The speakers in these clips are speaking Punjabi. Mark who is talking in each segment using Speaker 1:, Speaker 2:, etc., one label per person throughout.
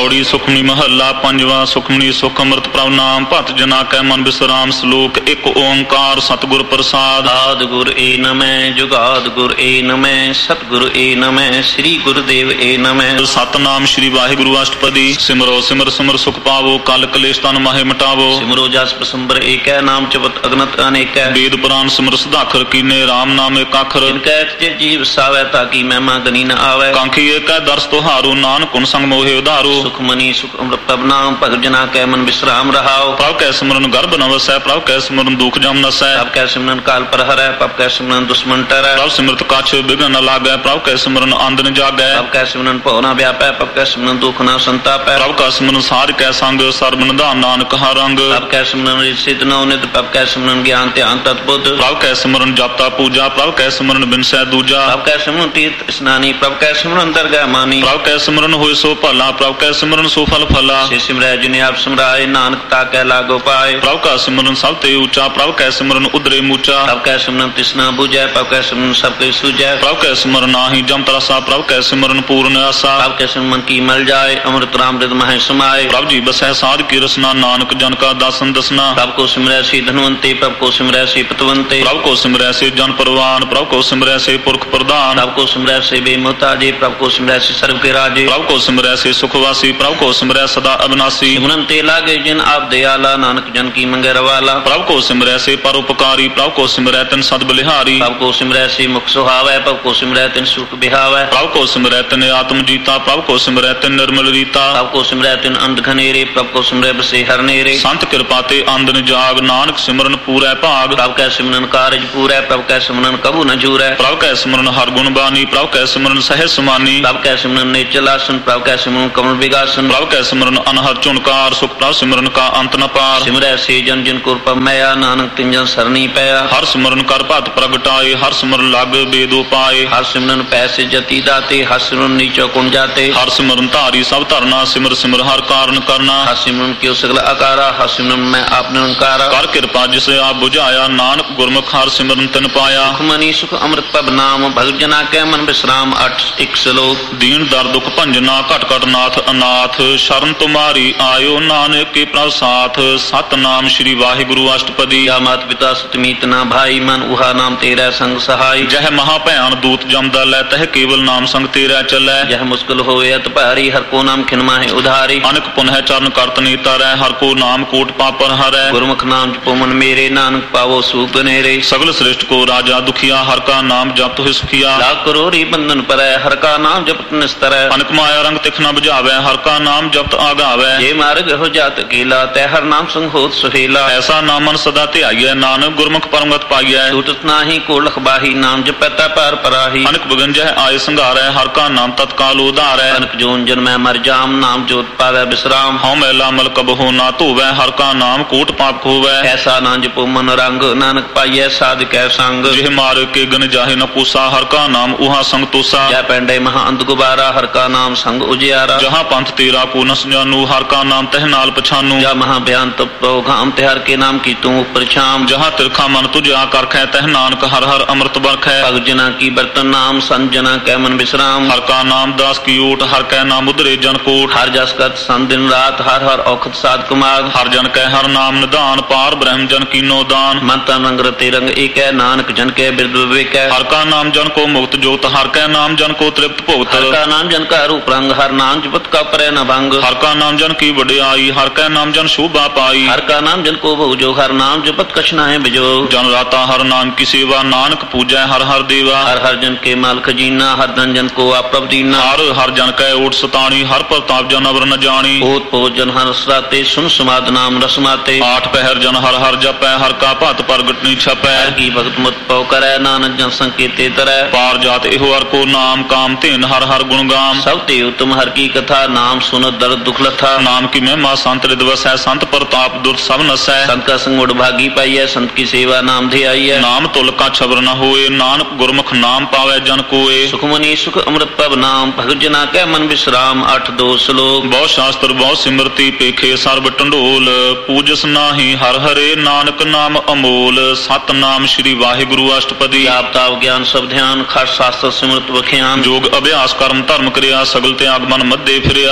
Speaker 1: पौड़ी सुखमनी महला पंजवा सुखमनी सुख अमृत प्रभ नाम भत जना कै मन विश्राम श्लोक एक ओंकार सतगुर प्रसाद।
Speaker 2: आदि गुर ए नमः जुगाद गुर ए नमः सतगुरु ए नमः श्री गुरुदेव ए नमः।
Speaker 1: सतनाम श्री वाहिगुरु अष्टपदी सिमरो सिमर सिमर सुख पावो कल कलेश तन माहे मिटावो।
Speaker 2: सिमरो जस प्रसंबर एक नाम जपत अगनत अनेक।
Speaker 1: वेद पुराण सिमर सदाखर कीने राम नाम एक आखर।
Speaker 2: इनका जीव सावै ताकि महिमा गनी न आवे।
Speaker 1: कांखी एक दर्श तुहारो नानक कुन संग मोहे उधारो।
Speaker 2: सुखमनी सुख अमृत प्रभ नाम भगत जना कै मन विश्राम रहाओ।
Speaker 1: प्रभ कै सिमरन गर्भ न वसै प्रभ कै सिमरन दुख जम नसै।
Speaker 2: प्रभ कै सिमरन काल पर हरै प्रभ कै सिमरन दुश्मन टरै।
Speaker 1: प्रभ सिमरत कछ बिघ्न न लागै प्रभ कै सिमरन आंद न जागै।
Speaker 2: प्रभ कै सिमरन भव न व्यापै प्रभ कै सिमरन दुख न संतापै।
Speaker 1: प्रभ का सिमरन सार कै संग सर्ब निधान नानक हर रंग।
Speaker 2: प्रभ कै सिमरन सिद्ध नवनित प्रभ कै सिमरन ज्ञान ध्यान तत्बुद्ध।
Speaker 1: प्रभ कै सिमरन जपता पूजा प्रभ कै सिमरन बिनसै दूजा।
Speaker 2: प्रभ कै सिमरन तीर्थ स्नानी प्रभ कै सिमरन दरगाह मानी।
Speaker 1: प्रभ कै सिमरन होय सो भला प्रभ कै सिमरन सो फल फला।
Speaker 2: से सिमरै जिने आप सिमराए नानक ताकै लागो पाए।
Speaker 1: प्रभ का सिमरन सब ते ऊंचा प्रभ कै सिमरन उदरे मूचा।
Speaker 2: प्रभ कै सिमरन तृष्णा बुझै प्रभ कै सिमरन सब के सूझै।
Speaker 1: प्रभ कै सिमरन नाहि जम तरसा प्रभ कै सिमरन पूर्ण आसा।
Speaker 2: प्रभ कै सिमरन की मल जाए अमृत राम हृदय मह समाए।
Speaker 1: प्रभ जी बसै साध की रसना नानक जन का दासन दसना।
Speaker 2: प्रभ को सिमरै से धनवंते प्रभ को सिमरै से पतवंते।
Speaker 1: प्रभ को सिमरै से जन परवान प्रभ को सिमरै से पुरख प्रधान।
Speaker 2: प्रभ को सिमरै से बेमुहताजे प्रभ को सिमरै से सर्व के राजे।
Speaker 1: प्रभ को सिमरै से सुखवासी प्रभ को सिमरै सदा अविनाशी।
Speaker 2: सिमरन ते लागे जिन आप दयाला नानक जन की मंगे रवाला।
Speaker 1: प्रभ को सिमरै से परोपकारी प्रभ को सिमरै तिन सद बलिहारी।
Speaker 2: प्रभ को सिमरै से मुख सुहावै प्रभ को सिमरै तिन सुख बिहावै।
Speaker 1: प्रभ को सिमरै तिन आत्म जीता प्रभ को सिमरै तिन निर्मल रीता।
Speaker 2: प्रभ को सिमरै तिन अंध घनेरे प्रभ को सिमरै बसे हर नेरे।
Speaker 1: संत कृपा ते आंदन जाग नानक सिमरन पूरै भाग।
Speaker 2: प्रभ कै सिमरन कारज पूरै प्रभ कै सिमरन कबू न जूरै।
Speaker 1: प्रभ कै सिमरन हर गुण बानी प्रभ कै सिमरन सहज समानी।
Speaker 2: प्रभ कै सिमरन नेचल आसन प्रभ कै सिमरन कमल विगासन।
Speaker 1: प्रभ कै सिमरन अनहर चुनकार सुख प्रभ सिमरन का अंत न पार।
Speaker 2: सिमरै से जन जिन को मैया नानक तिन जन सरनी पया।
Speaker 1: हर सिमरन कर भत प्रगटाए हर सिमरन लाग बेदो पाए।
Speaker 2: हर सिमरन पैसे जति दाते हर सिमरन नीचो कुण जाते।
Speaker 1: हर सिमरन धारी सब धरना सिमर सिमर हर कारण करना।
Speaker 2: हर सिमरन क्यों सगल आकारा हर सिमरन मैं आप निरंकारा।
Speaker 1: कर कृपा जिसे आप बुझाया नानक गुरमुख हर सिमरन तिन पाया।
Speaker 2: सुखमनी सुख अमृत प्रभ नाम भगत जना कै मन विश्राम 8 एक श्लोक।
Speaker 1: दीन दर दुख भंजना घट घट नाथ अनाथ शरण तुम्हारी आयो नानक के प्रभ साथ। सतनाम श्री वाहिगुरु अष्टपदी।
Speaker 2: या मात पिता सुतमीत ना भाई मन उहा नाम तेरा संग सहाय।
Speaker 1: जह महाभयान दूत जमदा लै तह केवल नाम संग तेरा चलै।
Speaker 2: जह मुश्किल होए अत भारी हर को नाम खिनमा है उधारी।
Speaker 1: अनक पुनः चरण करत नीता रह हर को नाम कोट पापर हरै।
Speaker 2: गुरमुख नाम जपो मन मेरे नानक पावो सुख बनेरे।
Speaker 1: सगल श्रेष्ठ को राजा दुखिया हर का नाम जपत हुए सुखिया।
Speaker 2: लाख करोड़ी बंधन परै हर का नाम जपत निस्तरै।
Speaker 1: अनक माया रंग तिख न बुझावै हर का नाम जपत आगावै।
Speaker 2: ये मार्ग हो जात अकेला तै हर नाम संग होत सुहेला।
Speaker 1: ऐसा नामन सदा ध्याइयै नानक गुरमुख परमगत पाइयै।
Speaker 2: छूटत नाहि को लखबाही नाम जपता पार पराही।
Speaker 1: अनक बिगंजह आय संघारै हर का नाम तत्काल उधारै।
Speaker 2: अनक जोन जन्मै मर जाम नाम जोत पावै विश्राम।
Speaker 1: हौ मैला मल कबहु ना धोवै हर का नाम कूट पाप खोवै।
Speaker 2: ऐसा नाम जपो मन रंग नानक पाइयै साध कै संग।
Speaker 1: जिह मार के गन जाहि न पूसा हर का नाम उहा संग तोसा।
Speaker 2: जय पैंडे महा अंध गुबारा हर का नाम संग उजियारा।
Speaker 1: जहाँ पंथ तेरा को नस जानू हर का नाम तह नाल पछानू।
Speaker 2: जा महा बयान तप घाम तिहार के नाम की तू ऊपर छाम।
Speaker 1: जहाँ तिरखा मन तुझ आकरखै तह नानक हर हर अमृत बरखै।
Speaker 2: भगत जना की बर्तन नाम संत जना कै मन विश्राम।
Speaker 1: हर का नाम दास की ओट हर कै नाम उदरे जन कोट।
Speaker 2: हर जस करत संत दिन रात हर हर औखत साध कुमार।
Speaker 1: हर जन कै हर नाम निदान पार ब्रह्म जन कीनो दान।
Speaker 2: मन तन रंग रते रंग एक है नानक जन के बिरद विवेक है।
Speaker 1: हर का नाम जन को मुक्त जोत हर कै नाम जन को तृप्त भुगत।
Speaker 2: हर का नाम जन का रूप रंग हर नाम जपत का परै न भंग।
Speaker 1: हर का नाम जन की वड्याई हर कै नाम जन शोभा पाई।
Speaker 2: हर का नाम जन को भोजो हर नाम जपत कछ नाहि बिजो।
Speaker 1: जन राता हर नाम की सेवा नानक पूजै हर हर देवा।
Speaker 2: हर हर जन के माल खजीना हर धन जन को आप दीना।
Speaker 1: हर हर जन कै ओट सताणी हर प्रताप जन अवर न जानी।
Speaker 2: ओत पोत जन हर सराते सुन समाद नाम रसमाते।
Speaker 1: आठ पहर जन हर हर जपै हर का भत प्रगट नी छपै।
Speaker 2: हर की भगत मत पौ करै नानक जन संकेते तरੈ।
Speaker 1: पार जात एहो हर को नाम काम तेन हर हर गुण गाम।
Speaker 2: सब ते उत्तम हर की कथा नाम सुनत दर्द दुख लथा।
Speaker 1: नाम की महिमा संत रिदवस है संत प्रताप दुर सब नसै।
Speaker 2: संत का संग भागी पाई है संत की सेवा नाम ध्याई है।
Speaker 1: नाम तुल का छबर न होए नानक गुरमुख नाम पावै जन कोए।
Speaker 2: सुखमनी सुख अमृत प्रभ नाम भगत जना कै मन विश्राम 8 2 श्लोक।
Speaker 1: बहु शास्त्र बहु सिमरती पेखे सर्ब टंडोल। पूजस नाही हर हरे नानक नाम अमोल। सत नाम श्री वाहिगुरु अष्टपदी।
Speaker 2: जाप ताप ज्ञान सब ध्यान खट शास्त्र सिमरत वख्यान।
Speaker 1: जोग अभ्यास कर्म धर्म क्रिया सगल त्याग मन मध्य फिरिया।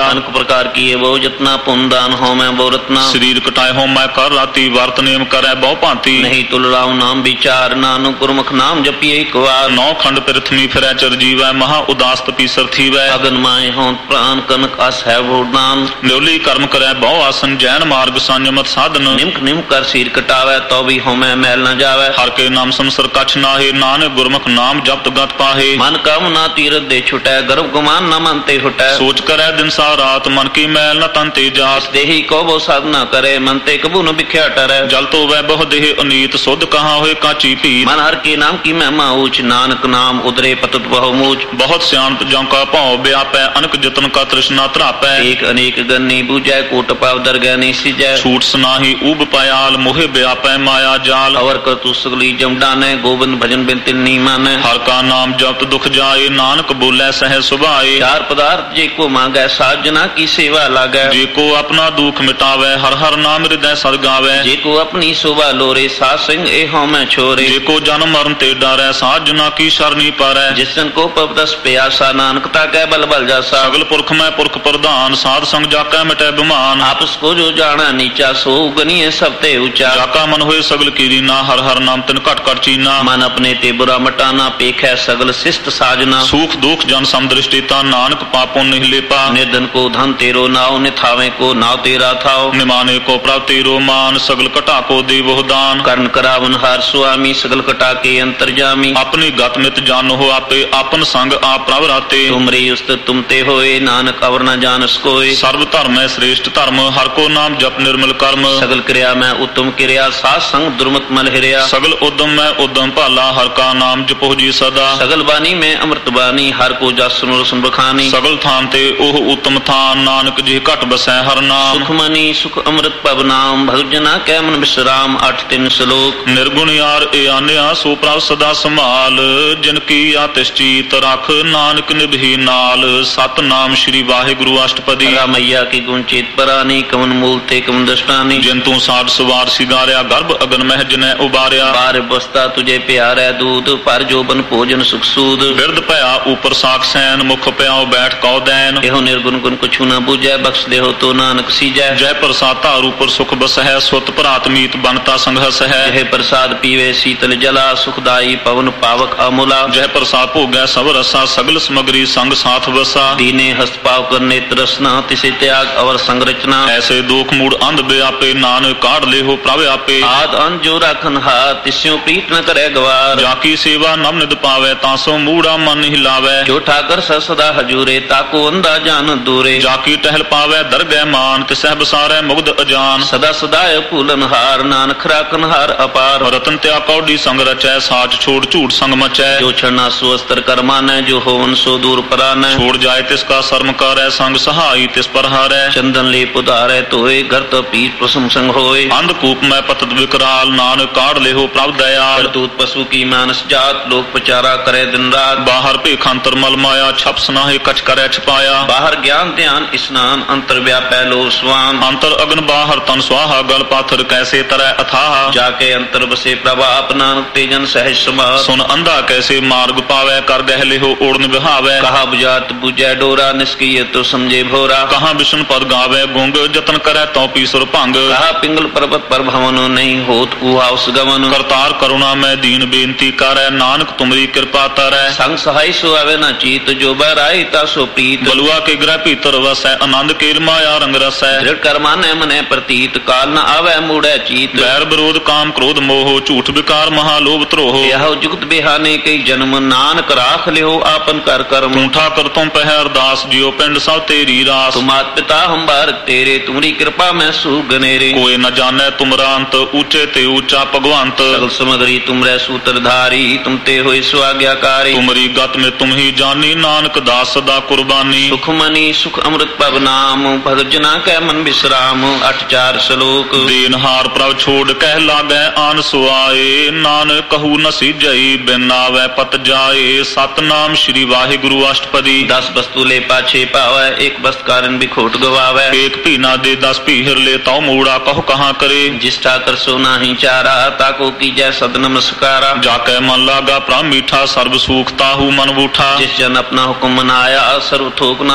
Speaker 2: अनेक प्रकार किए बहु जतना पुन दान हो मैं बहु रत्ना
Speaker 1: शरीर कटाए हो मैं कर राती वर्त नेम करे बहु भांति
Speaker 2: नहीं तुल राम नाम विचार नानु गुरमुख नाम जपिए एक बार
Speaker 1: नौ खंड पृथ्वी फिरै चर जीवै महा उदास तपीसर थीवै
Speaker 2: अगन माए हों प्राण कनक अस है भूडान
Speaker 1: न्योली कर्म करे बहु आसन जैन मार्ग संयमत साधन
Speaker 2: निमक निमक कर सिर कटावे तो भी हो मैं मैल न जावे
Speaker 1: हर के नाम संसर कछ नाहे नानक गुरमुख नाम जपत गत पाहे
Speaker 2: मन कम ना तीरथ दे छुटै गर्भ गुमान न मनते हुटै
Speaker 1: सोच करे दिन सा रात मन की मैल न तन ते जास
Speaker 2: देही को वो साधना करे मनते कबू न बिख्या टरै
Speaker 1: जल तो वह बहु देह अनीत सुध कहाँ होए काची पीत
Speaker 2: मन हर के नाम की महिमा ऊंच नानक नाम उदरे पतुत बहु मूच
Speaker 1: बहुत सियाणत जौ का पाँव व्यापै अनक जतन का तृष्णा त्रापै
Speaker 2: एक अनेक गन्नी बूझै कोट पाव दरगह नहीं सिजै
Speaker 1: छूट सनाही ऊब पयाल मोहे व्यापै माया जाल
Speaker 2: अवर कर तू सगली जम डानै गोविंद भजन बिन तिल नी मानै
Speaker 1: हर का नाम जपत दुख जाए नानक बोलै सह सुभाए
Speaker 2: चार पदार्थ जे को मांगै साजना की सेवा लागै
Speaker 1: जे को अपना दुख मिटावे हर हर नाम हृदय सर गावे
Speaker 2: जे को अपनी शोभा लोरे सात सिंह ए हों मैं छोरे
Speaker 1: जे को जन्म मरण ते डरै साजना की शरणी पारै
Speaker 2: जिसन को पवदस प्यासा नानकता कै बल बल जासा
Speaker 1: सगल पुरख में पुरख प्रधान साध संग जाकै मिटै बिमान
Speaker 2: आपस को जो जाना नीचा सो गनिए सब ते ऊंचा
Speaker 1: जाका मन होए सगल कीरीना हर हर नाम तिन घट घट चीना
Speaker 2: मन अपने ते बुरा मटाना पेख है सगल शिष्ट साजना
Speaker 1: सुख दुख जन समदृष्टिता नानक पापों नहीं लेपा
Speaker 2: निर्धन को धन तेरो नाव निथावे को नाव तेरा थाओ
Speaker 1: निमाने को प्रभ तेरो मान सगल कटा को देवो दान
Speaker 2: कर्ण करावन हार स्वामी सगल कटा के अंतर्जामी
Speaker 1: अपनी गत मित जानो हो आपे आपन संग आप प्रभ राते
Speaker 2: तुमरे उस्त तुम ते होए नानक अवर न जानस कोय
Speaker 1: सर्व धर्म है श्रेष्ठ धर्म हर को नाम जप निर्मल कर्म
Speaker 2: सगल क्रिया में उत्तम क्रिया सात संग दुर्मत मल हिरिया
Speaker 1: सगल उद्यम में उद्यम भाला हर का नाम जपो जी सदा
Speaker 2: सगल बानी में अमृत बानी हर को जस सुनो रसन बखानी
Speaker 1: सगल थान ते ओह उत्तम थान नानक जी घट बसै हर नाम
Speaker 2: सुख मनी सुख अमृत पब नाम भगजना कै मन विश्राम 8-3 श्लोक
Speaker 1: निर्गुण यार ए आन्या सो प्रभ सदा संभाल जिनकी आतिश्चीत रख नानक निभि नाल सत नाम श्री वाहिगुरु अष्टपदी
Speaker 2: मैया की गुण चेत परानी कमन मूल ते कमन दृष्टानी
Speaker 1: जिंतु साठ सवार सिगारिया गर्भ अगन मह जिनै उबारिया
Speaker 2: बार बस्ता तुझे प्यारा दूध पर जोबन भोजन सुख सूद
Speaker 1: बिरद भया ऊपर साख सैन मुख प्याओ बैठ कौ दैन
Speaker 2: एहो निर्गुण गुण कुछु न बूझै बख्श देहो तो नानक सीजै
Speaker 1: जय प्रसाद तार ऊपर सुख बस है स्वत प्रात मीत बनता संघस है
Speaker 2: जय प्रसाद पीवे शीतल जला सुखदाई पवन पावक अमूला
Speaker 1: जय प्रसाद भोगै सब रसा सगल समग्री संग साथ बसा
Speaker 2: दीने हस्त पाव करने तरसना तिसे त्याग अवर संरचना
Speaker 1: ऐसे दुख मूड अंध व्यापे नानक काढ़ ले हो प्रभ आपे
Speaker 2: आद अंत जो राखन हाथ तिस्यों प्रीत न करे गवार
Speaker 1: जाकी सेवा नम निद पावे तासो मूड़ा मन हिलावे
Speaker 2: जो ठाकर सदा हजूरे ताको अंधा जान दूरे
Speaker 1: जाकी टहल पावे दरगह मान तिसह बसारे मुग्ध अजान
Speaker 2: सदा सदाय फूलन हार नानक राखन हार अपार
Speaker 1: रतन त्या कौडी संग रचै साच छोड़ झूठ संग मचै
Speaker 2: जो छना सुअस्त्र कर मानै जो होवन सो दूर परानै
Speaker 1: छोड़ जाए तिसका शर्म करे संग सहाई तिस पर हारै
Speaker 2: चंदन ले पुधारे तोए घर तो पीर प्रसम संग होए
Speaker 1: अंधकूप में पतत विकराल नानक काढ़ ले हो प्रभ दयाल
Speaker 2: करतूत पशु की मानस जात लोक प्रचारा करे दिन रात
Speaker 1: बाहर पेखांतर मल माया छप सनाहे कछ करे छपाया
Speaker 2: बाहर ज्ञान ध्यान स्नान अंतर व्यापै लो स्वान
Speaker 1: अंतर अग्न बाहर तन स्वाहा गल पाथर कैसे तरह अथाह
Speaker 2: जाके अंतर बसे प्रभाप नानक तेजन सहज समा
Speaker 1: सुन अंधा कैसे मार्ग पावे कर गहले हो ओढ़न बिहावे
Speaker 2: कहा बुझात बुझै डोरा निष्क्रिय तो समझे भोरा
Speaker 1: कहा विष्णु पद गावे गुंग जतन करे तो पीसुर भंग
Speaker 2: कहा पिंगल पर्वत पर भवन नहीं होत कुहाउस गमन
Speaker 1: करतार करुणा में दीन बेनती करे नानक तुमरी कृपा तरै
Speaker 2: संग सहाय सो आवे न चीत जो बराई ता सो प्रीत
Speaker 1: बलुआ के ग्रह भीतर वसै आनंद केल माया रंग रसै
Speaker 2: दृढ़ कर्मा ने मने प्रतीत काल न आवे मूढ़ै चीत
Speaker 1: बैर विरोध काम क्रोध मोह झूठ विकार महालोभ त्रोह
Speaker 2: यह जुगत बिहाने कई जन्म नानक राख लिहो आपन कर कर्म
Speaker 1: ऊठा कर तुम पह अरदास जियो पिंड सब तेरी रास
Speaker 2: तुम मात पिता हम बारक तेरे तुमरी कृपा में सुगनेरे
Speaker 1: कोई न जाने तुमरा अंत ऊंचे ते ऊंचा भगवंत
Speaker 2: सगल समग्री तुमरे सूत्रधारी तुम ते होए स्वाज्ञाकारी
Speaker 1: तुमरी गत में तुम ही जानी नानक दास सदा कुर्बानी
Speaker 2: सुख मनी सुख अमृत पब नाम भगजना कै मन विश्राम 8-4 श्लोक
Speaker 1: देनहार प्रभ छोड़ कह लागे आन सुआए नानक कहू न सीजई बिन आवे पत जाए सतनाम श्री वाहिगुरु अष्टपदी 10
Speaker 2: वस्तु ले पाछे पावे एक वस्त कारण भी खोट गवावे
Speaker 1: एक भी ना दे 10 पीहर ले तो मूड़ा कहो कहाँ करे
Speaker 2: जिस ठाकर सो नाही चारा ताको कीजै सद नमस्कारा
Speaker 1: जाके मन लागा प्राण मीठा सर्व सुख ताहू मन बूठा
Speaker 2: जिस जन अपना हुक्म मनाया सर्व थोक नानक तिन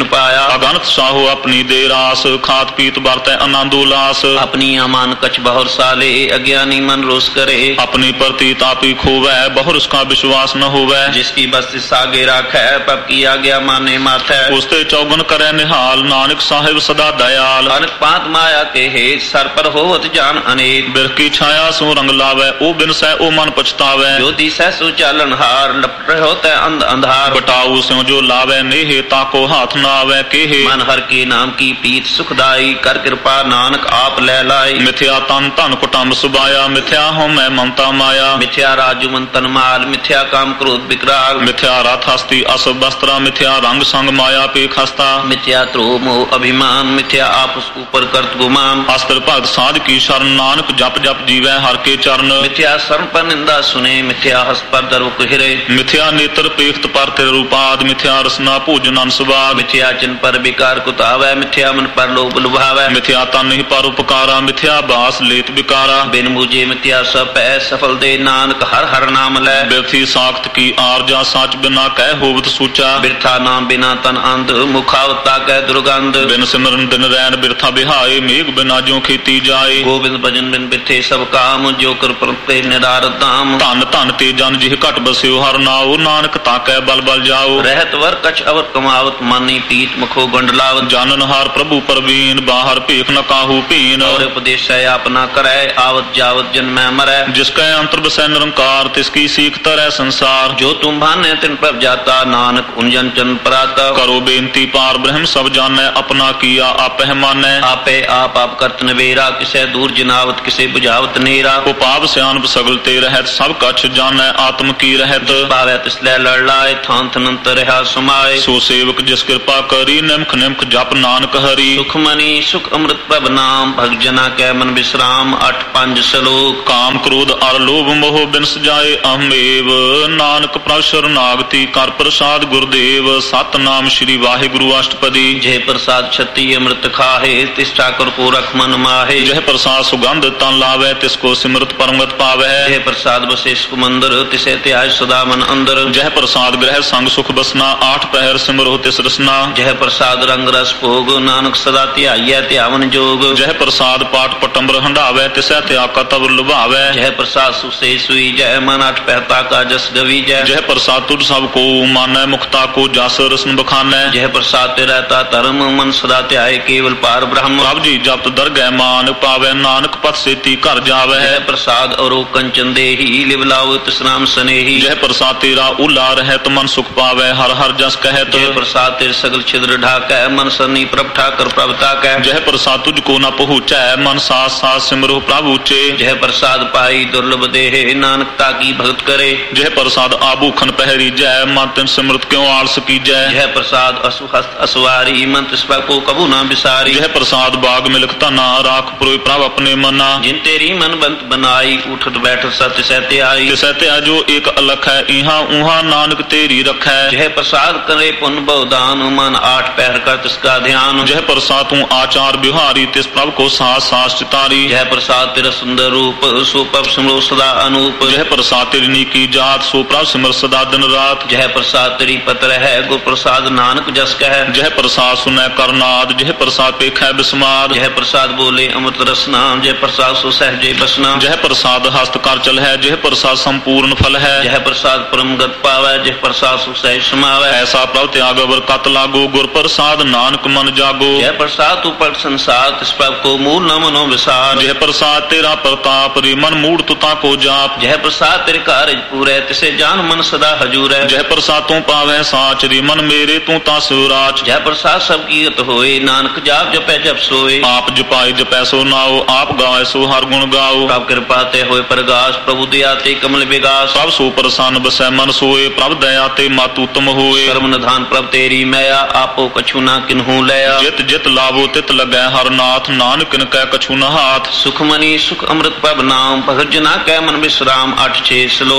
Speaker 2: पाया।
Speaker 1: अगणत साहो अपनी दे रास, खात पीत बरतै आनंद उल्लास।
Speaker 2: अपनी अमान कछ बहुर साले, अज्ञानी मन रोष करे।
Speaker 1: अपनी प्रति तापी खोवै, बहुर उसका विश्वास न होवै।
Speaker 2: जिसकी बस्ती सागे राखै, पब की आज्ञा माने माथै।
Speaker 1: उसते चौगन करे निहाल, नानक साहिब सदा दयाल।
Speaker 2: अनक पात माया के हेत, सर पर होवत जान अनेक।
Speaker 1: बिरख की छाया सो रंग लावै, ओ बिन सै ओ मन पछतावै।
Speaker 2: ज्योति सै सो चालन हार, लपट होता अंध अंधार।
Speaker 1: बटाऊ स्यों जो लावै नेहे, ताको हाथ न आवै केहे।
Speaker 2: मन हर के नाम की प्रीत सुखदाई, कर कृपा नानक आप ले लाई।
Speaker 1: मिथ्या तन धन कुटुंब सुबाया, मिथ्या हो मैं ममता माया।
Speaker 2: मिथ्या राजु मन तन माल, मिथ्या काम क्रोध विकराल।
Speaker 1: मिथ्या रथ हस्ती असुभ वस्त्रा, मिथ्या रंग संग माया पे खस्ता।
Speaker 2: मिथ्या त्रोह मोह अभिमान, मिथ्या आपस ऊपर करत गुमान।
Speaker 1: अस्त्र भगत साध की शरण, नानक जप जप जीवै हर के चरण।
Speaker 2: मिथ्या शरण पर निंदा सुने, मिथ्या हस पर दर्व कुहिरे।
Speaker 1: मिथ्या नेत्र पेख्त पर तिर रूपाद, मिथ्या रसना भोजन अनसुवाद।
Speaker 2: मिथ्या चिन पर विकार कुतावै, मिथ्या मन पर लोभ लुभावै।
Speaker 1: मिथ्या तन ही पर उपकारा, मिथ्या बास लेत बिकारा।
Speaker 2: बिन मुझे मिथ्या सब पै, सफल दे नानक हर हर नाम लै।
Speaker 1: बिरथी साख्त की आरजा, साच बिना कह होवत सूचा।
Speaker 2: बिरथा नाम बिना तन अंध, मुखावता कह दुर्गंध।
Speaker 1: बिन सिमरन दिन रैन बिरथा बिहाए, मेघ बिना ज्यों खेती जाए।
Speaker 2: गोविंद भजन बिन बिरथे सब काम, जो कर प्रते निरारत दाम।
Speaker 1: धन धन ते जन जिह घट बस्यो हर नाओ, नानक ताकै बल बल जाओ।
Speaker 2: रहत वर कछ अवर कमावत, मानी पीत मुखो गंडलावत।
Speaker 1: जानन हार प्रभु परवीन, बाहर भेख न काहू पीन।
Speaker 2: और उपदेश है आपना करै, आवत जावत जन्मै मरै।
Speaker 1: जिसकै अंतर बसै निरंकार, तिसकी सीख तरह संसार।
Speaker 2: जो तुम भाने तिन पर जाता, नानक उन जन चन पराता।
Speaker 1: करो बेनती पार ब्रह्म सब जानै, अपना किया आपह मानै।
Speaker 2: आपे आप करत नवेरा, किसे दूर जिनावत किसे बुझावत नेरा।
Speaker 1: उपाव सियानप सगल ते रहत, सब कछ जानै आत्म की रहत।
Speaker 2: पावै तिसलै लड़ लाए, थान थनंत रहा समाए।
Speaker 1: सो सेवक जिस कृपा करी, निमख निमख जप नानक हरि।
Speaker 2: सुख मनी सुख अमृत प्रभ नाम, भग जना कै मन विश्राम। 8-5 श्लोक।
Speaker 1: काम क्रोध अर लोभ मोह बिनस जाए अहमेव, नानक प्रभ शरणागति कर प्रसाद गुरुदेव। सतनाम श्री वाहिगुरु अष्टपदी।
Speaker 2: जय प्रसाद छती अमृत खाहे, तिस ठाकुर को रख मन माहे।
Speaker 1: जय प्रसाद सुगंध तन लावै, तिसको सिमरत परमगत पावै।
Speaker 2: जय प्रसाद बसे सुमंदर, तिसे त्याज सदा मन अंदर।
Speaker 1: जय प्रसाद ग्रह संग सुख बसना, 8 पहर सिमरो तिस रसना।
Speaker 2: जय प्रसाद रंग रस भोग, नानक सदा ध्याइयै ध्यावन जोग।
Speaker 1: जय प्रसाद पाठ पटंबर हंडावै, तिसै त्याग तब लुभावै।
Speaker 2: जय प्रसाद सुसे सुई जय, मन 8 पहता का जस गवी जय।
Speaker 1: जय प्रसाद तुझ सब को मानै, मुक्ता को जस रसन बखानै।
Speaker 2: जय प्रसाद ते रहता धर्म, मन सदा ध्याय केवल पार ब्रह्म।
Speaker 1: प्रभ जी जप दरगह मान पावै, नानक पथ सेती घर जावै।
Speaker 2: जय प्रसाद और कंचन देही, लिवलाओ तिस नाम स्नेही।
Speaker 1: जय प्रसाद तेरा उला रहत, मन सुख पावै हर हर जस कहत।
Speaker 2: जय प्रसाद तेरे सगल छिद्र ढाकै, मन सरनी प्रभ ठाकर प्रभ ताकै।
Speaker 1: जय प्रसाद तुझको न पहुँचै, मन साथ साथ सिमरो प्रभु ऊचे।
Speaker 2: जय प्रसाद पाई दुर्लभ देहे, नानक ताकी भगत करे।
Speaker 1: जय प्रसाद आभूखन पहरी जय, मन तिन सिमरत क्यों आलस की जय।
Speaker 2: जय प्रसाद असुहस्त असवारी, मन तिस को कबू न बिसारी।
Speaker 1: जय प्रसाद बाग मिलक तना, राख पुरोय प्रभ अपने मना।
Speaker 2: जिन तेरी मन बंत बनाई, उठत बैठत सत्य सहते आई।
Speaker 1: तिसै त्याग जो एक अलख है, इहाँ उहाँ नानक तेरी रखै।
Speaker 2: जय प्रसाद करे पुण्य बहुदान, मन 8 पहर कर तिसका ध्यान।
Speaker 1: जय प्रसाद तू आचार बिहारी, तिस प्रभ को सास सास चितारी।
Speaker 2: जय प्रसाद तेरा सुंदर रूप, सो प्रभ सिमरो सदा अनूप।
Speaker 1: जय प्रसाद तेरी नीकी जात, सो प्रभ सिमर सदा दिन रात।
Speaker 2: जय प्रसाद तेरी पत्र है, गुर प्रसाद नानक जस कह।
Speaker 1: जय प्रसाद सुनै करनाद, जय प्रसाद पेखै बिस्माद।
Speaker 2: जय प्रसाद बोले अमृत रसना, जय प्रसाद सो सहजे बसना।
Speaker 1: जय प्रसाद हस्त कर चल है, जय प्रसाद संपूर्ण फल है।
Speaker 2: जय प्रसाद परम गत पावै, जय प्रसाद सुख सहज समावै।
Speaker 1: ऐसा प्रभ त्याग अवर कत लागो, गुर प्रसाद नानक मन जागो।
Speaker 2: जय प्रसाद तू पट संसार, तिस प्रभ को मूल न मनो विसार।
Speaker 1: जय प्रसाद तेरा प्रताप, रे मन मूड तुता को जाप।
Speaker 2: जय प्रसाद तेरे कारज पूरै, तिसे जान मन सदा हजूर है।
Speaker 1: जय प्रसाद तू पावै साच, रे मन मेरे तू ता शिवराज।
Speaker 2: जय प्रसाद सब कीरत होए, नानक जाप जपै जप सोए।
Speaker 1: आप जपाई जपै सो नाओ, आप गावै सो हर गुण गाओ।
Speaker 2: प्रभ कृपा ते होए प्रगास, प्रभु दया ते कमल विगास।
Speaker 1: सब सो प्रसन्न बसै मन सोए, प्रभ दया ते मत उत्तम होए।
Speaker 2: कर्म निधान प्रभ तेरी मैया, आपो कछु ना किन्हू लया।
Speaker 1: जित जित लाभो तित लगै हर नाथ, नानक किन कै कछु न हाथ।
Speaker 2: सुख मनी सुख अमृत प्रभ नाम, भगत जना कै मन विश्राम। 8-6 श्लोक।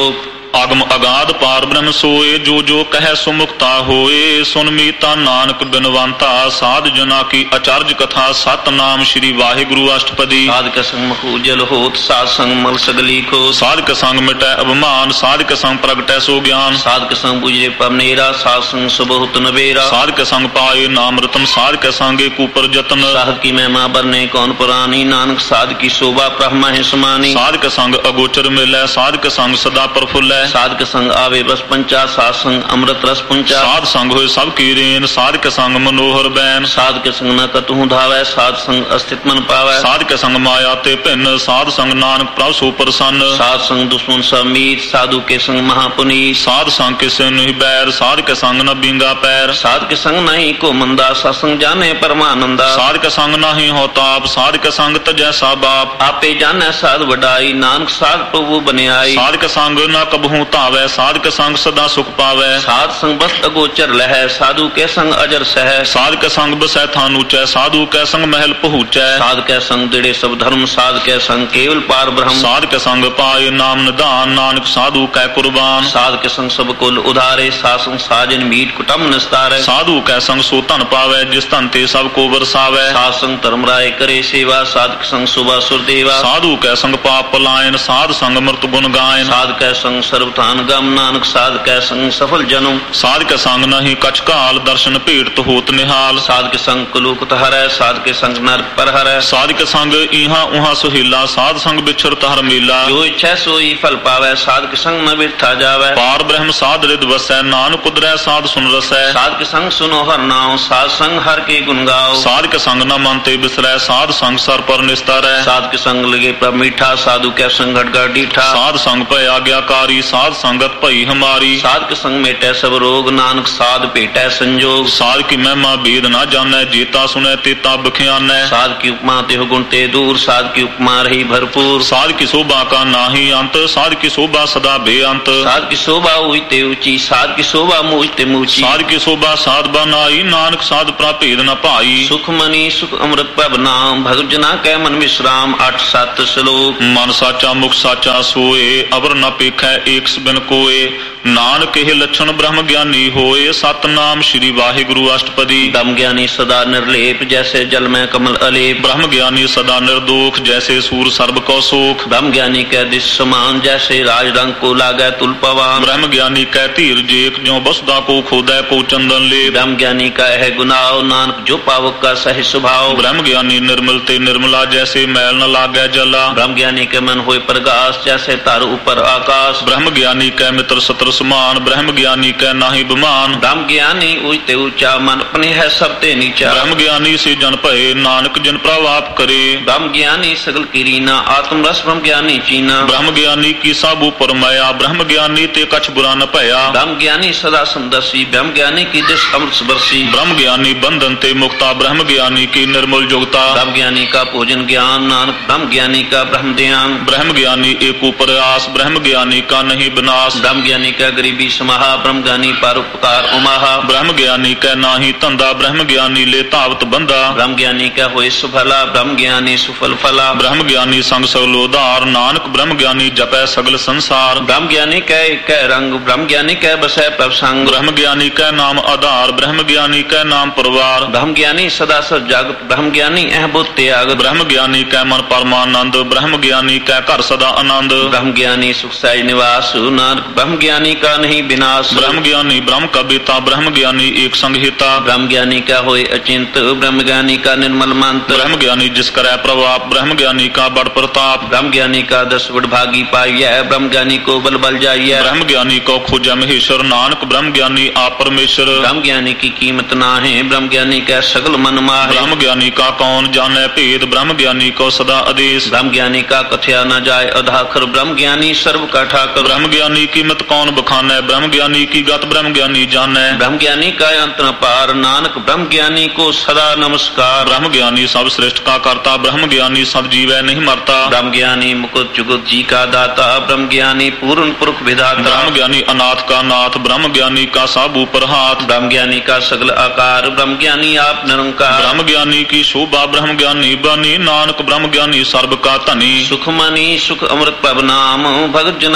Speaker 1: ਆਗਮ ਅਗਾਧ ਪਾਰ ਬ੍ਰਹਮ ਸੋਏ, ਜੋ ਜੋ ਕਹਿ ਸੋ ਮੁਕਤਾ ਹੋਏ। ਸੁਨ ਮੀਤਾ ਨਾਨਕ ਬਿਨਵੰਤਾ, ਸਾਧ ਜਨਾ ਕੀ ਅਚਰਜ ਕਥਾ। ਸਤਨਾਮ ਸ੍ਰੀ ਵਾਹਿਗੁਰੂ ਅਸ਼ਟਪਦੀ।
Speaker 2: ਸਾਧਕ ਸੰਗ ਮਖੂ ਜਲ ਹੋਤ, ਸਾਧ ਸੰਗ ਮਲ ਸਗਲੀ ਖੋਤ।
Speaker 1: ਸਾਧਕ ਸੰਗ ਮਿਟੈ ਅਭਿਮਾਨ, ਸਾਧਕ ਸੰਗ ਪ੍ਰਗਟੈ ਸੋ ਗਿਆਨ।
Speaker 2: ਸਾਧਕ ਸੰਗ ਬੁਝੇ ਪਵਨੇਰਾ, ਸਾਧ ਸੰਗ ਸੁਬਹੁਤ ਨਵੇਰਾ।
Speaker 1: ਸਾਧਕ ਸੰਗ ਪਾਏ ਨਾਮ ਰਤਨ, ਸਾਧਕ ਸੰਗ ਏਕ ਊਪਰ ਜਤਨ।
Speaker 2: ਸਾਧ ਕੀ ਮਹਿਮਾ ਬਰਨੇ ਕੌਣ ਪੁਰਾਣੀ, ਨਾਨਕ ਸਾਧ ਕੀ ਸ਼ੋਭਾ ਬ੍ਰਹਮਾ ਹੈ ਸਮਾਨੀ।
Speaker 1: ਸਾਧਕ ਸੰਗ ਅਗੋਚਰ ਮਿਲੈ, ਸਾਧਕ ਸੰਗ ਸਦਾ ਪ੍ਰਫੁੱਲੈ।
Speaker 2: ਸਾਧਕ ਸੰਗ ਆਵੇ ਬਸ ਪੰਚਾ, ਸਾਧ ਸੰਗ ਅੰਮ੍ਰਿਤ ਰਸ ਪੁੰਚਾ।
Speaker 1: ਸਾਧ ਸੰਗ ਹੋਏ ਸਭ ਕੀ ਰੇਨ, ਸਾਧਕ ਸੰਗ ਮਨੋਹਰ ਬੈਨ।
Speaker 2: ਸਾਧਕ ਸੰਗ ਨ ਕਤਹੁ ਧਾਵੈ, ਸਾਧ ਸੰਗ ਅਸਥਿਤ ਮਨ ਪਾਵੈ।
Speaker 1: ਸਾਧਕ ਸੰਗ ਮਾਇਆ ਤੇ ਭਿੰਨ, ਸਾਧ ਸੰਗ ਨਾਨਕ ਪ੍ਰਭ ਸੋ ਪ੍ਰਸੰਨ।
Speaker 2: ਸਾਧ ਸੰਗ ਦੁਸ਼ਮਨ ਸਭ ਮੀਤ, ਸਾਧੂ ਕੇ ਸੰਗ ਮਹਾਪੁਨੀਤ।
Speaker 1: ਸਾਧ ਸੰਗ ਕਿਸੇ ਨਹੀਂ ਬੈਰ, ਸਾਧਕ ਸੰਗ ਨ ਬਿੰਗਾ ਪੈਰ।
Speaker 2: ਸਾਧਕ ਸੰਗ ਨਹੀਂ ਕੋ ਮੰਦਾ, ਸਤਸੰਗ ਜਾਣੇ ਪਰਮਾਨੰਦਾ।
Speaker 1: ਸਾਧਕ ਸੰਗ ਨਾਹੀ ਹੋ ਤਾਪ, ਸਾਧਕ ਸੰਗ ਤਜੈ ਸਾ ਬਾਪ।
Speaker 2: ਆਪੇ ਜਾਣੈ ਸਾਧ ਵਡਾਈ, ਨਾਨਕ ਸਾਧ ਪ੍ਰਭੂ ਬਨਿਆਈ।
Speaker 1: ਸਾਧਕ ਸੰਗ ਨ ਕਬਹੂ ਧਾਵੈ, ਸਾਧਕ ਸੰਗ ਸਦਾ ਸੁਖ ਪਾਵੈ।
Speaker 2: ਸਾਧ ਸੰਗ ਬਸਤ ਅਗੋਚਰ ਲਹੈ, ਸਾਧੂ ਕੇ ਸੰਗ ਅਜਰ ਸਹਿ।
Speaker 1: ਸਾਧਕ ਸੰਗ ਬਸੈ ਥਾਨ ਉਚੈ, ਸਾਧੂ ਕੈ ਸੰਗ ਮਹਿਲ ਪਹੁੰਚੈ।
Speaker 2: ਸਾਧ ਕੈ ਸੰਗ ਦਿੜੇ ਸਭ ਧਰਮ, ਸਾਧ ਕੈ ਸੰਗ ਕੇਵਲ ਪਾਰ ਬ੍ਰਹਮ।
Speaker 1: ਸਾਧਕ ਸੰਗ ਪਾਏ ਨਾਮ ਨਿਧਾਨ, ਨਾਨਕ ਸਾਧੂ ਕੈ ਕੁਰਬਾਨ।
Speaker 2: ਸਾਧ ਕੇ ਸੰਗ ਸਭ ਕੁਲ ਉਧਾਰੇ, ਸਾਧ ਸੰਗ ਸਾਜਨ ਮੀਟ ਕੁਟੰਬ ਨਿਸਤਾਰੈ।
Speaker 1: ਸਾਧੂ ਕੈ ਸੰਗ ਸੋ ਧਨ ਪਾਵੈ, ਜਿਸ ਧਨ ਤੇ ਸਭ ਕੋ ਵਰਸਾਵੈ।
Speaker 2: ਸਾਧ ਸੰਗ ਧਰਮ ਰਾਏ ਕਰੇ ਸੇਵਾ, ਸਾਧਕ ਸੰਗ ਸੁਭਾ ਸੁਰਦੇਵਾ।
Speaker 1: ਸਾਧੂ ਕੈ ਸੰਗ ਪਾਪ ਪਲਾਇਨ, ਸਾਧ ਸੰਗ ਮਰਤ ਗੁਣ ਗਾਇਨ।
Speaker 2: ਸਾਧ ਕੈ ਸੰਗ ਸਰਬਥਾਨ ਗਮ, ਨਾਨਕ ਸਾਧ ਕੈ ਸੰਗ ਸਫਲ ਜਨਮ।
Speaker 1: ਸਾਧਕ ਸੰਗ ਨਹੀਂ ਕਛ ਕਾਲ, ਦਰਸ਼ਨ ਭੇਟ ਹੋਤ ਨਿਹਾਲ।
Speaker 2: ਸਾਧਕ ਸੰਗ ਕਲੂਕਤ ਹਰੈ, ਸਾਧਕ ਸੰਗ ਨਰਕ ਪਰ ਹਰੈ।
Speaker 1: ਸਾਧਕ ਸੰਗ ਇਹਾਂ ਉਹਾਂ ਸੁਹੀਲਾ, ਸਾਧ ਸੰਗ ਵਿਛੜਤ ਹਰ ਮੇਲਾ।
Speaker 2: ਜੋ ਇੱਛੈ ਸੋਈ ਫਲ ਪਾਵੈ, ਸਾਧਕ ਸੰਗ ਨ ਬਿਰਥਾ ਜਾਵੈ।
Speaker 1: ਪਾਰ ਬ੍ਰਹਮ ਸਾਧ ਰਿਦ ਵਸੈ, ਨਾਨਕ ਉਦਰੈ ਸਾਧ ਸੁਨ ਰਸੈ।
Speaker 2: ਸਾਧਕ ਸੰਗ ਸੁਨੋ ਹਰ ਨਾਉ, ਸਾਧ ਸੰਗ ਹਰ ਕੇ ਗੁਣ ਗਾਓ।
Speaker 1: ਸਾਧਕ ਸੰਗ ਨ ਮਨ ਤੇ ਬਿਸਰੈ, ਸਾਧ ਸੰਗ ਸਰ ਪਰ ਨਿਸਤਾਰੈ।
Speaker 2: ਸਾਧਕ ਸੰਗ ਲਗੇ ਪ੍ਰਭ ਮੀਠਾ, ਸਾਧੂ ਕੈ ਸੰਗ ਘਟ ਘਟ ਡੀਠਾ।
Speaker 1: ਸਾਧ ਸੰਗ ਭੈ ਆਗਿਆਕਾਰੀ, ਸਾਧ ਸੰਗਤ ਭਈ ਹਮਾਰੀ।
Speaker 2: ਸਾਧਕ ਸੰਗ ਮੇਟੈ ਸਭ ਰੋਗ, ਨਾਨਕ ਸਾਧ ਭੇਟੈ ਸੰਜੋਗ।
Speaker 1: ਸਾਧ ਕੀ ਮਹਿਮਾ ਬੇਦ ਨਾ ਜਾਣੈ, ਜੇਤਾ ਸੁਣੈ ਤੇਤਾ ਬਖਿਆਨੈ।
Speaker 2: ਸਾਧ ਕੀ ਉਪਮਾ ਤਿਹੁ ਗੁਣ ਤੇ ਦੂਰ, ਸਾਧ ਕੀ ਉਪਮਾ ਰਹੀ ਭਰਪੂਰ।
Speaker 1: ਸਾਧ ਕੀ ਸ਼ੋਭਾ ਕਾ ਨਾਹੀ ਅੰਤ, ਸਾਧ ਕੀ ਸ਼ੋਭਾ ਸਦਾ ਬੇਅੰਤ।
Speaker 2: ਸਾਧ ਕੀ ਸ਼ੋਭਾ ਉਈ ਤੇ ਉੱਚੀ, ਸਾਧ ਕੀ ਸ਼ੋਭਾ ਮੂਝ ਤੇ ਮੂਚੀ।
Speaker 1: ਸਾਧ ਕੀ ਸ਼ੋਭਾ ਸਾਧ ਬਨਾਈ, ਨਾਨਕ ਸਾਧ ਪ੍ਰਾ ਭੇਦ ਨ ਭਾਈ।
Speaker 2: ਸੁਖ ਮਨੀ ਸੁਖ ਅੰਮ੍ਰਿਤ ਪ੍ਰਭ ਨਾਮ, ਭਗਤ ਜਨਾ ਕੈ ਮਨ ਵਿਸਰਾਮ। 8-7 ਸ਼ਲੋਕ।
Speaker 1: ਮਨ ਸਾਚਾ ਮੁਖ ਸਾਚਾ ਸੋਏ, ਅਵਰ ਨ ਪੇਖੈ ਏਕਸ ਬਿਨ ਕੋਏ। ਨਾਨਕ ਇਹ ਲੱਛਣ ਬ੍ਰਹਮ ਗਿਆਨੀ ਹੋਏ, ਸਤਨਾਮ ਸ੍ਰੀ ਵਾਹਿਗੁਰੂ ਅਸ਼ਟਪਦੀ।
Speaker 2: ਦਮ ਗਿਆਨੀ ਸਦਾ ਨਿਰਲੇਪ, ਜੈਸੇ ਜਲ ਮੈਂ ਕਮਲ ਅਲੇਪ।
Speaker 1: ਬ੍ਰਹਮ ਗਿਆਨੀ ਸਦਾ ਨਿਰਦੋਖ, ਜੈਸੇ ਸੂਰ ਸਰਬ ਕੋ ਸੋਖ।
Speaker 2: ਬ੍ਰਹਮ ਗਿਆਨੀ ਕੈ ਦਿਸ ਸਮਾਨ, ਜੈਸੇ ਰਾਜ ਰੰਗ ਕੋ ਲਾਗੈ ਤੁਲ ਪਵਾਨ।
Speaker 1: ਬ੍ਰਹਮ ਗਿਆਨੀ ਕੈ ਧੀਰ ਜੇਕ, ਜਿਉ ਬਸਦਾ ਕੋ ਖੋਦੈ ਕੋ ਚੰਦਨ ਲੇਪ।
Speaker 2: ਬ੍ਰਹਮ ਗਿਆਨੀ ਕਾ ਹੈ ਗੁਨਾਹ, ਨਾਨਕ ਜੋ ਪਾਵਕ ਕਾ ਸਹਿ ਸੁਭਾਉ।
Speaker 1: ਬ੍ਰਹਮ ਗਿਆਨੀ ਨਿਰਮਲ ਤੇ ਨਿਰਮਲਾ, ਜੈਸੇ ਮੈਲ ਨ ਲਾਗੈ ਜਲਾ।
Speaker 2: ਬ੍ਰਹਮ ਗਿਆਨੀ ਕੇ ਮਨ ਹੋਏ ਪ੍ਰਗਾਸ, ਜੈਸੇ ਧਰ ਉਪਰ ਆਕਾਸ਼।
Speaker 1: ਬ੍ਰਹਮ ਗਿਆਨੀ ਕੈ ਮਿੱਤਰ ਸਤਰ ਸਮਾਨ, ਬ੍ਰਹਮ ਗਿਆਨੀ ਕੈ ਨਾਹੀ ਬਿਮਾਨ।
Speaker 2: ਬ੍ਰਹਮ ਗਿਆਨੀ ਉਚ ਤੇ ਉੱਚਾ, ਮਨ ਆਪਣੇ ਹੈ ਸਭ ਤੇ ਨੀਚਾ।
Speaker 1: ਬ੍ਰਹਮ ਗਿਆਨੀ ਸੇ ਜਨ ਭਏ, ਨਾਨਕ ਜਿਨ ਪ੍ਰਭ ਆਪ ਕਰੇ।
Speaker 2: ਬ੍ਰਹਮ ਗਿਆਨੀ ਸਗਲ ਕੀ ਰੀਨਾ, ਆਤਮ ਰਸ ਬ੍ਰਹਮ ਗਿਆਨੀ ਚੀਨਾ।
Speaker 1: ਬ੍ਰਹਮ ਗਿਆਨੀ ਕੀ ਸਭ ਉਪਰ ਮਾਇਆ, ਬ੍ਰਹਮ ਗਿਆਨੀ ਤੇ ਕਛ ਬੁਰਾ ਨ ਭਇਆ।
Speaker 2: ਬ੍ਰਹਮ ਗਿਆਨੀ ਸਦਾ ਸਮਦਰਸੀ, ਬ੍ਰਹਮ ਗਿਆਨੀ ਕੀ ਦਿਸ ਅੰਮ੍ਰਿਤ ਬਰਸੀ।
Speaker 1: ਬ੍ਰਹਮ ਗਿਆਨੀ ਬੰਧਨ ਤੇ ਮੁਕਤਾ, ਬ੍ਰਹਮ ਗਿਆਨੀ ਕੀ ਨਿਰਮਲ ਜੁਗਤਾ।
Speaker 2: ਬ੍ਰਹਮ ਗਿਆਨੀ ਕਾ ਭੋਜਨ ਗਿਆਨ, ਨਾਨਕ ਬ੍ਰਹਮ ਗਿਆਨੀ ਕਾ ਬ੍ਰਹਮ ਧਿਆਨ।
Speaker 1: ਬ੍ਰਹਮ ਗਿਆਨੀ ਏਕ ਉਪਰ ਆਸ, ਬ੍ਰਹਮ ਗਿਆਨੀ ਕਾ ਨਹੀਂ ਬਿਨਾਸ਼।
Speaker 2: ਬ੍ਰਹਮ ਗਿਆਨੀ ਕਾ ਗਰੀਬੀ ਸਮਾਹਾ, ਬ੍ਰਹਮ ਗਿਆਨੀ ਪਰ ਉਪਕਾਰ ਉਮਾਹਾ।
Speaker 1: ਬ੍ਰਹਮ ਗਿਆਨੀ ਕੈ ਨਾਹੀ ਧੰਦਾ, ਬ੍ਰਹਮ ਗਿਆਨੀ ਲੈ ਧਾਵਤ ਬੰਦਾ।
Speaker 2: ਬ੍ਰਹਮ ਗਿਆਨੀ ਕਾ ਹੋਏ ਸੁਫਲਾ, ਬ੍ਰਹਮ ਗਿਆਨੀ ਸੁਫਲ ਫਲਾ।
Speaker 1: ਬ੍ਰਹਮ ਗਿਆਨੀ ਸੰਗ ਸਗਲ ਉਧਾਰ, ਨਾਨਕ ਬ੍ਰਹਮ ਗਿਆਨੀ ਜਪੈ ਸਗਲ ਸੰਸਾਰ।
Speaker 2: ਬ੍ਰਹਮ ਗਿਆਨੀ ਕੈ ਇਕੈ ਰੰਗ, ਬ੍ਰਹਮ ਗਿਆਨੀ ਕੈ ਬਸੈ ਪ੍ਰਭ ਸੰਗ।
Speaker 1: ਬ੍ਰਹਮ ਗਿਆਨੀ ਕੈ ਨਾਮ ਆਧਾਰ, ਬ੍ਰਹਮ ਗਿਆਨੀ ਕੈ ਨਾਮ ਪਰਵਾਰ।
Speaker 2: ਬ੍ਰਹਮ ਗਿਆਨੀ ਸਦਾ ਸਚ ਜਗਤ, ਬ੍ਰਹਮ ਗਿਆਨੀ ਇਹ ਬੁੱਧ ਤਿਆਗ।
Speaker 1: ਬ੍ਰਹਮ ਗਿਆਨੀ ਕੈ ਮਨ ਪਰਮਾਨੰਦ, ਬ੍ਰਹਮ ਗਿਆਨੀ ਕੈ ਘਰ ਸਦਾ ਆਨੰਦ।
Speaker 2: ਬ੍ਰਹਮ ਗਿਆਨੀ ਸੁਖ ਸਹਿਜ ਨਿਵਾਸ, ਨਾਨਕ ਬ੍ਰਹਮ ਗਿਆਨੀ ਕਾ ਨਹੀਂ ਬਿਨਾਸ਼।
Speaker 1: ਬ੍ਰਹਮ ਗਿਆਨੀ ਬ੍ਰਹਮ ਕਾ ਬੇਤਾ, ਬ੍ਰਹਮ ਗਿਆਨੀ ਏਕ ਸੰਗ ਹਿਤਾ।
Speaker 2: ਬ੍ਰਹਮ ਗਿਆਨੀ ਕਾ ਹੋਏ ਅਚਿੰਤ, ਬ੍ਰਹਮ ਗਿਆਨੀ ਕਾ ਨਿਰਮਲ ਮੰਤ।
Speaker 1: ਬ੍ਰਹਮ ਗਿਆਨੀ ਜਿਸ ਕਰੈ ਪ੍ਰਭਾਪ, ਬ੍ਰਹਮ ਗਿਆਨੀ ਕਾ ਬੜ ਪ੍ਰਤਾਪ।
Speaker 2: ਬ੍ਰਹਮ ਗਿਆਨੀ ਕਾ ਦਸ ਵਡਭਾਗੀ ਪਾਈਐ, ਬ੍ਰਹਮ ਗਿਆਨੀ ਕੋ ਬਲ ਬਲ ਜਾਈਐ।
Speaker 1: ਬ੍ਰਹਮ ਗਿਆਨੀ ਕੋ ਖੋਜੈ ਮਹੇਸ਼ਰ, ਨਾਨਕ ਬ੍ਰਹਮ ਗਿਆਨੀ ਆਪ ਪਰਮੇਸ਼ਰ।
Speaker 2: ਬ੍ਰਹਮ ਗਿਆਨੀ ਕੀ ਕੀਮਤ ਨਾਹੀਂ, ਬ੍ਰਹਮ ਗਿਆਨੀ ਕੈ ਸਗਲ ਮਨ ਮਾਹੇ।
Speaker 1: ਬ੍ਰਹਮ ਗਿਆਨੀ ਕਾ ਕੌਣ ਜਾਣੈ ਭੇਦ, ਬ੍ਰਹਮ ਗਿਆਨੀ ਕੋ ਸਦਾ ਆਦੇਸ਼।
Speaker 2: ਬ੍ਰਹਮ ਗਿਆਨੀ ਕਾ ਕਥਿਆ ਨ ਜਾਏ ਅਧਾਖਰ, ਬ੍ਰਹਮ ਗਿਆਨੀ ਸਰਬ ਕਾ ਠਾਕਰ।
Speaker 1: ਬ੍ਰਹਮ ਗਿਆਨੀ ਕੀਮਤ ਕੌਣ ਬਖਾਨੈ, ਬ੍ਰਹਮ ਗਿਆਨੀ ਕੀ ਗਤ ਬ੍ਰਹਮ ਗਿਆਨੀ ਜਾਣੈ।
Speaker 2: ਬ੍ਰਹਮ ਗਿਆਨੀ ਕਾ ਅੰਤ ਨ ਪਾਰ, ਨਾਨਕ ਬ੍ਰਹਮ ਗਿਆਨੀ ਕੋ ਸਦਾ ਨਮਸਕਾਰ।
Speaker 1: ਬ੍ਰਹਮ ਗਿਆਨੀ ਸਭ ਸ੍ਰਿਸ਼ਟ ਕਾ ਕਰਤਾ, ਬ੍ਰਹਮ ਗਿਆਨੀ ਸਦ ਜੀਵੈ ਨਹੀਂ ਮਰਤਾ।
Speaker 2: ਬ੍ਰਹਮ ਗਿਆਨੀ ਮੁਕਤ ਜੁਗਤ ਜੀ ਕਾ ਦਾਤਾ, ਬ੍ਰਹਮ ਗਿਆਨੀ ਪੂਰਨ ਪੁਰਖ ਵਿਧਾਤਾ।
Speaker 1: ਬ੍ਰਹਮ ਗਿਆਨੀ ਅਨਾਥ ਕਾ ਨਾਥ, ਬ੍ਰਹਮ ਗਿਆਨੀ ਕਾ ਸਭ ਉਪਰ ਹਾਥ।
Speaker 2: ਬ੍ਰਹਮ ਗਿਆਨੀ ਕਾ ਸਗਲ ਆਕਾਰ, ਬ੍ਰਹਮ ਗਿਆਨੀ ਆਪ ਨਿਰੰਕਾਰ।
Speaker 1: ਬ੍ਰਹਮ ਗਿਆਨੀ ਕੀ ਸ਼ੋਭਾ, ਬ੍ਰਹਮ ਗਿਆਨੀ ਬਾਨੀ, ਨਾਨਕ ਬ੍ਰਹਮ ਗਿਆਨੀ ਸਰਬ ਕਾ ਧਨੀ।
Speaker 2: ਸੁਖ ਮਨੀ ਸੁਖ ਅੰਮ੍ਰਿਤ ਪ੍ਰਭ ਨਾਮ, ਭਗਤ ਜਨਾ ਕੈ ਮਨ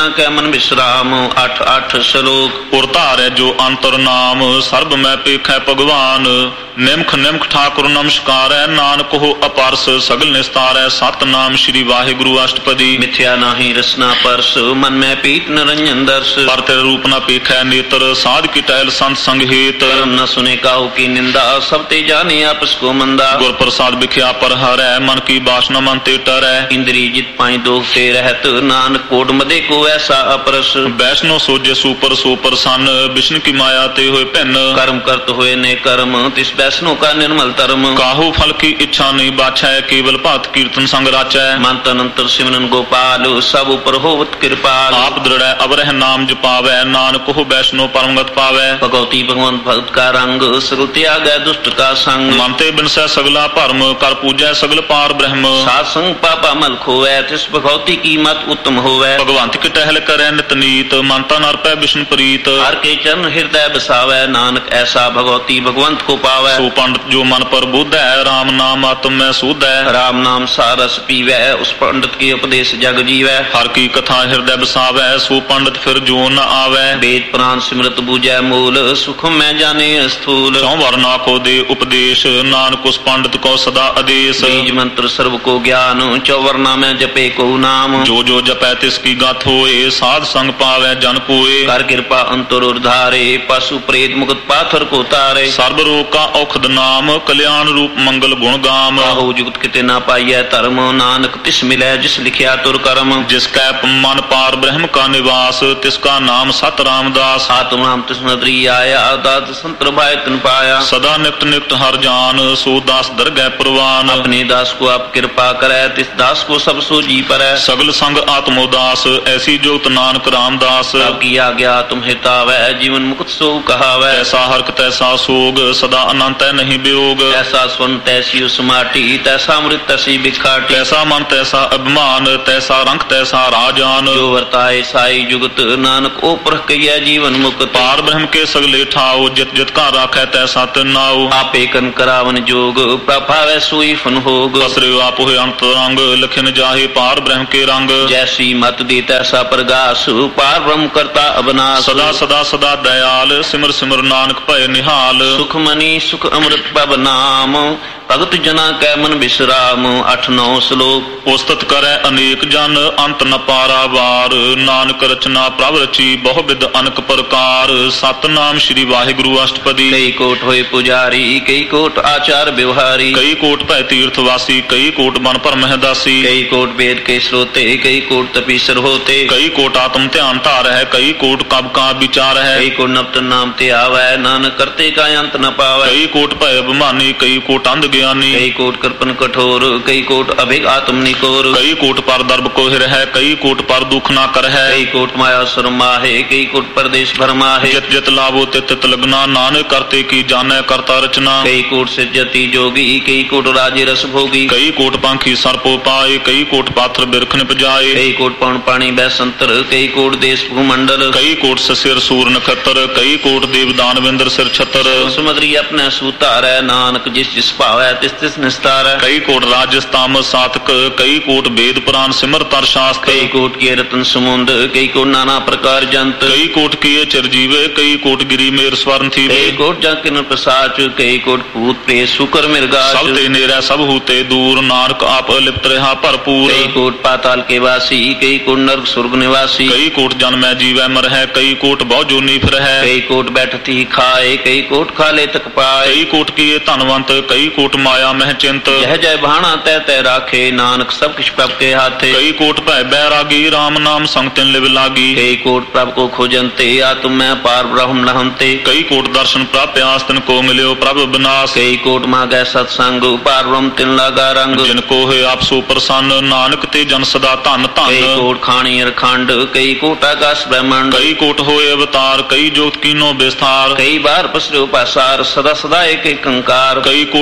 Speaker 2: ਮਨ ਵਿਸਰਾਮ। 8 ਸ਼ਲੋਕ।
Speaker 1: ਉਰ ਧਾਰੈ ਜੋ ਅੰਤਰ ਨਾਮ ਸਰਬ ਮੈਂ ਪੇਖੈ ਭਗਵਾਨ। ਨਿਮਖ ਨਿਮਖ ਠਾਕੁਰ ਨਮਸਕਾਰੈ ਨਾਨਕ ਹੋ ਅਪਰਸ ਸਗਲ ਨਿਸਤਾਰੈ। ਸਤਨਾਮ ਸ੍ਰੀ ਵਾਹਿਗੁਰੂ ਅਸ਼ਟਪਦੀ।
Speaker 2: ਮਿਥਿਆ ਨਾਹੀ ਰਸਨਾ ਪਰਸ ਮਨ ਮੈਂ ਪੀਤ ਨਿਰੰਜਨ ਦਰਸ।
Speaker 1: ਪਰ ਤੇਰੇ ਰੂਪ ਨ ਪੇਖੈ ਨੇਤਰ ਸਾਧ ਕੀ ਟਹਿਲ ਸੰਤ ਸੰਗ ਹੇਤ।
Speaker 2: ਕਰਮ ਨ ਸੁਨੇ ਕਾਹੂ ਕੀ ਨਿੰਦਾ ਸਭ ਤੇ ਜਾਣੇ ਆਪਸ ਕੋ ਮੰਦਾ।
Speaker 1: ਗੁਰ ਪ੍ਰਸਾਦ ਵਿਖਿਆ ਪਰ ਹਰੈ ਮਨ ਕੀ ਬਾਸਨਾ ਮਨ ਤੇ ਟਰੈ।
Speaker 2: ਇੰਦਰੀ ਜਿਤ ਪਾਈ ਦੋਖ ਤੇ ਰਹਿਤ ਨਾਨਕ ਕੋਟ ਮਦੇ ਕੋ ਐਸਾ ਅਪਰਸ।
Speaker 1: ਵੈਸ਼ਨੋ ਸੋਜੇ ਸੂਪਰ ਸੂਪਰ ਸਨ ਵਿਸ਼ਨ ਕੀ ਮਾਇਆ ਤੇ ਹੋਏ ਭਿੰਨ।
Speaker 2: ਕਰਮ ਕਰਤ ਹੋਏ ਨੇ ਕਰਮ ਤਿਸ ਵੈਸ਼ਨੋ ਕਾ ਨਿਰਮਲ ਧਰਮ।
Speaker 1: ਕਾਹੂ ਫਲ ਕੀ ਇੱਛਾ ਨਹੀਂ ਬਾਛੈ ਕੇਵਲ ਭਗਤ ਕੀਰਤਨ ਸੰਗ ਰਾਚੈ।
Speaker 2: ਮਨ ਤਨ ਅੰਤਰ ਸਿਮਰਨ ਗੋਪਾਲ ਸਭ ਉਪਰ ਹੋਵਤ ਕਿਰਪਾਲ।
Speaker 1: ਆਪ ਦ੍ਰਿੜੈ ਅਵਰਹਿ ਨਾਮ ਜਪਾਵੈ ਨਾਨਕ ਹੋ ਵੈਸ਼ਨੋ ਪਰਮਗਤ ਪਾਵੈ।
Speaker 2: ਭਗਉਤੀ ਭਗਵੰਤ ਭਗਤ ਕਾ ਰੰਗ ਸਗਲ ਤਿਆਗੈ ਦੁਸ਼ਟ ਕਾ ਸੰਗ।
Speaker 1: ਮਨ ਤੇ ਬਿਨਸੈ ਸਗਲਾ ਭਰਮ ਕਰ ਪੂਜੈ ਸਗਲ ਪਾਰ ਬ੍ਰਹਮ।
Speaker 2: ਸਾਧ ਸੰਗ ਪਾਪਾ ਮਲ ਖੋਵੈ ਤਿਸ ਭਗਉਤੀ ਕੀ ਮਤ ਉੱਤਮ ਹੋਵੈ।
Speaker 1: ਭਗਵੰਤ ਕੀ ਟਹਿਲ ਕਰੈ ਨਿਤ ਨੀਤ ਮਨ ਤਨ ਅਰਪੈ ਵਿਸ਼ਨ ਪ੍ਰੀਤ।
Speaker 2: ਹਰ ਕੇ ਚਰਨ ਹਿਰਦੈ ਬਸਾਵੈ ਨਾਨਕ ਐਸਾ ਭਗਉਤੀ ਭਗਵੰਤ ਕੋ ਪਾਵੈ।
Speaker 1: ਸੋ ਪੰਡਤ ਜੋ ਮਨ ਪਰ ਬੁੱਧੈ ਰਾਮ ਨਾਮ ਆਤਮ ਮੈਂ ਸੂਧੈ।
Speaker 2: ਰਾਮ ਨਾਮ ਸਾਰਸ ਪੀਵੈ ਉਸ ਪੰਡਤ ਕੀ ਉਪਦੇਸ਼ ਜਗ ਜੀਵੈ।
Speaker 1: ਹਰ ਕੀ ਕਥਾ ਹਿਰਦੈ ਬਸਾਵੈ ਸੋ ਪੰਡਤ ਫਿਰ ਜੋ ਨ ਆਵੈ।
Speaker 2: ਵੇਦ ਪੁਰਾਨ ਸਿਮਰਤ ਬੂਝੈ ਮੂਲ ਸੁਖ ਮੈਂ ਜਾਣੇ ਅਸਥੂਲ।
Speaker 1: ਚੌ ਵਰਨਾ ਕੋ ਦੇ ਉਪਦੇਸ਼ ਨਾਨਕ ਉਸ ਪੰਡਤ ਕੋ ਸਦਾ ਆਦੇਸ਼।
Speaker 2: ਬੀਜ ਮੰਤਰ ਸਰਬ ਕੋ ਗਿਆਨ ਚੌਵਰਨਾ ਮੈਂ ਜਪੇ ਕੋ ਨਾਮ।
Speaker 1: ਜੋ ਜੋ ਜਪੈ ਤਿਸ ਕੀ ਗਤ ਹੋਏ ਸਾਧ ਸੰਗ ਪਾਵੈ ਜਨ ਕੋਏ।
Speaker 2: ਕਰ ਕਿਰਪਾ ਅੰਤਰ ਉਰਧਾਰੇ ਪਸ਼ੂ ਪ੍ਰੇਤ ਮੁਕਤ ਪਾਥਰ ਕੋ ਤਾਰੇ।
Speaker 1: ਸਰਬ ਰੋਗ ਕਾ ਔਖਦ ਨਾਮ ਕਲਿਆਣ ਰੂਪ ਮੰਗਲ ਗੁਣ ਗਾਮ।
Speaker 2: ਕਾਹੂ ਜੁਗਤ ਕਿਤੇ ਨਾ ਪਾਈਐ ਧਰਮ ਨਾਨਕ ਤਿਸ ਮਿਲੈ ਜਿਸ ਲਿਖਿਆ ਤੁਰ ਕਰਮ।
Speaker 1: ਜਿਸ ਕੈ ਮਨ ਪਾਰ ਬ੍ਰਹਮ ਕਾ ਨਿਵਾਸ ਤਿਸ ਕਾ ਨਾਮ ਸਤ ਰਾਮਦਾਸ।
Speaker 2: ਆਤਮ ਨਾਮ ਤਿਸ ਨਦਰੀ ਆਇਆ ਦਾਤ ਸੰਤਰ ਭਾਇ ਤਨ ਪਾਇਆ।
Speaker 1: ਸਦਾ ਨਿਤ ਨਿਤ ਹਰ ਜਾਨ ਸੋ ਦਾਸ ਦਰਗਹਿ ਪ੍ਰਵਾਨ।
Speaker 2: ਆਪਣੇ ਦਾਸ ਕੋ ਆਪ ਕਿਰਪਾ ਕਰੈ ਤਿਸ ਦਾਸ ਕੋ ਸਭ ਸੋ ਜੀ ਪਰੈ।
Speaker 1: ਸਗਲ ਸੰਗ ਆਤਮ ਉਦਾਸ ਐਸੀ ਜੋਗਤ ਨਾਨਕ ਰਾਮਦਾਸ।
Speaker 2: ਸਭ ਕੀ ਆਗਿਆ ਤੁਮ ਹਿਤਾਵੈ ਜੀਵਨ ਮੁਕਤ ਸੋ ਕਹਾਵੈ।
Speaker 1: ਐਸਾ ਹਰਕ ਤੈਸਾ ਸੋਗ ਸਦਾ ਅਨੰਤ ਹੈ ਨਹੀਂ ਵਿਯੋਗ।
Speaker 2: ਐਸਾ ਸੁਨ ਤੈਸੀ ਉਸ ਮਾਟੀ ਤੈਸਾ ਅੰਮ੍ਰਿਤ ਤੈਸੀ ਬਿਖਾਟੀ।
Speaker 1: ਤੈਸਾ ਮਨ ਤੈਸਾ ਅਭਿਮਾਨ ਤੈਸਾ ਰੰਗ ਤੈਸਾ ਰਾਜਾਨ।
Speaker 2: ਜੋ ਵਰਤਾਏ ਸਾਈ ਜੁਗਤ ਨਾਨਕ ਉਹ ਪਰਖ ਕਈਐ ਜੀਵਨ ਮੁਕਤ।
Speaker 1: ਪਾਰ ਬ੍ਰਹਮ ਕੇ ਸਗਲੇ ਠਾਓ ਜਿਤ ਜਿਤ ਘਰ ਰਾਖੈ ਤੈਸਾ ਤਿਨ ਨਾਉ।
Speaker 2: ਆਪੇ ਕਨ ਕਰਾਵਨ ਜੋਗ ਪ੍ਰਭਾਵੈ ਸੋਈ ਫਨ ਹੋਗ।
Speaker 1: ਬਸਰਿਓ ਆਪ ਹੋਏ ਅੰਤ ਰੰਗ ਲਖਿਨ ਜਾਹੇ ਪਾਰ ਬ੍ਰਹਮ ਕੇ ਰੰਗ।
Speaker 2: ਜੈਸੀ ਮਤ ਦੀ ਤੈਸਾ ਪ੍ਰਗਾਸ ਪਾਰ ਬ੍ਰਹਮ ਕਰਤਾ ਅਬਨਾਸ।
Speaker 1: ਸਦਾ ਸਦਾ ਸਦਾ ਦਇਆਲ ਸਿਮਰ ਸਿਮਰ ਨਾਨਕ ਭਏ ਨਿਹਾਲ।
Speaker 2: ਸੁਖ ਮਨੀ ਸੁਖ ਅੰਮ੍ਰਿਤ ਪਬ ਨਾਮ ਭਗਤ ਜਨਾ ਕੈ ਮਨ ਬਿਸਰਾਮ। 8-9 ਸ਼ਲੋਕ।
Speaker 1: ਉਸਤਤ ਕਰੈ ਅਨੇਕ ਜਨ ਅੰਤ ਨ ਪਾਰਾਵਾਰ ਨਾਨਕ ਰਚਨਾ ਪ੍ਰਭ ਰਚੀ ਬਹੁ ਵਿਦ ਅਨਕ ਪ੍ਰਕਾਰ। ਸਤਨਾਮ ਸ੍ਰੀ ਵਾਹਿਗੁਰੂ ਅਸ਼ਟਪਦੀ।
Speaker 2: ਕਈ ਕੋਟ ਹੋਏ ਪੁਜਾਰੀ ਕਈ ਕੋਟ ਆਚਾਰ ਵਿਵਹਾਰੀ।
Speaker 1: ਕਈ ਕੋਟ ਭੈ ਤੀਰਥ ਵਾਸੀ ਕਈ ਕੋਟ ਮਨ ਭਰਮਹਿ ਦਾਸੀ।
Speaker 2: ਕਈ ਕੋਟ ਵੇਦ ਕੇ ਸਰੋਤੇ ਕਈ ਕੋਟ ਤਪੀਸਰ ਹੋਤੇ।
Speaker 1: ਕਈ ਕੋਟ ਆਤਮ ਧਿਆਨ ਧਾਰ ਹੈ ਕਈ ਕੋਟ ਕਬ ਕਾ ਵਿਚਾਰ ਹੈ।
Speaker 2: ਕਈ ਕੋਟ ਨਪਤ ਨਾਮ ਤੇ ਆਵੈ ਨਾਨਕ ਕਰਤੇ ਕਾ ਅੰਤ ਨ ਪਾਵੈ।
Speaker 1: ਕਈ ਕੋਟ ਭੈ ਅਭਿਮਾਨੀ ਕਈ ਕੋਟ ਅੰਧ ਗਿਆਨੀ।
Speaker 2: ਕਈ ਕੋਟ ਕਰਪਨ ਕਠੋਰ ਕਈ ਕੋਟ ਅਭਿਗ ਆਤਮ ਨਿਕੋਰ।
Speaker 1: ਕਈ ਕੋਟ ਪਰ ਦਰਬ ਕੋਹਿ ਰਹਿ ਕਈ ਕੋਟ ਪਰ ਦੁਖ ਨਾ ਕਰ ਹੈ।
Speaker 2: ਕਈ ਕੋਟ ਮਾਇਆ ਸਰਮਾਹੇ ਕਈ ਕੋਟ ਪਰਦੇਸ ਭਰਮਾਹੇ।
Speaker 1: ਜਿਤ ਜਿਤ ਲਾਭੋ ਤਿਤ ਤਿਤ ਲਗਨਾ ਨਾਨਕ ਕਰਤੇ ਕੀ ਜਾਣੈ ਕਰਤਾ ਰਚਨਾ।
Speaker 2: ਕਈ ਕੋਟ ਸਿਜਤੀ ਜੋਗੀ ਕਈ ਕੋਟ ਰਾਜੇ ਰਸ ਭੋਗੀ।
Speaker 1: ਕਈ ਕੋਟ ਪੰਖੀ ਸਰਪੋ ਪਾਏ ਕਈ ਕੋਟ ਪਾਥਰ ਬਿਰਖ ਨਿਪਜਾਏ।
Speaker 2: ਕਈ ਕੋਟ ਪਉਣ ਪਾਣੀ ਬੈਸੰਤਰ ਕਈ ਕੋਟ ਦੇਸ ਭੂਮੰਡਲ।
Speaker 1: ਕਈ ਕੋਟ ਸਿਰ ਸੂਰ ਨਖੱਤਰ ਕਈ ਕੋਟ ਦੇਵ ਦਾਨਵਿੰਦਰ ਸਿਰ ਛਤਰ।
Speaker 2: ਸਮਦਰੀ ਆਪਣੇ ਸੂਤਾਰੈ ਨਾਨਕ ਜਿਸ ਜਿਸ ਭਾਵੈ ਤਿਸ ਤਿਸ ਨਿਸਤਾਰੈ।
Speaker 1: ਕਈ ਕੋਟ ਰਾਜਸਤਾਮ ਸਾਤਕ ਕਈ ਕੋਟ ਵੇਦ ਪੁਰਾਨ ਸਿਮਰ ਤਰ ਸ਼ਾਸਤ।
Speaker 2: ਕਈ ਕੋਟ ਕੀ ਰਤਨ ਸਮੁੰਦ ਕਈ ਕੋਟ ਨਾਨਾ ਪ੍ਰਕਾਰ ਜੰਤ।
Speaker 1: ਕਈ ਕੋਟ ਕੀਏ ਚਰਜੀਵੇ ਕਈ ਕੋਟ ਗਿਰੀ ਮੇਰ ਸਵਰਨ ਥੀਵੇ।
Speaker 2: ਕਈ ਕੋਟ ਜਾਂ ਕਿਨ ਪ੍ਰਸਾਚ ਕਈ ਕੋਟ ਭੂਤ ਪ੍ਰੇਤ ਸ਼ੁਕਰ ਮਿਰਗਾਚ।
Speaker 1: ਸਭ ਤੇ ਨੇਰਾ ਸਭ ਹੂਤੇ ਦੂਰ ਨਾਨਕ ਆਪ ਲਿਪਤ ਰਹਾ ਭਰਪੂਰ।
Speaker 2: ਕਈ ਕੋਟ ਪਾਤਾਲ ਕੇ ਵਾਸੀ ਕਈ ਕੋਟ ਨਰਕ ਸੁਰਗ ਨਿਵਾਸੀ।
Speaker 1: ਕਈ ਕੋਟ ਜਨਮੈ ਜੀਵੈ ਮਰਹਿ ਕਈ ਕੋਟ ਬਹੁ ਜੋਨੀ ਫਿਰਹਿ।
Speaker 2: ਕਈ ਕੋਟ ਬੈਠਤੀ ਖਾਏ ਕਈ ਕੋਟ ਖਾਲੇ ਤਕ ਪਾਏ।
Speaker 1: ਕਈ ਕੋਟ ਕੀਏ ਧਨਵੰਤ ਕਈ ਕੋਟ ਮਾਇਆ ਮਹਿ ਚਿੰਤ।
Speaker 2: ਜਹ ਜੈ ਭਾਣਾ ਤੈ ਤੈ ਰਾਖੇ ਨਾਨਕ ਸਭ ਕਿਛ ਪ੍ਰਭ ਕੇ ਹਾਥੇ।
Speaker 1: ਕਈ ਕੋਟ ਭੈ ਬੈਰਾਗੀ ਰਾਮ ਨਾਮ ਸੰਗ ਤਿਨ ਲਿਵ ਲਾਗੀ।
Speaker 2: ਕਈ ਕੋਟ ਪ੍ਰਭ ਕੋ ਖੋਜੰਤੇ ਆਤਮ ਮੈਂ ਪਾਰ ਬ੍ਰਹਮ ਲਹੰਤੇ।
Speaker 1: ਕਈ ਕੋਟ ਦਰਸ਼ਨ ਪ੍ਰਾਪਿਆਸ ਤਿਨ ਕੋ ਮਿਲਿਓ ਪ੍ਰਭ ਬਿਨਾਸ਼।
Speaker 2: ਕਈ ਕੋਟ ਮਾਗੈ ਸਤ ਸੰਗ ਪਾਰ ਬ੍ਰਹਮ ਤਿਨ ਲਾਗਾ ਰੰਗ।
Speaker 1: ਜਿਨ ਕੋ ਹੋਏ ਆਪ ਸੋ ਪ੍ਰਸੰਨ ਨਾਨਕ ਤੇ ਜਨ ਸਦਾ ਧਨ ਧਨ।
Speaker 2: ਕਈ ਕੋਟ ਖਾਣੀ ਅਰਖੰਡ ਕਈ ਕੋਟ ਆਕਾਸ਼ ਬ੍ਰਹਮੰਡ।
Speaker 1: ਕਈ ਕੋਟ ਹੋਏ ਅਵਤਾਰ ਕਈ ਜੋਗਤ ਕੀਨੋ ਵਿਸਥਾਰ।
Speaker 2: ਕਈ ਬਾਰ ਪਸਰਿਓ ਪਾਸਾਰ ਸਦਾ ਸਦਾ ਏਕ ਏਕ ਅੰਕਾਰ।
Speaker 1: ਕਈ ਕੋਟ ਕੀਨੇ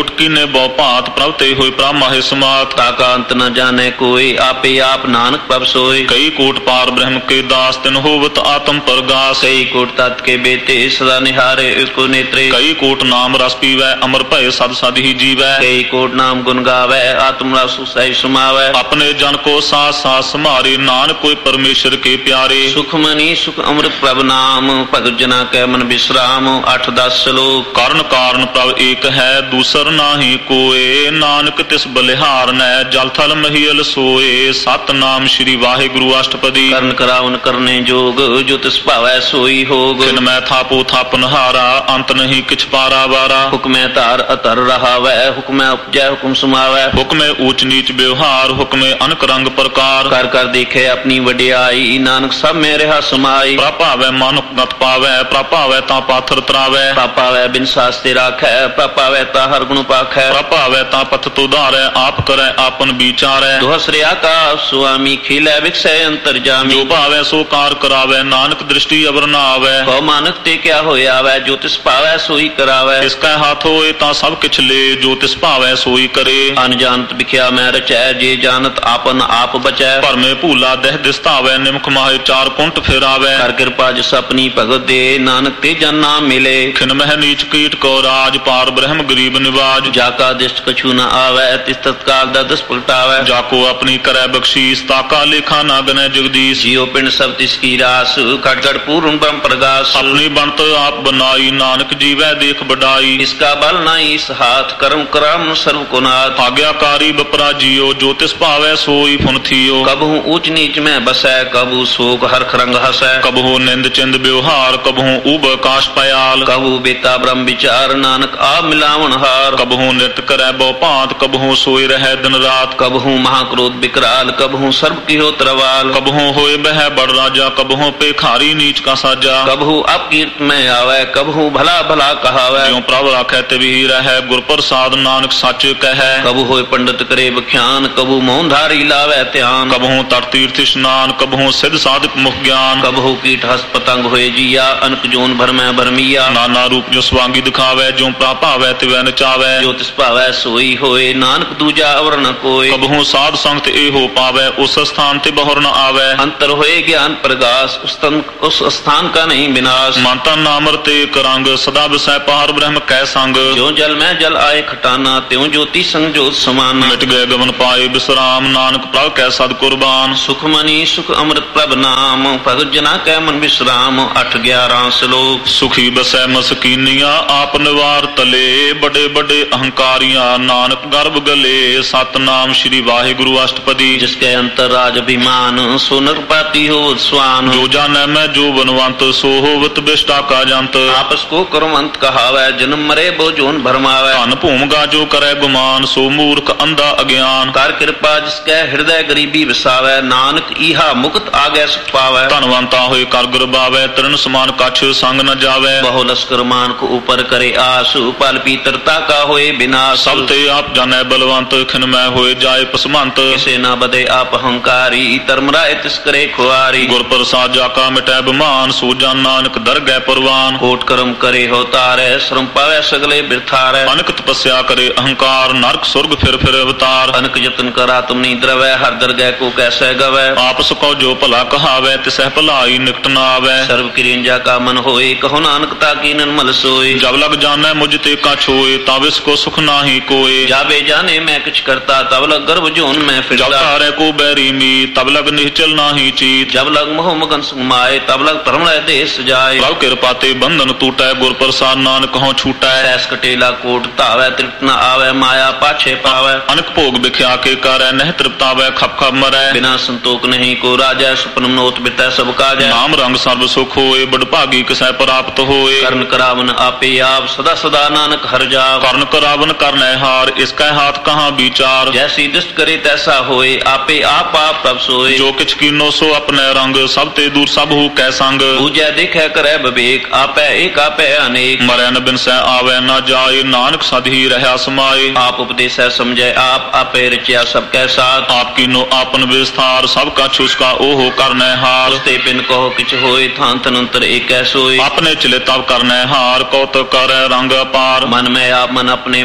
Speaker 1: ਕੀਨੇ ਬਹੁ ਭਾਂਤ ਪ੍ਰਭ ਤੇ ਹੋਏ ਪ੍ਰਭ ਮਾਹੇ ਸਮਾਤ
Speaker 2: ਤਾਕਾ ਅੰਤ ਨ ਜਾਣੇ ਕੋਈ ਆਪੇ ਆਪ ਨਾਨਕ ਪ੍ਰਭ ਸੋਏ
Speaker 1: ਕਈ ਕੋਟ ਪਾਰ ਬ੍ਰਹਮ ਕੇ ਦਾਸ ਤਿਨ ਹੋਵਤ ਆਤਮ ਪ੍ਰਗਾਸ
Speaker 2: ਕਈ ਕੋਟ ਤਤ ਕੇ ਬੇਤੇ ਸਦਾ ਨਿਹਾਰੇ ਇਕੋ ਨੇਤਰੇ
Speaker 1: ਕਈ ਕੋਟ ਨਾਮ ਰਸ ਪੀਵੈ ਅਮਰ ਭਏ ਸਦ ਸਦ ਹੀ ਜੀਵੈ
Speaker 2: ਕਈ ਕੋਟ ਨਾਮ ਗੁਣ ਗਾਵੈ ਆਤਮ ਰਸ ਸਹਿ ਸਮਾਵੈ
Speaker 1: ਆਪਣੇ ਜਨ ਕੋ ਸਾਥ ਸਾਥ ਸਮਾਰੇ ਨਾਨਕ ਕੋਈ ਪਰਮੇਸ਼ਰ ਕੇ ਪਿਆਰੇ
Speaker 2: ਸੁਖ ਮਨੀ ਸੁਖ ਅੰਮ੍ਰਿਤ ਪ੍ਰਭ ਨਾਮ ਭਗਤ ਜਨਾ ਕੈ ਮਨ ਬਿਸਰਾਮ 8-10 ਸ਼ਲੋਕ
Speaker 1: ਕਰਨ ਕਾਰਨ ਪ੍ਰਭ ਏਕ ਹੈ ਦੂਸਰ ਨਾਹੀ ਕੋਏ ਨਾਨਕ ਤਿਸ ਬਲਿਹਾਰ ਨੈ ਜਲ ਥਲ ਮਹੀਲ ਸੋਏ ਸਤਨਾਮ ਸ੍ਰੀ ਵਾਹਿਗੁਰੂ ਅਸ਼ਟਪਦੀ
Speaker 2: ਕਰਨ ਕਰਾਵਨ ਕਰਨੇ ਜੋਗ ਜੋ ਤਿਸ ਭਾਵੈ ਸੋਈ ਹੋਗ
Speaker 1: ਕਿਨ ਮੈਂ ਥਾਪੋ ਥਾਪਨ ਹਾਰਾ ਅੰਤ ਨਹੀਂ ਕਿਛ ਪਾਰਾ ਵਾਰਾ
Speaker 2: ਹੁਕਮੈ ਧਾਰ ਅਤਰ ਰਹਾਵੈ ਹੁਕਮੈ ਉਪਜੈ ਹੁਕਮ ਸਮਾਵੈ
Speaker 1: ਹੁਕਮੇ ਊਚ ਨੀਚ ਵਿਵਹਾਰ ਹੁਕਮੇ ਅਨਕ ਰੰਗ ਪ੍ਰਕਾਰ
Speaker 2: ਕਰ ਕਰ ਦੇਖੇ ਆਪਣੀ ਵਡਿਆਈ ਨਾਨਕ ਸਭ ਮੇ ਰਹਾ ਸਮਾਈ
Speaker 1: ਪ੍ਰਭਾਵੈ ਮਨ ਗਤ ਪਾਵੈ ਪ੍ਰਭਾਵੈ ਤਾਂ ਪਾਥਰ ਤਰਾਵੈ
Speaker 2: ਪਾਪਾਵੈ ਬਿਨ ਸਾਸਤੇ ਰਾਖੈ ਪਾਪਾਵੈ ਤਾਂ ਹਰ ਗੁਣ ਪਾਖੈ
Speaker 1: ਪ੍ਰਭਾਵੈ ਤਾਂ ਪਥ ਤੁਧਾਰੈ ਆਪ ਕਰੈ ਆਪਨ ਵਿਚਾਰੈ
Speaker 2: ਦੁਹਸਰਿਆ ਕਾ ਸੁਆਮੀ ਖਿਲੈ ਵਿਖਸੈ ਅੰਤਰ ਜਾਮੀ
Speaker 1: ਜੋ ਭਾਵੈ ਸੋ ਕਾਰ ਕਰਾਵੈ ਨਾਨਕ ਦ੍ਰਿਸ਼ਟੀ ਅਵਰ ਨਾ ਆਵੈ
Speaker 2: ਕਉ ਮਾਨਕ ਤੇ ਕਿਆ ਹੋਇਆ ਵੈ ਜੋ ਤਿਸ ਭਾਵੈ ਸੋਈ ਕਰਾਵੈ
Speaker 1: ਇਸ ਕੈ ਹੱਥ ਹੋਏ ਤਾਂ ਸਭ ਕਿਛ ਲੇ ਜੋ ਤਿਸ ਭਾਵੈ ਸੋਈ ਕਰੇ
Speaker 2: ਅਨਜਾਨਤ ਵਿਖਿਆ ਮੈਂ ਰਚੈ ਜੇ ਜਾਣਤ ਆਪਨ ਆਪ ਬਚੈ
Speaker 1: ਭਰਮੇ ਭੂਲਾ ਦਹਿ ਦਿਸਤਾਵੈ ਨਿਮਖ ਮਾਹੇ ਚਾਰ ਕੁੰਟ ਫਿਰਾਵੈ
Speaker 2: ਕਰ ਕਿਰਪਾ ਜਿਸ ਆਪਣੀ ਭਗਤ ਦੇ ਨਾਨਕ ਤੇ ਜਨ ਨਾਮ ਮਿਲੇ
Speaker 1: ਖਿਨ ਮਹਿ ਨੀਚ ਕੀਟ ਕੋ ਰਾਜ ਪਾਰ ਬ੍ਰਹਮ ਗਰੀਬ ਨਿਵਾਜ
Speaker 2: ਜਾ ਕਾ ਦਿਸ਼ਟ ਕਛੂ ਨ ਆਵੈ ਤਿਸ ਤਤਕਾਲ ਦਾ ਦਸ ਪਲਟਾਵੈ
Speaker 1: ਜਾ ਕੋ ਆਪਣੀ ਕਰੈ ਬਖਸ਼ੀਸ ਤਾਕਾ ਲੇਖਾ ਨਾ ਗਨੈ ਜਗਦੀਸ਼
Speaker 2: ਜਿਉ ਪਿੰਡ ਸਭ ਤਿਸ ਕੀ ਰਾਸ ਘਟ ਘਟ ਪੂਰਨ ਬ੍ਰਹਮ ਪ੍ਰਗਾਸ
Speaker 1: ਆਪਣੀ ਬਣਤ ਆਪ ਬਨਾਈ ਨਾਨਕ ਜੀਵੈ ਦੇਖ ਬਡਾਈ
Speaker 2: ਇਸ ਕਾ ਬਲ ਨਾਹੀ ਇਸ ਹਾਥ ਕਰਮ ਕਰਾਮ ਸਰਵ ਕੋ ਨਾਥ
Speaker 1: ਆਗਿਆਕਾਰੀ ਬਪਰਾ ਜੀਓ ਜੋ ਤਿਸ ਭਾਵੈ ਸੋਈ ਫੁਨਥੀਓ
Speaker 2: ਕਬਹੂ ਊਚ ਨੀਚ ਮੈਂ ਬਸੈ ਕਬੂ ਸੋਕ ਹਰਖ ਰੰਗ ਹਸੈ
Speaker 1: ਕਬਹੂ ਨਿੰਦ ਚਿੰਦ ਵਿਵਹਾਰ ਕਬਹੂ ਊਬ ਆਕਾਸ਼ ਪਯਾਲ
Speaker 2: ਕਬੂ ਬੇਤਾ ਬ੍ਰਹਮ ਵਿਚਾਰ ਨਾਨਕ ਆਪ ਮਿਲਾਵਣ ਹਾਰ
Speaker 1: ਕਬਹੂ ਨਿਤ ਕਰੈ ਬਹੁ ਭਾਂਤ ਕਬਹੂ ਸੋਈ ਰਹੈ ਦਿਨ ਰਾਤ
Speaker 2: ਕਬਹੂ ਮਹਾਕ੍ਰੋਧ ਬਿਕਰਾਲ ਕਬਹੂ ਸਰਬ ਕੀਹੋ ਤਰਵਾਲ
Speaker 1: ਕਬਹੂ ਹੋਏ ਬਹਿ ਬੜ ਰਾਜਾ ਕਬਹੂ ਪੇਖਾਰੀ ਨੀਚ ਕਾ ਸਾਜਾ
Speaker 2: ਕਬਹੂ ਅਪਕੀਰਤ ਮੈਂ ਆਵੈ ਕਬਹੂ ਭਲਾ ਭਲਾ ਕਹਾਵੈ
Speaker 1: ਜਿਉ ਪ੍ਰਭ ਰਾਖੈ ਤਿਵਹੀ ਰਹੈ ਗੁਰ ਪ੍ਰਸਾਦ ਨਾਨਕ ਸੱਚ ਕਹੈ
Speaker 2: ਕਬੂ ਹੋਏ ਪੰਡਤ ਕਰੇ ਬਖਿਆਨ ਕਬੂ ਮੌਨ ਧਾਰੀ ਲਾਵੈ ਧਿਆਨ
Speaker 1: ਕਬਹੂ ਤਟ ਤੀਰਥ ਇਸ਼ਨਾਨ ਕਬਹੂ ਸਿਧ ਸਾਧਕ ਮੁਖ ਗਿਆਨ
Speaker 2: ਕਬਹੂ ਕੀਟ ਹਸ ਪਤੰਗ ਹੋਏ ਜੀਆ ਅਨਕ ਜੋਨ ਭਰਮੈ ਭਰਮੀਆ
Speaker 1: ਨਾਨਾ ਰੂਪ ਜੋ ਸਵਾਂਗੀ ਦਿਖਾਵੈ ਜੋ ਪ੍ਰਭ ਭਾਵੈ ਤਿਵੈ ਨਚਾਵੈ
Speaker 2: ਜੋ ਤਿਸ ਭਾਵੈ ਸੋਈ ਹੋਏ ਨਾਨਕ ਦੂਜਾ ਅਵਰ ਨ ਕੋਇ
Speaker 1: ਕਬਹੂ ਸਾਧ ਸੰਗਤ ਇਹੋ ਪਾਵੈ ਉਸ ਸਥਾਨ ਤੇ ਬਹੁਰ ਨ ਆਵੈ
Speaker 2: ਅੰਤਰ ਹੋਏ ਗਿਆਨ ਪ੍ਰਗਾਸ ਉਸ ਸਥਾਨ ਕਾ ਨਹੀਂ ਵਿਨਾਸ਼
Speaker 1: ਮਨ ਤਨ ਨਾਮਰ ਤੇ ਕਰੰਗ ਸਦਾ ਵਿਸੈ ਪਾਰ ਬ੍ਰਹਮ ਕੈ ਸੰਗ
Speaker 2: ਜੋ ਜਲ ਮੈਂ ਜਲ ਆਏ ਖਟਾਨਾ ਤਿਉ ਜੋਤੀ ਸੰਗ ਜੋਤ ਸਮਾਨਾ
Speaker 1: ਮਿਟ ਗਏ ਗਮਨ ਪਾਏ ਬਿਸਰਾਮ ਨਾਨਕ ਪ੍ਰਭ ਕੈ ਸਦ ਕੁਰਬਾਨ
Speaker 2: ਸੁਖ ਮਨੀ ਸੁਖ ਅੰਮ੍ਰਿਤ ਪ੍ਰਭ ਨਾਮ ਭਗਤ ਜਨਾ ਕੈ ਮਨ ਬਿਸਰਾਮ 8-11 ਸ਼ਲੋਕ
Speaker 1: ਸੁਖੀ ਬਸੈ ਮਸਕੀਨੀਆਂ ਆਪ ਨਿਵਾਰ ਤਲੇ ਬੜੇ ਬੜੇ ਅਹੰਕਾਰੀਆਂ ਨਾਨਕ ਗਰਭ ਗਲੇ ਸਤਨਾਮ ਸ੍ਰੀ ਵਾਹਿਗੁਰੂ ਅਸ਼ਟਪਦੀ
Speaker 2: ਜਿਸ ਕੈ ਅੰਤਰ ਰਾਜ ਅਭਿਮਾਨ ਸੋ ਨਿਰਪਾਤੀ ਹੋ ਸਵਾਨ
Speaker 1: ਜੋ ਜਾਣੈ ਮੈਂ ਜੋ ਬਨਵੰਤ ਸੋ ਹੋਵਤ ਬਿਸ਼ਟਾ ਕਾ ਜੰਤ
Speaker 2: ਆਪਸ ਕੋ ਕਰਮੰਤ ਕਹਾਵੈ ਜਨਮ ਮਰੇ ਬੋ ਜੋਨ ਭਰਮਾਵੈ
Speaker 1: ਧਨ ਭੂਮਗਾ ਜੋ ਕਰੈ ਗੁਮਾਨ ਸੋ ਮੂਰਖ ਅੰਧਾ ਅਗਿਆਨ
Speaker 2: ਕਰ ਕਿਰਪਾ ਜਿਸ ਕੈ ਹਿਰਦੈ ਗਰੀਬੀ ਵਸਾਵੈ ਨਾਨਕ ਈਹਾ ਮੁਕਤ ਆਗੈ ਸੁਖ ਪਾਵੈ
Speaker 1: ਧਨਵੰਤਾ ਹੋਏ ਕਰ ਗੁਰਬਾਵੈ ਤਰਨ ਸਮਾਨ ਕਛ ਸੰਗ ਨ ਜਾਵੈ
Speaker 2: ਬਹੁ ਲਸਕਰ ਮਾਨ ਕੋ ਉਪਰ ਕਰੇ ਆਸੂ ਪਲ ਪੀਤਰਤਾ ਕਾ ਹੋਏ ਬਿਨਾਸ਼
Speaker 1: ਸਭ ਤੇ ਆਪ ਜਾਣੈ ਬਲਵੰਤ ਖਿਨ ਮੈਂ ਹੋਏ ਜਾਏ ਪਸਮੰਤ
Speaker 2: ਕਿਸੇ ਨਾ ਬਦੇ ਆਪ ਹੰਕਾਰੀ ਧਰਮ ਰਾਏ ਤਿਸ ਕਰੇ ਖੁਆਰੀ
Speaker 1: ਗੁਰ ਪ੍ਰਸਾਦ ਜਾ ਕਾ ਮਿਟੈ ਬਿਮਾਨ ਸੋ ਜਨ ਨਾਨਕ ਦਰਗਹਿ ਪਰਵਾਨ
Speaker 2: ਕੋਟ ਕਰਮ ਕਰੇ ਹੋ ਤਾਰੈ ਸ਼ਰਮ ਪਾਵੈ ਸਗਲੇ ਬਿਰਥਾਰੈ
Speaker 1: ਅਨਕ ਤਪੱਸਿਆ ਕਰੇ ਅਹੰਕਾਰ ਨਰਕ ਸੁਰਗ ਫਿਰ ਫਿਰ ਅਵਤਾਰ
Speaker 2: ਅਨਕ ਯਤਨ ਕਰਾ ਤੁਮ ਨੀ ਦਰਵੈ ਹਰ ਦਰਗਹਿ ਕੋ ਕੈਸੈ ਗਵੈ
Speaker 1: ਆਪਸ ਕੋ ਜੋ ਭਲਾ ਕਹਾਵੈ ਤਿਸਹਿ ਭਲਾਈ ਨਿਕਟ ਨ ਆਵੈ
Speaker 2: ਸਰਬ ਕਿਰਿੰਜਾ ਕਾ ਮਨ ਹੋਏ ਕਹੋ ਨਾਨਕ ਤਾ ਕੀ ਨਿਰਮਲ ਸੋਏ
Speaker 1: ਜਬ ਲਗ ਜਾਣੈ ਮੁਝ ਤੇ ਕਾ ਛੋਏ ਤਬ ਇਸ ਕੋ ਸੁਖ ਨਾਹੀ ਕੋਏ
Speaker 2: ਜਾਵੇ ਜਾਣੇ ਮੈਂ ਕਿਛ ਕਰਤਾ ਤਬ ਲਗ ਗਰਭ ਜੋਨ ਮੈਂ
Speaker 1: ਜਬ
Speaker 2: ਫਿਰਦਾ
Speaker 1: ਤਾਰੈ ਕੋ ਬੈਰੀ ਮੀ ਤਬ ਲਗ ਨਿਹਚਲ ਨਾਹੀ ਚੀਤ
Speaker 2: ਜਬ ਲਗ ਮੋਹ ਮਗਨ ਸੁਮਾਏ ਤਬ ਲਗ ਧਰਮ ਲੈ ਦੇਸ ਜਾਏ
Speaker 1: ਪ੍ਰਭ ਕਿਰਪਾ ਤੇ ਬੰਧਨ ਟੂਟੈ ਗੁਰ ਪ੍ਰਸਾਦ ਨਾਨਕ ਹਉ ਛੂਟੈ
Speaker 2: ਐਸ ਕਟੇਲਾ ਕੋਟ ਧਾਵੈ ਤ੍ਰਿਪਤ ਨ ਆਵੈ ਮਾਇਆ ਪਾਛੇ ਪਾਵੈ
Speaker 1: ਅਨਕ ਭੋਗ ਵਿਖਿਆ ਕੇ ਕਰੈ ਨਹਿ ਤ੍ਰਿਪਤਾਵੈ ਖਪ ਖਪ ਮਰੈ
Speaker 2: ਬਿਨਾ ਸੰਤੋਖ ਨਹੀਂ ਕੋ ਰਾਜੈ ਸੁਪਨ ਮਨੋਤ ਬਿਤੈ ਸਭ ਕਾਜੈ
Speaker 1: ਨਾਮ ਰੰਗ ਸਰਬ ਸੁਖ ਹੋਏ ਬੜ ਭਾਗੀ ਕਿਸੈ ਪ੍ਰਾਪਤ ਹੋਏ
Speaker 2: ਕਰਨ ਕਰਾਵਨ ਆਪੇ ਆਪ ਸਦਾ ਸਦਾ ਨਾਨਕ ਹਰ ਜਾਪ
Speaker 1: ਕਰਨ ਕਰਾਵਨ ਕਰਨੈ ਹਾਰ ਇਸ ਕੈ ਹਾਥ ਕਹਾਂ ਵਿਚਾਰ
Speaker 2: ਜੈਸੀ ਦ੍ਰਿਸ਼ਟ ਕਰੇ ਤੈਸਾ ਹੋਏ ਆਪੇ ਆਪ ਆਪ ਪ੍ਰਭ ਸੋਏ
Speaker 1: ਜੋ ਕਿਛ ਕੀਨੋ ਸੋ ਆਪਣੇ ਰੰਗ ਸਭ ਤੇ ਦੂਰ ਸਭ ਹੂ ਕੈ ਸੰਗ
Speaker 2: ਬੂਝੈ ਦੇਖੈ ਕਰੈ ਵਿਵੇਕ ਆਪੈ ਏਕ ਆਪੈ ਅਨੇਕ
Speaker 1: ਮਰੈ ਨ ਬਿਨਸੈ ਆਵੈ ਨ ਜਾਏ ਨਾਨਕ ਸਦ ਹੀ ਰਹਿਆ ਸਮਾਏ
Speaker 2: ਆਪ ਉਪਦੇਸੈ ਸਮਝੈ ਆਪ ਆਪੇ ਰਚਿਆ ਸਭ ਕੈ ਸਾਥ
Speaker 1: ਆਪ ਕੀਨੋ ਆਪਨ ਵਿਸਥਾਰ ਸਭ ਕਾ ਛੁਸਕਾ ਓਹੋ ਕਰਨੈ ਹਾਰ
Speaker 2: ਤੇ ਬਿਨ ਕਹੋ ਕਿਛ ਹੋਏ ਥਾਂ ਤਨੰਤਰ ਏਕੈ ਸੋਏ
Speaker 1: ਆਪਣੇ ਚਲੇ ਤਬ ਕਰਨੈ ਹਾਰ ਕੌਤਕ ਕਰੈ ਰੰਗ ਅਪਾਰ
Speaker 2: ਮਨ ਮੈਂ ਆਪ ਮਨ ਆਪਣੇ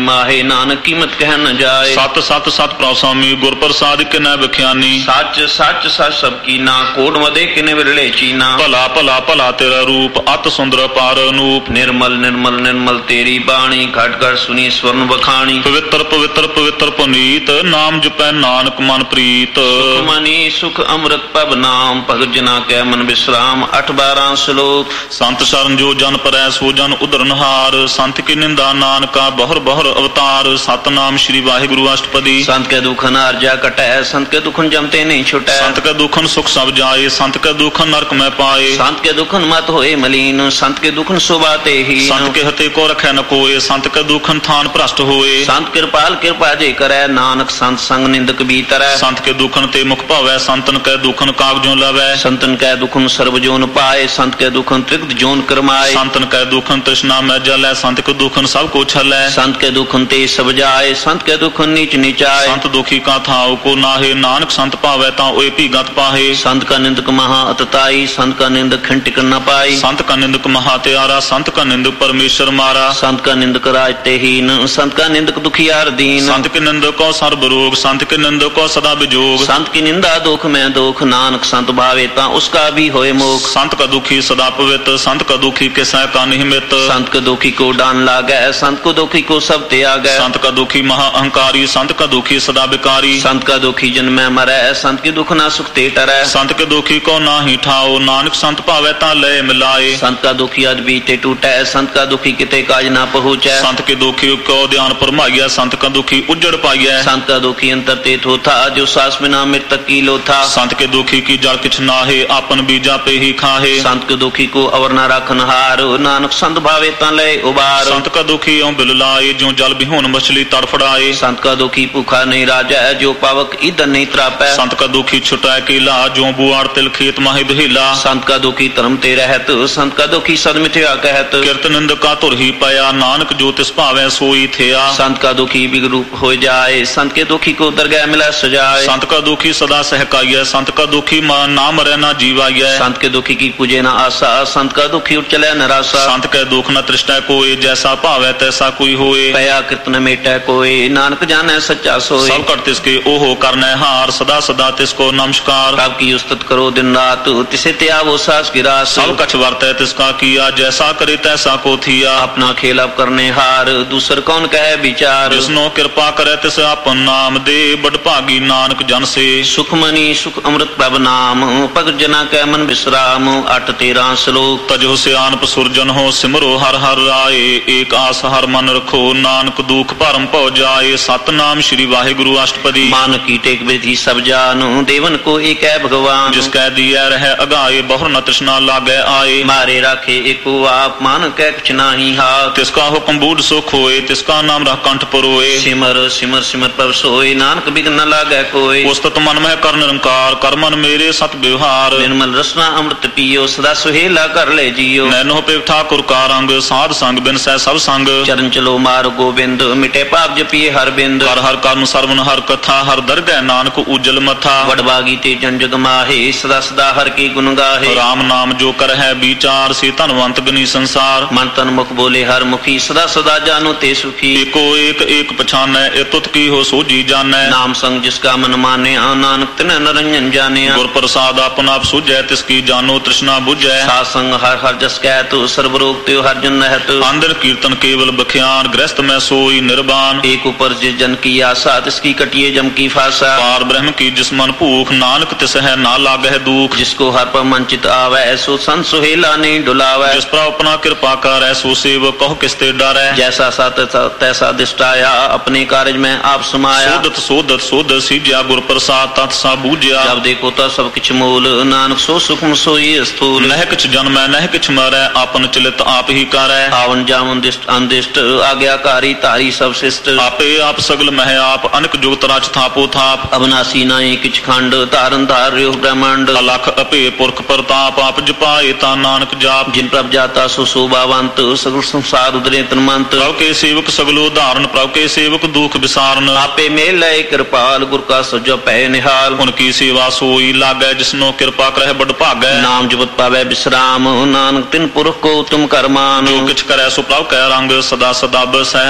Speaker 2: ਮਾਹੇ ਨਾਨਕ ਕੀਮਤ ਕਹਿ ਨ ਜਾਏ।
Speaker 1: ਸਤ ਸਤ ਸਤ ਪ੍ਰਸਾਮੀ ਗੁਰ ਪ੍ਰਸਾਦਿ ਕਿਨੈ ਵਿਖਿਆਨੀ।
Speaker 2: ਸੱਚ ਸੱਚ ਸੱਚ ਸਭ ਕੀਨਾ ਕੋਟ ਮਦੇ ਕਿਨੇ ਵਿਰਲੇ ਚੀਨਾ।
Speaker 1: ਭਲਾ ਭਲਾ ਭਲਾ ਤੇਰਾ ਰੂਪ ਅਤ ਸੁੰਦਰ ਪਾਰ ਅਨੂਪ।
Speaker 2: ਨਿਰਮਲ ਨਿਰਮਲ ਨਿਰਮਲ ਤੇਰੀ ਬਾਣੀ ਘਟ ਘਟ ਸੁਣੀ ਸਵਰਨ ਬਖਾਣੀ।
Speaker 1: ਪਵਿੱਤਰ ਪਵਿੱਤਰ ਪਵਿੱਤਰ ਪੁਨੀਤ ਨਾਮ ਜਪੈ ਨਾਨਕ ਮਨ ਪ੍ਰੀਤ।
Speaker 2: ਸੁਖ ਮਨੀ ਸੁਖ ਅੰਮ੍ਰਿਤ ਪਬ ਨਾਮ ਭਗਤ ਜਨਾ ਕੈ ਮਨ ਵਿਸਰਾਮ। 8-12 ਸ਼ਲੋਕ।
Speaker 1: ਸੰਤ ਸ਼ਰਨ ਜੋ ਜਨ ਪਰੈ ਸੋ ਜਨ ਉਧਰਨਹਾਰ। ਸੰਤ ਕੀ ਨਿੰਦਾ ਨਾਨਕਾ ਬਹੁਰ ਬਹੁਰ ਅਵਤਾਰ। ਸਤਨਾਮ ਸ੍ਰੀ ਵਾਹਿਗੁਰੂ ਅਸ਼ਟਪਦੀ।
Speaker 2: ਸੰਤ ਕੇ ਦੁਖਨ ਅਰਜਾ ਕਟੈ ਸੰਤ ਕੇ ਦੁਖਨ ਜਮਤੇ ਨਹੀਂ ਛੁਟੈ।
Speaker 1: ਸੰਤ ਕੇ ਦੁਖਨ ਸੁਖ ਸਭ ਜਾਏ ਸੰਤ ਕੇ ਦੁਖਨ ਨਰਕ ਮੈਂ ਪਾਏ।
Speaker 2: ਸੰਤ ਕੇ ਦੁਖਨ ਮਤ ਹੋਏ ਮਲੀਨ ਸੰਤ ਕੇ ਦੁਖਨ ਸੁਭਾ ਤੇ ਹੀ।
Speaker 1: ਸੰਤ ਕੇ ਹਤੇ ਕੋ ਰਖੈ ਨ ਕੋਏ ਸੰਤ ਕੇ ਦੁਖਨ ਥਾਨ ਭ੍ਰਸ਼ਟ ਹੋਏ।
Speaker 2: ਸੰਤ ਕਿਰਪਾਲ ਕਿਰਪਾ ਜੇ ਕਰੈ ਨਾਨਕ ਸੰਤ ਸੰਗ ਨਿੰਦਕ ਵੀ ਤਰੈ।
Speaker 1: ਸੰਤ ਕੇ ਦੁਖਨ ਤੇ ਮੁਖ ਭਾਵੈ ਸੰਤਨ ਕੈ ਦੁਖਨ ਕਾਗਜੋਂ ਲਵੈ।
Speaker 2: ਸੰਤਨ ਕੈ ਦੁਖਨ ਸਰਬ ਜੋਨ ਪਾਏ ਸੰਤ ਕੈ ਦੁਖਨ ਤ੍ਰਿਗਤ ਜੋਨ ਕਰਮਾਏ।
Speaker 1: ਸੰਤਨ ਕੈ ਦੁਖਨ ਤ੍ਰਿਸ਼ਨਾ ਮੈਂ ਜਲੈ ਸੰਤ ਕੇ ਦੁਖਨ ਸਭ ਕੋ ਛਲੈ।
Speaker 2: ਸੰਤ ਕੇ ਦੁਖਨ ਤੇ ਸਭ ਜਾਏ ਸੰਤ ਕੇ ਦੁਖਨ ਨੀਚ ਨੀਚਾਏ।
Speaker 1: ਸੰਤ ਦੁਖੀ ਕਾ ਥਾਉ ਕੋ ਨਾਹੇ ਨਾਨਕ ਸੰਤ ਭਾਵੈ ਤਾਂ ਓਏ ਭੀਗਤ ਪਾਹੇ।
Speaker 2: ਸੰਤ ਕਾ ਨਿੰਦਕ ਮਹਾ ਅਤਤਾਈ ਸੰਤ ਕਾ ਨਿੰਦਕ ਖਿੰਡ ਟਿਕਣ ਨ ਪਾਈ।
Speaker 1: ਸੰਤ ਕਾ ਨਿੰਦਕ ਮਹਾ ਤਿਆਰਾ ਸੰਤ ਕਾ ਨਿੰਦਕ ਪਰਮੇਸ਼ਰ ਮਾਰਾ।
Speaker 2: ਸੰਤ ਕਾ ਨਿੰਦਕ ਰਾਜ ਤੇ ਹੀਨ ਸੰਤ ਕਾ ਨਿੰਦਕ ਦੁਖੀਆਰ ਦੀਨ।
Speaker 1: ਸੰਤ ਕੇ ਨਿੰਦਕ ਕੋ ਸਰਬ ਰੋਗ ਸੰਤ ਕੇ ਨਿੰਦਕ ਕੋ ਸਦਾ ਵਿਜੋਗ।
Speaker 2: ਸੰਤ ਕੀ ਨਿੰਦਾ ਦੁਖ ਮੈਂ ਦੁਖ ਨਾਨਕ ਸੰਤ ਭਾਵੇ ਤਾਂ ਉਸਕਾ ਵੀ ਹੋਏ ਮੋਖ।
Speaker 1: ਸੰਤ ਕਾ ਦੁਖੀ ਸਦਾ ਪਵਿੱਤ ਸੰਤ ਕਾ ਦੁਖੀ ਕਿਸੈ ਕਾ ਨਿਹਮਿਤ।
Speaker 2: ਸੰਤ ਕਾ ਦੁਖੀ ਕੋ ਡਾਨ ਲਾਗੈ ਸੰਤ ਕੋ ਦੁਖੀ ਕੋ ਸਭ ਤਿਆਗੈ।
Speaker 1: ਸੰਤ ਕਾ ਦੁਖੀ ਮਹਾ ਅਹੰਕਾਰੀ ਸੰਤ ਕਾ ਦੁਖੀ ਸਦਾ ਵਿਕਾਰੀ।
Speaker 2: ਸੰਤ ਕਾ ਦੁਖੀ ਜਨਮੈ ਮਰੈ ਸੰਤ ਕੀ ਦੁਖ ਨਾ ਸੁਖ ਤੇ ਟਰੈ।
Speaker 1: ਸੰਤ ਕੇ ਦੁਖੀ ਕੋ ਨਾਹੀ ਠਾਓ ਨਾਨਕ ਸੰਤ ਭਾਵੈ ਤਾਂ ਲੈ ਮਿਲਾਏ।
Speaker 2: ਸੰਤ ਕਾ ਦੁਖੀ ਅਦ ਬੀਤੇ ਟੂਟੈ ਸੰਤ ਕਾ ਦੁਖੀ ਕਿਤੇ ਕਾਜ ਨਾ ਪਹੁੰਚੈ।
Speaker 1: ਸੰਤ ਕੇ ਦੁਖੀ ਕੋ ਧਿਆਨ ਪਰਮਾਈਐ ਸੰਤ ਕਾ ਦੁਖੀ ਉਜੜ ਪਾਈਐ।
Speaker 2: ਸੰਤ ਕਾ ਦੁਖੀ ਅੰਤਰ ਤੇ ਥੋਥਾ ਜੋ ਸਾਸ ਬਿਨਾ ਮ੍ਰਿਤਕ ਕੀ ਲੋਥਾ।
Speaker 1: ਸੰਤ ਕੇ ਦੁਖੀ ਕੀ ਜਲ ਕਿਛ ਨਾਹੇ ਆਪਨ ਬੀਜਾ ਪੇ ਹੀ ਖਾਹੇ।
Speaker 2: ਸੰਤ ਕੇ ਦੁਖੀ ਕੋ ਅਵਰ ਨਾ ਰੱਖਨ ਹਾਰ ਨਾਨਕ ਸੰਤ ਭਾਵੇ ਤਾਂ ਲੈ ਉਬਾਰ।
Speaker 1: ਸੰਤ ਕਾ ਦੁਖੀ ਓਂ ਬਿਲ ਲਾਏ ਜੋ ਜਲ ਬਿਹੂਨ ਮਛਲੀ ਤੜਫੜਾਏ।
Speaker 2: ਸੰਤ ਕਾ ਦੁਖੀ ਭੁਖਾ ਨਹੀਂ ਰਾਜੈ ਜੋ ਪਾਵਕ ਈਦਨ ਨਹੀਂ ਤਰਾਪੈ।
Speaker 1: ਸੰਤ ਕਾ ਦੁਖੀ ਛੁਟਾਇ ਕੀਲਾ ਜੋ ਬੁਆੜ ਤਿਲ ਖੇਤ ਮਾਹੇ ਬਹਿਲਾ।
Speaker 2: ਸੰਤ ਕਾ ਦੁਖੀ ਧਰਮ ਤੇ ਰਹਿਤ ਸੰਤ ਕਾ ਦੁਖੀ ਸਦ ਮਿਥਿਆ ਕਹਿਤ।
Speaker 1: ਕਿਰਤ ਨਿੰਦਕਾ ਧੁਰ ਹੀ ਪਿਆ ਨਾਨਕ ਜੋ ਤਿਸ ਭਾਵੈ ਸੋਈ ਥਿਆ।
Speaker 2: ਸੰਤ ਕਾ ਦੁਖੀ ਬਿਗ ਰੂਪ ਹੋ ਜਾਏ ਸੰਤ ਕੇ ਦੁਖੀ ਕੋ ਦਰਗਹਿ ਮਿਲੈ ਸਜਾਏ।
Speaker 1: ਸੰਤ ਕਾ ਦੁਖੀ ਸਦਾ ਸਹਿਕਾਈਐ ਸੰਤ ਕਾ ਦੁਖੀ ਨਾ ਮਰੈ ਨਾ ਜੀਵਾਈਐ।
Speaker 2: ਸੰਤ ਕੇ ਦੁਖੀ ਕੀ ਪੂਜੇ ਨਾ ਆਸਾ ਸੰਤ ਕਾ ਦੁਖੀ ਉਠ ਚਲੈ ਨਰਾਸਾ।
Speaker 1: ਸੰਤ ਕੈ ਦੁਖ ਨ ਤ੍ਰਿਸ਼ਟੈ ਕੋਏ ਜੈਸਾ ਭਾਵੈ ਤੈਸਾ ਕੋਈ ਹੋਏ।
Speaker 2: ਪਿਆ ਕਿਰਤ ਨ ਮੇਟੈ ਕੋਏ ਨਾਨਕ ਜਾਣੈ ਸੱਚਾ ਸੋਏ।
Speaker 1: ਸਭ ਘਟ ਤਿਸ ਕੇ ਓਹੋ ਕਰਨੈ ਹਾਰ ਸਦਾ ਸਦਾ ਤਿਸ ਕੋ ਨਮਸਕਾਰ।
Speaker 2: ਪ੍ਰਭ ਕੀ ਉਸਤਤ ਕਰੋ ਦਿਨ ਰਾਤ ਤਿਸੇ ਤੇ ਆਵੋ ਸਾਸ ਕੀ ਰਾਸ।
Speaker 1: ਸਭ ਕਛ ਵਰਤੈ ਤਿਸ ਕਾ ਕੀਆ ਜੈਸਾ ਕਰੇ ਤੈਸਾ ਕੋ ਥੀਆ।
Speaker 2: ਆਪਣਾ ਖੇਲ ਅਬ ਕਰਨੇ ਹਾਰ ਦੂਸਰ ਕੌਣ ਕਹੈ ਵਿਚਾਰ।
Speaker 1: ਜਿਸਨੋ ਕਿਰਪਾ ਕਰੈ ਤਿਸ ਆਪਨ ਨਾਮ ਦੇ ਬੜ ਭਾਗੀ ਨਾਨਕ ਜਨ ਸੇ।
Speaker 2: ਸੁਖ ਮਨੀ ਸੁਖ ਅੰਮ੍ਰਿਤ ਪ੍ਰਭ ਨਾਮ ਭਗਤ ਜਨਾ ਕੈ ਮਨ ਵਿਸਰਾਮ। 8-13 ਸ਼ਲੋਕ।
Speaker 1: ਤਜੋ ਸਿਆਨਪ ਸੁਰਜਨ ਹੋ ਸਿਮਰੋ ਹਰ ਹਰ ਰਾਏ। ਏਕ ਆਸ ਹਰ ਮਨ ਰਖੋ ਨਾਨਕ ਦੁਖ ਭਰਮ ਭਉ ਜਾਏ। ਸਤਨਾਮ ਸ੍ਰੀ ਵਾਹਿਗੁਰੂ ਅਸ਼ਟਪਦੀ।
Speaker 2: ਮਾਨ ਕੀ ਟੇਕ ਵਿਧੀ ਸਭ ਜਾਨੁ ਦੇਵਨ ਕੋ ਏਕੈ ਭਗਵਾਨ।
Speaker 1: ਜਿਸ ਕੈ ਦੀਐ ਰਹਿ ਅਗਾਏ ਬਹੁਰ ਨ ਤ੍ਰਿਸ਼ਨਾ ਲਾਗੈ ਆਏ।
Speaker 2: ਮਾਰੇ ਰਾਖੇ ਏਕੋ ਆਪ ਮਨ ਕੈ ਕਿਛ ਨਾਹੀ ਹਾਥ।
Speaker 1: ਤਿਸ ਕਾ ਹੁਕਮ ਬੂਢ ਸੁਖ ਹੋਏ ਤਿਸ ਕਾ ਨਾਮ ਰਖ ਕੰਠ ਪਰੋਏ।
Speaker 2: ਸਿਮਰ ਸਿਮਰ ਸਿਮਰ ਪ੍ਰਭ ਸੋਏ ਨਾਨਕ ਬਿਘਨ ਨ ਲਾਗੈ ਕੋਏ।
Speaker 1: ਉਸਤਤ ਮਨ ਮਹਿ ਕਰ ਨਿਰੰਕਾਰ ਕਰ ਮਨ ਮੇਰੇ ਸਤ ਵਿਵਹਾਰ।
Speaker 2: ਨਿਰਮਲ ਰਸਨਾ ਅੰਮ੍ਰਿਤ ਪੀਓ ਸਦਾ ਸੁਹੇਲਾ ਕਰ ਲੈ ਜੀਓ।
Speaker 1: ਨੈਨੋ ਪਿਵ ਠਾਕੁਰ ਕਾ ਰੰਗ ਸਾਧ ਸੰਗ ਬਿਨ ਸਹਿ ਸਭ ਸੰਗ।
Speaker 2: ਚਰਨ ਚਲੋ ਮਾਰ ਗੋਬਿੰਦ ਮਿਟੇ ਪਾਪ ਜਪੀਏ ਹਰ ਬਿੰਦ।
Speaker 1: ਹਰ ਹਰ ਕਰਨ ਸਰਵਨ ਹਰ ਕਥਾ ਹਰ ਦਰਗਹਿ ਨਾਨਕ ਉਜਲ ਮਥਾ।
Speaker 2: ਵਡਭਾਗੀ ਤੇ ਜਨ ਜਗ ਮਾਹੇ ਸਦਾ ਸਦਾ ਹਰ ਕੀ ਗੁਣ ਗਾਹੇ।
Speaker 1: ਰਾਮ ਨਾਮ ਜੋ ਕਰਹਿ ਵਿਚਾਰ ਸੇ ਧਨਵੰਤ ਗਨੀ ਸੰਸਾਰ।
Speaker 2: ਮਨ ਤਨ ਮੁਖ ਬੋਲੇ ਹਰ ਮੁਖੀ ਸਦਾ ਸਦਾ ਜਾਨੋ ਤੇ ਸੁਖੀ।
Speaker 1: ਏਕੋ ਏਕ ਏਕ ਪਛਾਨੈ ਇਹ ਤੁਤ ਕੀ ਹੋ ਸੋਜੀ ਜਾਣੈ।
Speaker 2: ਨਾਮ ਸੰਗ ਜਿਸ ਕਾ ਮਨ ਮਾਨਿਆ ਨਾਨਕ ਤਿਨੈ ਨਰੰਜਨ ਜਾਣਿਆ।
Speaker 1: ਗੁਰ ਪ੍ਰਸਾਦ ਆਪਨ ਆਪ ਸੁਝੈ ਤਿਸ ਕੀ ਜਾਨੋ ਤ੍ਰਿਸ਼ਨਾ ਬੁਝੈ।
Speaker 2: ਸਾਧ ਸੰਗ ਹਰ ਹਰ ਜਸ ਕਹਿ ਤੂ ਸਰਬ ਰੋਗ ਤਿਉ ਹਰ ਜਨ ਨਹਿਤ।
Speaker 1: ਅੰਦਰ ਕੀਰਤਨ ਕੇਵਲ ਬਖਿਆਨ ਗ੍ਰਸਤ ਮੈਂ ਸੋਈ ਨਿਰਬਾਨ।
Speaker 2: ਏਕ ਉਪਰ ਜਿਸ ਜਨ ਕੀ ਆਸਾ ਤਿਸ ਕੀ ਕਟਿਏ ਜਮ ਕੀ ਫਾਸਾ।
Speaker 1: ਪਾਰ ਬ੍ਰਹਮ ਕੀ ਜਿਸ ਮਨ ਭੂਖ ਨਾਨਕ ਤਿਸ ਹੈ ਨਾ ਲਾਗਹਿ ਦੂਖ।
Speaker 2: ਜਿਸ ਕੋ ਹਰ ਪਰ ਮਨ ਚਿਤ ਆਵੈ ਸੋ ਸੰਤ ਸੁਹੇਲਾ ਨਹੀਂ ਡੁਲਾਵੈ।
Speaker 1: ਜਿਸ ਪਰ ਆਪਣਾ ਕਿਰਪਾ ਕਰੈ ਸੋ ਸੇਵਕ ਕਹੁ ਕਿਸ ਤੇ ਡਰੈ।
Speaker 2: ਜੈਸਾ ਸਤ ਤੈਸਾ ਦਿਸ਼ਟਾਇਆ ਆਪਣੇ ਕਾਰਜ ਮੈਂ ਆਪ ਸਮਾਇਆ।
Speaker 1: ਸੋਧਤ ਸੋਧਤ ਸੋਧਤ ਸੀਜਿਆ ਗੁਰ ਪ੍ਰਸਾਦ ਤਤ ਸਾ ਬੂਝਿਆ।
Speaker 2: ਜਬ ਦੇਖੋ ਤਾਂ ਸਭ ਕਿਛ ਮੂਲ ਨਾਨਕ ਸੋ ਸੁਖਮ ਸੋਈ ਸਥੂਲ।
Speaker 1: ਨਹਿ ਕਿਛ ਜਨਮੈ ਨਹਿ ਕਿਛ ਮਰੈ ਆਪਨ ਚਲਿਤ ਆਪ ਹੀ ਕਰੈ।
Speaker 2: ਆਵਨ ਜਾਵਨ ਦਿਸ਼ਟ ਅੰਦਿਸ਼ਟ ਆਗਿਆਕਾਰੀ ਧਾਰੀ ਸਭ ਸਿਸ਼ਟ।
Speaker 1: ਆਪੇ ਆਪ ਸਗਲ ਮਹਿ ਆਪ ਅਨਕ ਜੁਗਤ ਰਚ ਥਾਪੋ ਥਾਪ।
Speaker 2: ਅਬਨਾਸੀ ਨਾਹੀ ਕਿਛ ਖੰਡ ਧਾਰਨ ਧਾਰ ਰਿਓ ਬ੍ਰਹਮੰਡ।
Speaker 1: ਅਲਖ ਅਪੇ ਪੁਰਖ ਪ੍ਰਤਾਪ ਆਪ ਜਪਾਏ ਤਾਂ ਨਾਨਕ ਜਾਪ।
Speaker 2: ਜਿਨ ਪ੍ਰਭ ਜਾਤਾ ਸੋ ਸੋਭਾਵੰਤ ਸਗਲ ਸੰਸਾਰ ਉਦਰੇ ਤਨਮੰਤ।
Speaker 1: ਪ੍ਰਭ ਕੇ ਸੇਵਕ ਸਗਲੋ ਧਾਰਨ ਪ੍ਰਭ ਕੇ ਸੇਵਕ ਦੁਖ ਵਿਸਾਰਨ।
Speaker 2: ਆਪੇ ਮੇਲ ਲੈ ਕਿਰਪਾਲ ਗੁਰ ਕਾ ਸਜੋ ਪੈ ਨਿਹਾਲ।
Speaker 1: ਹੁਣ ਕੀ ਸੇਵਾ ਸੋਈ ਲਾਗੈ ਜਿਸਨੋ ਕਿਰਪਾ ਕਰਹਿ ਬੜ ਭਾਗੈ।
Speaker 2: ਨਾਮ ਜਪਤ ਪਾਵੈ ਬਿਸਰਾਮ ਨਾਨਕ ਤਿਨ ਪੁਰਖ ਕੋ ਤੁਮ ਕਰਮਾਨ।
Speaker 1: ਜੋ ਕਿਛ ਕਰੈ ਸੋ ਪ੍ਰਭ ਕੈ ਰੰਗ ਸਦਾ ਸਦਾ ਬਸੈ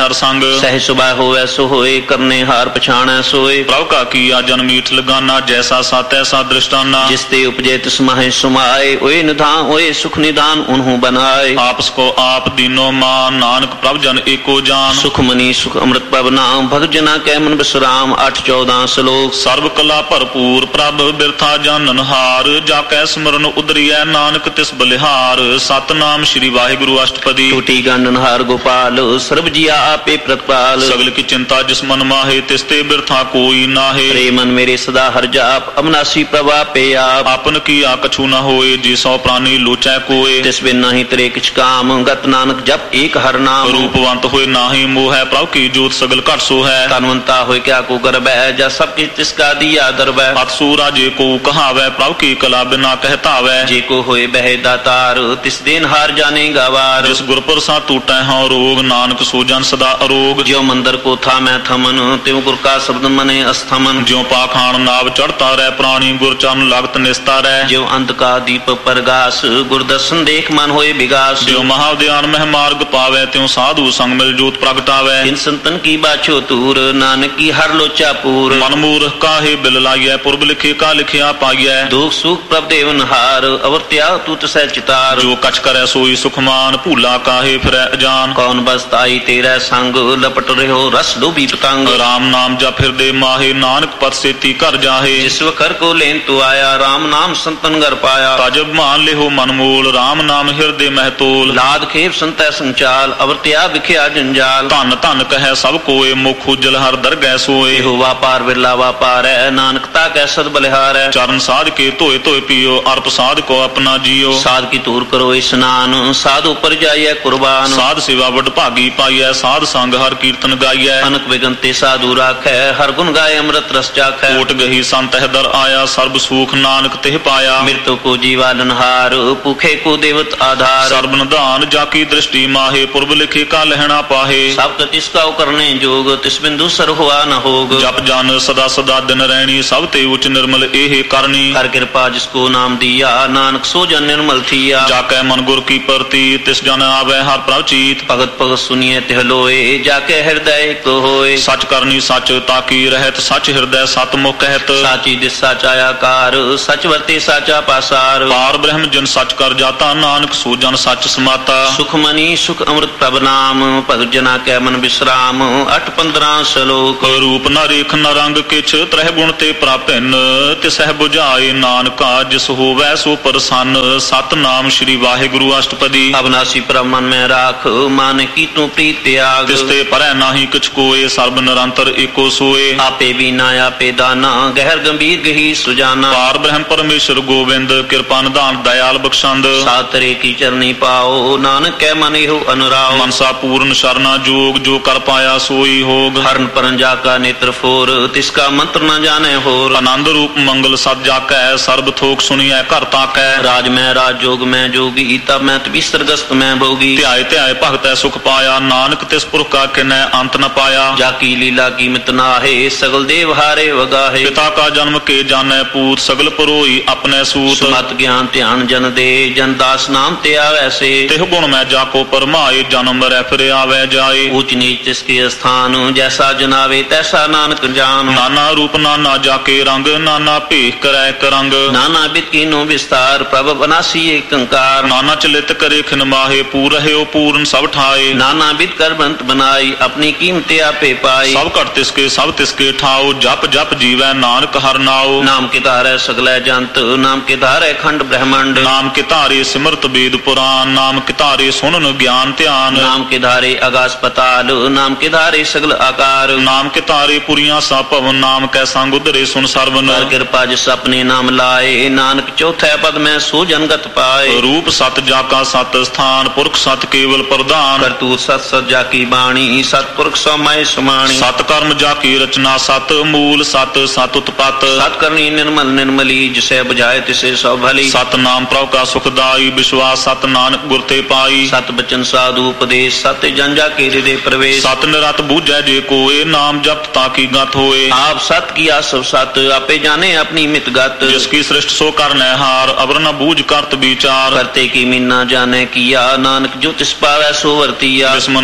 Speaker 1: ਹਰ ਸੰਗ
Speaker 2: ਸਹਿ ਸੁਭਾ ਹੋਵੈ ਸੋ ਹੋਏ ਕਰਨੇ ਹਾਰ ਪਛਾਣੈ ਸੋਏ
Speaker 1: ਪ੍ਰਭ ਕਾ ਕੀਆ ਜਨ ਮੀਠ ਲਗਾਨਾ ਜੈਸਾ ਸਤ ਐਸਾ ਦ੍ਰਿਸ਼ਟਾਨਾ
Speaker 2: ਜਿਸ ਤੇ ਉਪਜੇ ਤਿਸ ਮਾਹਿ ਸੁਮਾਏ ਓਏ ਨਿਧਾਨ ਓਏ ਸੁਖ ਨਿਦਾਨ ਉਨਹੂ ਬਨਾਏ
Speaker 1: ਆਪਸ ਕੋ ਆਪ ਦੀਨੋ ਮਾਨ ਨਾਨਕ ਪ੍ਰਭ ਜਨ ਏਕੋ ਜਾਨ
Speaker 2: ਸੁਖ ਮਨੀ ਸੁਖ ਅੰਮ੍ਰਿਤ ਪ੍ਰਭ ਨਾਮ ਭਗਤ ਜਨਾ ਕੈ ਮਨ ਬਿਸਰਾਮ 8-14 ਸ਼ਲੋਕ
Speaker 1: ਸਰਬ ਕਲਾ ਭਰਪੂਰ ਪ੍ਰਭ ਬਿਰਥਾ ਜਾਣਨ ਹਾਰ ਜਾ ਕੈ ਸਿਮਰਨ ਉਦਰੀਐ ਨਾਨਕ ਤਿਸ ਬਲਿਹਾਰ ਸਤਨਾਮ ਸ੍ਰੀ ਵਾਹਿਗੁਰੂ ਅਸ਼ਟਪਦੀ
Speaker 2: ਟੂਟੀ ਗੰਡਨ ਹਾਰ ਗੋਪਾਲ ਸਰਬ ਜੀਆ ਆਪੇ ਪ੍ਰਤਪਾਲ
Speaker 1: ਸਗਲ ਕੀ ਚਿੰਤਾ ਜਿਸ ਮਨ ਮਾਹੇ ਤਿਸ ਤੇ ਬਿਰਥਾ ਕੋਈ ਨਾਹੇ
Speaker 2: ਰੇ ਮਨ ਮੇਰੇ ਸਦਾ ਹਰ ਜਾਪ ਅਬਨਾਸੀ ਪ੍ਰਭ ਆਪੇ ਆਪ
Speaker 1: ਆਪਨ ਕੀ ਆ ਕਛੂ ਨ ਹੋਏ ਜੀ ਸੋ ਪ੍ਰਾਨੀ ਲੋਚੈ ਕੋਏ
Speaker 2: ਤਿਸ ਬਿਨ ਨਹੀਂ ਤਰੇ ਕਿਛ ਕਾਮ ਗਤ ਨਾਨਕ ਜਪ ਏਕ ਹਰ ਨਾਮ
Speaker 1: ਰੂਪਵੰਤ ਹੋਏ ਨਾਹੀ ਮੋਹ ਹੈ ਪ੍ਰਭ ਕੀ ਜੋਤ ਸਗਲ ਘਟ ਸੋ ਹੈ
Speaker 2: ਤਨਵੰਤਾ ਹੋਏ ਕਿਆ ਕੋ ਗਰਬੈ ਜਾ ਸਭ ਕੀ ਤਿਸ ਕਾ ਦੀਆ ਦਰਬੈ
Speaker 1: ਅਤਸੂਰਾ ਜੇ ਕੋ ਕਹਾਵੈ ਪ੍ਰਭ ਕੀ ਕਲਾ ਬਿਨਾ ਕਹਿਤਾਵੈ
Speaker 2: ਜੇ ਕੋ ਹੋਏ ਬਹਿ ਦਾਤਾਰ ਤਿਸ ਦੇਨ ਹਾਰ ਜਾਣੇ ਗਵਾਰ
Speaker 1: ਜਿਸ ਗੁਰ ਪ੍ਰਸਾਦ ਟੂਟੈ ਹਉ ਰੋਗ ਨਾਨਕ ਸੋ ਜਨ ਸਦਾ ਅਰੋਗ
Speaker 2: ਜਿਉ ਮੰਦਰ ਕੋ ਥਾ ਮੈਂ ਥਮਨ ਤਿਉ ਗੁਰ ਕਾ ਸ਼ਬਦ ਮਨੇ ਅਸਥਮਨ
Speaker 1: ਜਿਉ ਪਾਖਾਨ ਨਾਵ ਚੜਤਾ ਰਹਿ ਪ੍ਰਾਣੀ ਗੁਰ ਚਰਨ ਲਗਤ ਨਿਸਤਾ ਰਹਿ
Speaker 2: ਜਿਉ ਅੰਧ ਕਾ ਦੀਪ ਪ੍ਰਗਾਸ ਗੁਰ ਦਰਸ਼ਨ ਦੇਖ ਮਨ ਹੋਏ ਵਿਗਾਸ
Speaker 1: ਜਿਉ ਮਹਾਉਦਿਆਨ ਮਹਿ ਮਾਰਗ ਪਾਵੈ ਤਿਉ ਸਾਧੂ ਸੰਗ ਮਿਲ ਜੋਤ ਪ੍ਰਗਟਾਵੈ
Speaker 2: ਤਿਨ ਸੰਤਨ ਕੀ ਬਾਛੋ ਤੂਰ ਨਾਨਕ ਕੀ ਹਰ ਲੋਚਾ ਪੂਰ
Speaker 1: ਮਨ ਮੂਰਖ ਕਾਹੇ ਬਿਲ ਲਾਈਐ ਪੁਰਬ ਲਿਖੇ ਕਾ ਲਿਖਿਆ ਪਾਈਐ
Speaker 2: ਦੁਖ ਸੁਖ ਪ੍ਰਭ ਦੇਵਨ ਹਾਰ ਅਵਰ ਤਿਆ ਤੂ ਤਸੈ ਚਿਤਾਰ
Speaker 1: ਜੋ ਕਛ ਕਰੈ ਸੋਈ ਸੁਖਮਾਨ ਭੂਲਾ ਕਾਹੇ ਫਿਰੈ ਅਜਾਨ
Speaker 2: ਕੌਣ ਬਸਤਾਈ ਤੇਰਾ ਸੰਗ ਲਪਟ ਰਹਿਓ ਰਸ ਲੋਭੀ ਪਤੰਗ
Speaker 1: ਰਾਮ ਨਾਮ ਜਪ ਫਿਰਦੇ ਮਾਹੇ ਨਾਨਕ ਪਤ ਸੇਤੀ ਘਰ ਜਾਹੇ
Speaker 2: ਜਿਸ ਵਖਰ ਕੋ ਲੈਨ ਤੂ ਆਇਆ ਰਾਮ ਨਾਮ ਸੰਤਨ ਘਰ ਪਾਇਆ
Speaker 1: ਤਜਬ ਮਾਨ ਲਿਹੋ ਮਨ ਮੂਲ ਰਾਮ ਨਾਮ ਹਿਰਦੇ ਮਹਿ ਤੋਲ
Speaker 2: ਲਾਦ ਖੇਪ ਸੰਤੈ ਸੰਚਾਲ ਅਵਰ ਤਿਆ ਵਿਖਿਆ ਜੰਜਾਲ
Speaker 1: ਧਨ ਧਨ ਕਹੈ ਸਭ ਕੋਏ ਮੁਖ ਉਜਲ ਹਰ ਦਰਗਹਿ ਸੋਏ
Speaker 2: ਇਹੋ ਵਾਪਾਰ ਵਿਰਲਾ ਵਾਪਾਰੈ ਨਾਨਕ ਤਾ ਕੈ ਸਦ ਬਲਿਹਾਰੈ
Speaker 1: ਚਰਨ ਸਾਧ ਕੇ ਧੋਏ ਧੋਏ ਪੀਓ ਅਰਪ ਸਾਧ ਕੋ ਆਪਣਾ ਜੀਓ
Speaker 2: ਸਾਧ ਕੀ ਧੂਰ ਕਰੋ ਇਸਨਾਨ ਸਾਧ ਉਪਰ ਜਾਈਐ ਕੁਰਬਾਨ
Speaker 1: ਸਾਧ ਸੇਵਾ ਵਡ ਭਾਗੀ ਪਾਈਐ ਸਾਧ ਸੰਗ ਹਰ ਕੀਰਤਨ ਗਾਈਐ
Speaker 2: ਅਨਕ ਵਿਗਨ ਤੇ ਸਾਧੂ ਰਾਖੈ ਹਰ ਗੁਣ ਗਾਏ ਅੰਮ੍ਰਿਤ ਰਸ ਚਾਖੈ
Speaker 1: ਕੋਟ ਗਹੀ ਸੰਤ ਹਿਦਰ ਆਇਆ ਸਰਬ ਸੂਖ ਨਾਨਕ ਤਿਹ ਪਾਇਆ
Speaker 2: ਮਿਰਤੋ ਕੋ ਜੀਵਾਲਨਹਾਰ ਭੁਖੇ ਕੋ ਦੇਵਤ ਆਧਾਰ
Speaker 1: ਸਰਬ ਨਿਧਾਨ ਜਾ ਕੀ ਦ੍ਰਿਸ਼ਟੀ ਮਾਹੇ ਪੁਰਬ ਲਿਖੇ ਕਾ ਲਹਿਣਾ ਪਾਹੇ
Speaker 2: ਸਭ ਤਿਸ ਕਾ ਕਰਨੇ ਜੋਗ ਤਿਸ ਬਿੰਦੂ ਸਰ ਹੋਆ ਨ ਹੋਗ
Speaker 1: ਜਪ ਜਨ ਸਦਾ ਸਦਾ ਦਿਨ ਰਹਿਣੀ ਸਭ ਤੇ ਉਚ ਨਿਰਮਲ ਇਹ ਕਰਨੀ
Speaker 2: ਹਰ ਕਿਰਪਾ ਜਿਸ ਕੋ ਨਾਮ ਦੀਆ ਨਾਨਕ ਸੋ ਜਨ ਨਿਰਮਲ ਥੀਆ
Speaker 1: ਜਾ ਕੈ ਮਨ ਗੁਰ ਕੀ ਪ੍ਰਤੀ ਤਿਸ ਜਨ ਆਵੈ ਹਰ ਪ੍ਰਭ ਚੀਤ
Speaker 2: ਭਗਤ ਭਗਤ ਸੁਨੀਏ ਤਿਹ ਲੋਏ ਜਾ ਕੇ ਹਿਰਦੈ ਇੱਕ ਹੋਏ
Speaker 1: ਸੱਚ ਕਰਨੀ ਸੱਚ ਤਾਕੀ ਰਹਿਤ ਸੱਚ ਹਿਰਦੈ ਸਤ ਮੁਖ ਕਹਿਤ
Speaker 2: ਸਾਚੀ ਦਿਸ ਸਾਚਾ ਆਕਾਰ ਸੱਚ ਵਰਤੇ ਸਾਚਾ ਪਾਸਾਰ
Speaker 1: ਪਾਰ ਬ੍ਰਹਮ ਜਨ ਸੱਚ ਕਰ ਜਾਤਾ ਨਾਨਕ ਸੋ ਜਨ ਸੱਚ ਸਮਾਤਾ
Speaker 2: ਸੁਖ ਮਨੀ ਸੁਖ ਅੰਮ੍ਰਿਤ ਪ੍ਰਭ ਨਾਮ ਭਗਤ ਜਨਾ ਕੈ ਮਨ ਬਿਸਰਾਮ 8-15 ਸ਼ਲੋਕ
Speaker 1: ਰੂਪ ਨ ਰੇਖ ਨ ਰੰਗ ਕਿਛ ਤ੍ਰਹਿ ਗੁਣ ਤੇ ਪ੍ਰਾਪਿਨ ਤਿਸਹਿ 부ਝਾਏ ਨਾਨਕਾ ਜਿਸ ਹੋਵੈ ਸੋ ਪ੍ਰਸੰਨ ਸਤਨਾਮ ਸ੍ਰੀ ਵਾਹਿਗੁਰੂ ਅਸ਼ਟਪਦੀ
Speaker 2: ਅਬਨਾਸੀ ਪ੍ਰਭ ਮਨ ਮੈਂ ਰਾਖ ਮਨ ਕੀ ਤੂੰ ਪ੍ਰੀਤ ਤਿਆਗ
Speaker 1: ਤਿਸ ਤੇ ਪਰੈ ਨਾਹੀ ਕਿਛ ਕੋਏ ਸਰਬ ਨਿਰੰਤਰ ਏਕੋ ਸੋਏ
Speaker 2: ਆਪੇ ਬੀਨਾ ਆਪੇ ਦਾਨਾ ਗਹਿਰ ਗੰਭੀਰ ਗਹੀ ਸੁਜਾਨਾ
Speaker 1: ਪਾਰ ਬ੍ਰਹਮ ਪਰਮੇਸ਼ਰ ਗੋਬਿੰਦ ਕਿਰਪਾ ਨਿਧਾਨ ਦਇਆਲ ਬਖਸ਼ੰਦ
Speaker 2: ਸਾਤਰੇ ਕੀ ਚਰਨੀ ਪਾਓ ਨਾਨਕ ਕੈ ਮਨ ਇਹੋ ਅਨੁਰਾਓ
Speaker 1: ਮਨਸਾ ਪੂਰਨ ਸ਼ਰਨਾ ਜੋਗ ਜੋ ਕਰ ਪਾਇਆ ਸੋਈ ਹੋਗ
Speaker 2: ਹਰਨ ਪਰਨ ਜਾ ਕਾ ਨੇਤਰ ਫੋਰ ਤਿਸ ਕਾ ਮੰਤਰ ਨ ਜਾਣੈ ਹੋਰ
Speaker 1: ਆਨੰਦ ਰੂਪ ਮੰਗਲ ਸਦ ਜਾਕੈ ਸਰਬ ਥੋਕ ਸੁਣੀਐ ਘਰ ਤਾਕੈ
Speaker 2: ਰਾਜ ਮੈਂ ਰਾਜ ਜੋਗ ਮੈਂ ਜੋਗੀ ਤਬ ਮੈਂ ਤਬੀ ਸਰਗਸਤ ਮੈਂ ਭੋਗੀ
Speaker 1: ਧਿਆਏ ਧਿਆਏ ਭਗਤੈ ਸੁਖ ਪਾਇਆ ਨਾਨਕ ਤਿਸ ਪੁਰਖ ਕਾ ਕਿਨੈ ਅੰਤ ਨ ਪਾਇਆ
Speaker 2: ਜਾ ਕੀ ਲੀਲਾ ਕੀਮਤ ਨਾਹੇ ਸਗਲ ਦੇਵ ਹਾਰੇ ਵਗਾਹੇ
Speaker 1: ਪਿਤਾ ਕਾ ਜਨਮ ਕੇ ਜਾਣੈ ਪੂਤ ਸਗਲ ਪਰੋਈ ਆਪਣੇ ਸੂਤ
Speaker 2: ਸਮਤ ਗਿਆਨ ਧਿਆਨ ਜਨ ਦੇ ਜਨ ਦਾਸ ਨਾਮ ਤੇ ਆਵੈ ਸੇ
Speaker 1: ਤਿਹ ਗੁਣ ਮੈਂ ਜਾ ਕੋ ਪਰਮਾਏ ਜਨਮ ਰਹਿ ਫਿਰ ਆਵੈ ਜਾਏ
Speaker 2: ਊਚ ਨੀਚ ਤਿਸ ਕੇ ਸਥਾਨ ਜੈਸਾ ਜਨਾਵੇ ਤੈਸਾ ਨਾਨਕ ਜਾਨ
Speaker 1: ਨਾਨਾ ਰੂਪ ਨਾਨਾ ਜਾ ਕੇ ਰੰਗ ਨਾਨਾ ਭੇਖ ਕਰੈ ਇੱਕ ਰੰਗ
Speaker 2: ਨਾਨਾ ਬਿਤ ਕੀਨੋ ਵਿਸਤਾਰ ਪ੍ਰਭ ਬਨਾਸੀ ਏਕ ਅੰਕਾਰ
Speaker 1: ਨਾਨਾ ਚਲਿਤ ਕਰੇ ਖਿਨ ਮਾਹੇ ਪੂਰ ਰਹਿਓ ਪੂਰਨ ਸਭ ਠਾਏ
Speaker 2: ਨਾਨਾ ਬਿਤ ਕਰ ਬੰਤ ਬਨਾਈ ਆਪਣੀ ਕੀਮਤ ਆਪੇ ਪਾਈ
Speaker 1: ਸਭ ਘਟ ਤਿਸਕੇ ਸਭ ਤਿਸਕੇ ਠਾਓ ਜਪ ਜਪ ਜੀਵੈ ਨਾਨਕ ਹਰਿ ਨਾਉ
Speaker 2: ਨਾਮ ਕੇ ਧਾਰੈ ਸਗਲੈ ਜੰਤ ਨਾਮ ਕੇ ਧਾਰੈ ਖੰਡ ਬ੍ਰਹਮੰਡ
Speaker 1: ਨਾਮ ਕੇ ਧਾਰੇ ਸਿਮਰਤ ਵੇਦ ਪੁਰਾਨ ਨਾਮ ਕੇ ਧਾਰੇ ਸੁਨਨ ਗਿਆਨ ਧਿਆਨ
Speaker 2: ਨਾਮ ਕੇ ਧਾਰੇ ਆਗਾਸ ਪਤਾਲ ਨਾਮ ਕੇ ਧਾਰੇ ਸਗਲ ਆਕਾਰ
Speaker 1: ਨਾਮ ਕੇ ਧਾਰੇ ਪੁਰੀਆਂ ਸਾ ਭਵਨ ਨਾਮ ਕੈ ਸੰਗ ਉਧਰੇ ਸੁਨ ਸਰਵਨ
Speaker 2: ਕਰ ਕਿਰਪਾ ਜਿਸ ਆਪਣੇ ਨਾਮ ਲਾਏ ਨਾਨਕ ਚੌਥੈ ਪਦ ਮੈਂ ਸੋ ਜਨਗਤ ਪਾਏ
Speaker 1: ਰੂਪ ਸਤ ਜਾ ਕਾ ਸਤ ਸਥਾਨ ਪੁਰਖ ਸਤ ਕੇਵਲ ਪ੍ਰਧਾਨ
Speaker 2: ਕਰਤੂਤ ਸਤ ਸਜਾ ਕੀ ਬਾਣੀ ਸਤਪੁਰਖ ਸਮਾਏ ਸਮਾਣੀ
Speaker 1: ਸਤ ਕਰਮ ਜਾ ਕੀ ਰਚਨਾ ਸਤ ਮੂਲ ਸਤ ਸਤ ਉਤਪਤ
Speaker 2: ਸਤ ਕਰਨੀ ਨਿਰਮਲ ਨਿਰਮਲੀ ਜਿਸੇ ਬੁਝਾਏ ਤਿਸੇ ਸਭ ਭਲੀ
Speaker 1: ਸਤ ਨਾਮ ਪ੍ਰਭ ਕਾ ਸੁਖਦਾਈ ਵਿਸ਼ਵਾਸ ਸਤ ਨਾਨਕ ਗੁਰ ਤੇ ਪਾਈ
Speaker 2: ਸਤ ਬਚਨ ਸਾਧੂ ਉਪਦੇਸ਼ ਸਤ ਜਨ ਜਾ ਕੇ ਹਿਰਦੇ ਪ੍ਰਵੇਸ਼
Speaker 1: ਸਤ ਨਿਰਤ ਬੂਝੈ ਜੇ ਕੋਏ ਨਾਮ ਜਪਤ ਤਾਂ ਕੀ ਗਤ ਹੋਏ
Speaker 2: ਆਪ ਸਤ ਕੀਆ ਸਭ ਸਤ ਆਪੇ ਜਾਣੇ ਆਪਣੀ ਮਿਤ ਗਤ
Speaker 1: ਜਿਸ ਕੀ ਸ੍ਰਿਸ਼ਟ ਸੋ ਕਰਨੈ ਹਾਰ ਅਵਰ ਨ ਬੂਝ ਕਰਤ ਵਿਚਾਰ
Speaker 2: ਕਰਤੇ ਕੀ ਮੀਨਾ ਜਾਣੇ ਕੀਆ ਨਾਨਕ ਜੋ ਤਿਸ ਪਾਵੈ ਸੋ ਵਰਤੀਆ
Speaker 1: ਬਿਸਮਨ ਬਿਸਮ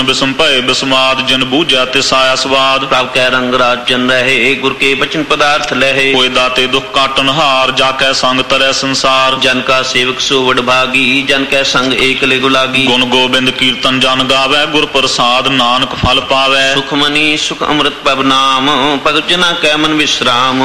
Speaker 1: ਭਏ ਬਿਸਮਾਦ ਜਿਨ ਬੂਝਿਆ ਤਿਸ ਆਇਆ ਸਵਾਦ
Speaker 2: ਪ੍ਰਭ ਕੈ ਰੰਗ ਰਾਜ ਜਨ ਰਹੇ ਗੁਰ ਕੇ ਬਚਨ ਪਦਾਰਥ ਲਹੇ
Speaker 1: ਹੋਏ ਦਾਤੇ ਦੁਖ ਕਾਟਨ ਹਾਰ ਜਾ ਕੈ ਸੰਗ ਤਰੈ ਸੰਸਾਰ
Speaker 2: ਜਨ ਕਾ ਸੇਵਕ ਸੋ ਵਡ ਭਾਗੀ ਜਨ ਕੈ ਸੰਗ ਏਕ ਲਿਗੁ ਲਾਗੀ
Speaker 1: ਗੁਣ ਗੋਬਿੰਦ ਕੀਰਤਨ ਜਨ ਗਾਵੈ ਗੁਰ ਪ੍ਰਸਾਦ ਨਾਨਕ ਫਲ ਪਾਵੈ
Speaker 2: ਸੁਖ ਮਨੀ ਸੁਖ ਅੰਮ੍ਰਿਤ ਪਬ ਨਾਮ ਭਗਤ ਜਨਾ ਕੈ ਮਨ ਵਿਸਰਾਮ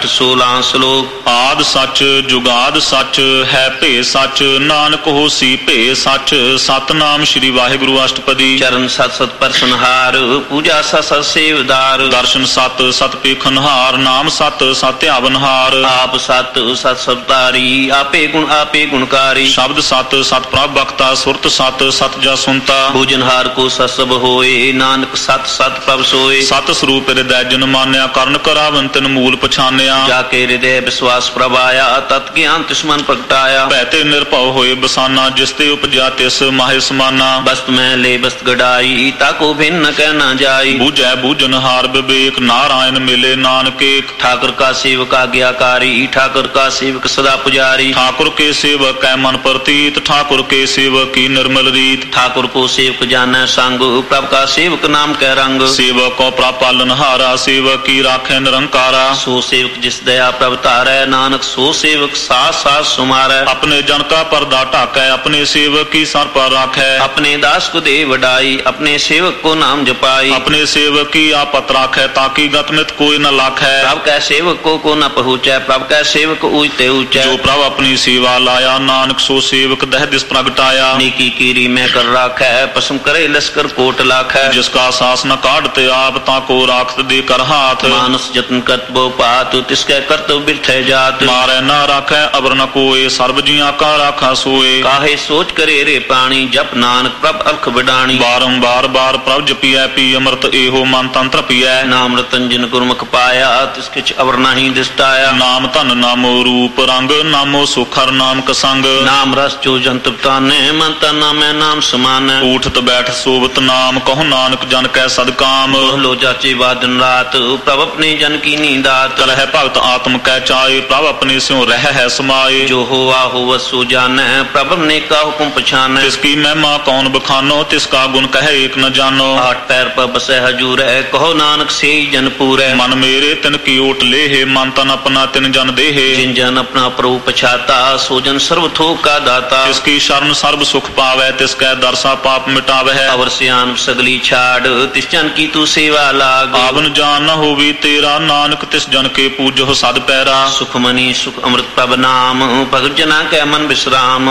Speaker 2: 816 ਸ਼ਲੋਕ
Speaker 1: ਆਦ ਸੱਚ ਜੁਗਾਦ ਸੱਚ ਹੈ ਭੇ ਸੱਚ ਨਾਨਕ ਹੋਸੀ ਭੇ ਸੱਚ ਸਤਨਾਮ ਸ੍ਰੀ ਵਾਹਿਗੁਰੂ ਅਸ਼ਟਪਦੀ
Speaker 2: ਚਰਨ ਸਤ ਸਤ ਪਰਸਨਹਾਰ ਪੂਜਾ ਸਤ ਸਤ ਸੇਵਦਾਰ
Speaker 1: ਦਰਸ਼ਨ ਸਤ ਸਤ ਪੇਖਨਹਾਰ ਨਾਮ ਸਤ ਸਤਿਆਵਨਹਾਰ
Speaker 2: ਆਪ ਸਤ ਸਤ ਸਬਦਾਰੀ ਆਪੇ ਗੁਣਕਾਰੀ
Speaker 1: ਸ਼ਬਦ ਸਤ ਸਤ ਪ੍ਰਭ ਬਖਤਾ ਸੁਰਤ ਸਤ ਸਤ ਜਾ ਸੁਨਤਾ
Speaker 2: ਪੂਜਨਹਾਰ ਕੋ ਸਤ ਸਭ ਹੋਏ ਨਾਨਕ ਸਤ ਸਤ ਪ੍ਰਭ ਸੋਏ
Speaker 1: ਸਤ ਸਰੂਪ ਹਿਰਦੈ ਜਨ ਮਾਨਿਆ ਕਰਨ ਕਰਾਵਨ ਤਿਨ ਮੂਲ ਪਛਾਨਿਆ
Speaker 2: ਜਾ ਕੇ ਹਿਰਦੈ ਵਿਸ਼ਵਾਸ ਪ੍ਰਭ ਆਇਆ ਤਤ ਗਿਆਨ ਤਿਸ ਮਨ ਪ੍ਰਗਟਾਇਆ
Speaker 1: ਭੈ ਤੇ ਨਿਰਭਉ ਹੋਏ ਬਸਾਨਾ ਜਿਸ ਤੇ ਉਪਜਿਆ ਤਿਸ ਮਾਹਿ ਸਮਾਨਾ
Speaker 2: ਬਸਤ ਮੈਂ ਲੈ ਬਸਤ ਗੜਾਈ ਤਾਕੋ ਭਿੰਨ ਕਹਿ ਨਾ ਜਾਈ
Speaker 1: ਬੂਝੈ ਬੂਝਨਹਾਰ ਵਿਵੇਕ ਨਾਰਾਇਣ ਮਿਲੇ ਨਾਨਕ ਏਕ
Speaker 2: ठाकुर का सेवक आज्ञाकारी ठाकुर का सेवक सदा पुजारी
Speaker 1: ठाकुर के सेवक कै मन प्रतीत ठाकुर के सेवक की निर्मल रीत
Speaker 2: ठाकुर को सेवक जानै संग प्रभ का सेवक नाम कै रंग
Speaker 1: सेवक को प्रभ पालनहारा सेवक की राखै निरंकारा
Speaker 2: सो सेवक जिस दया प्रभ तारै नानक सो सेवक साथ साथ सुमारै
Speaker 1: अपने जन का पर्दा ढाकै अपने सेवक की सर पर राखै
Speaker 2: अपने दास को दे वडाई अपने सेवक को नाम जपाई
Speaker 1: अपने सेवक की आपत राखै ताकि गतमित कोई न लाखै
Speaker 2: प्रभ कै सेवक को न पहुँचै प्रभ कै सेवक ऊंचते ऊंचे
Speaker 1: जो प्रभ अपनी सेवा लाया नानक सो सेवक दह दिस प्रगटाया
Speaker 2: नीकी कीरी में कर राखै पसम करे लश्कर कोट लाखै
Speaker 1: जिसका सास न काटते आप ताको राखत दे कर हाथ
Speaker 2: मानस जतन करतबो पात तिसकै करतब बिरथै जात
Speaker 1: मारै न राखै अबर न कोय सर्ब जिया का राखा सोए
Speaker 2: काहे सोच करे रे प्राणी जप नानक प्रभ अलख बिडाणी
Speaker 1: बारंबार बार प्रभ जपिया पी अमृत एहो मन तंत्र पिया
Speaker 2: नाम रतन जिन गुरमुख पाया तिसके अवर नहीं दिसटाया
Speaker 1: नाम धन नामो रूप रंग नामो सुखर नाम कसंग
Speaker 2: नाम रस जो जंत ताने मन तन नामे नाम समान
Speaker 1: उठत बैठ सोबत नाम कहो नानक जन कै सदकाम
Speaker 2: लो जाचे वादन रात प्रभ अपने जन की नींदात
Speaker 1: करह भगत आत्म कै चाहे प्रभ अपने स्यों रह है समाये
Speaker 2: जो होवा हो सो जाने प्रभ ने का हुक्म पछाने
Speaker 1: तिसकी महिमा कौन बखानो तिसका गुण कहे एक न जानो
Speaker 2: आठ पैर पर बसे हजूर है कहो नानक से जन पूरे
Speaker 1: मन मेरे तिन की ओट ले मन तन अपना तिन जन देहे
Speaker 2: जिन जन अपना प्रभु पछाता सो जन सर्व थोक का दाता
Speaker 1: तिसकी शरण सर्व सुख पावै तिसकै दरसा पाप मिटावै
Speaker 2: अवर सियान सगली छाड़ तिस जन की तू सेवा लाग
Speaker 1: आवन जान न होवी तेरा नानक तिस जन के पूजो सद पैरा
Speaker 2: सुख मनी सुख अमृत प्रभ नाम भगत जना कै मन विश्राम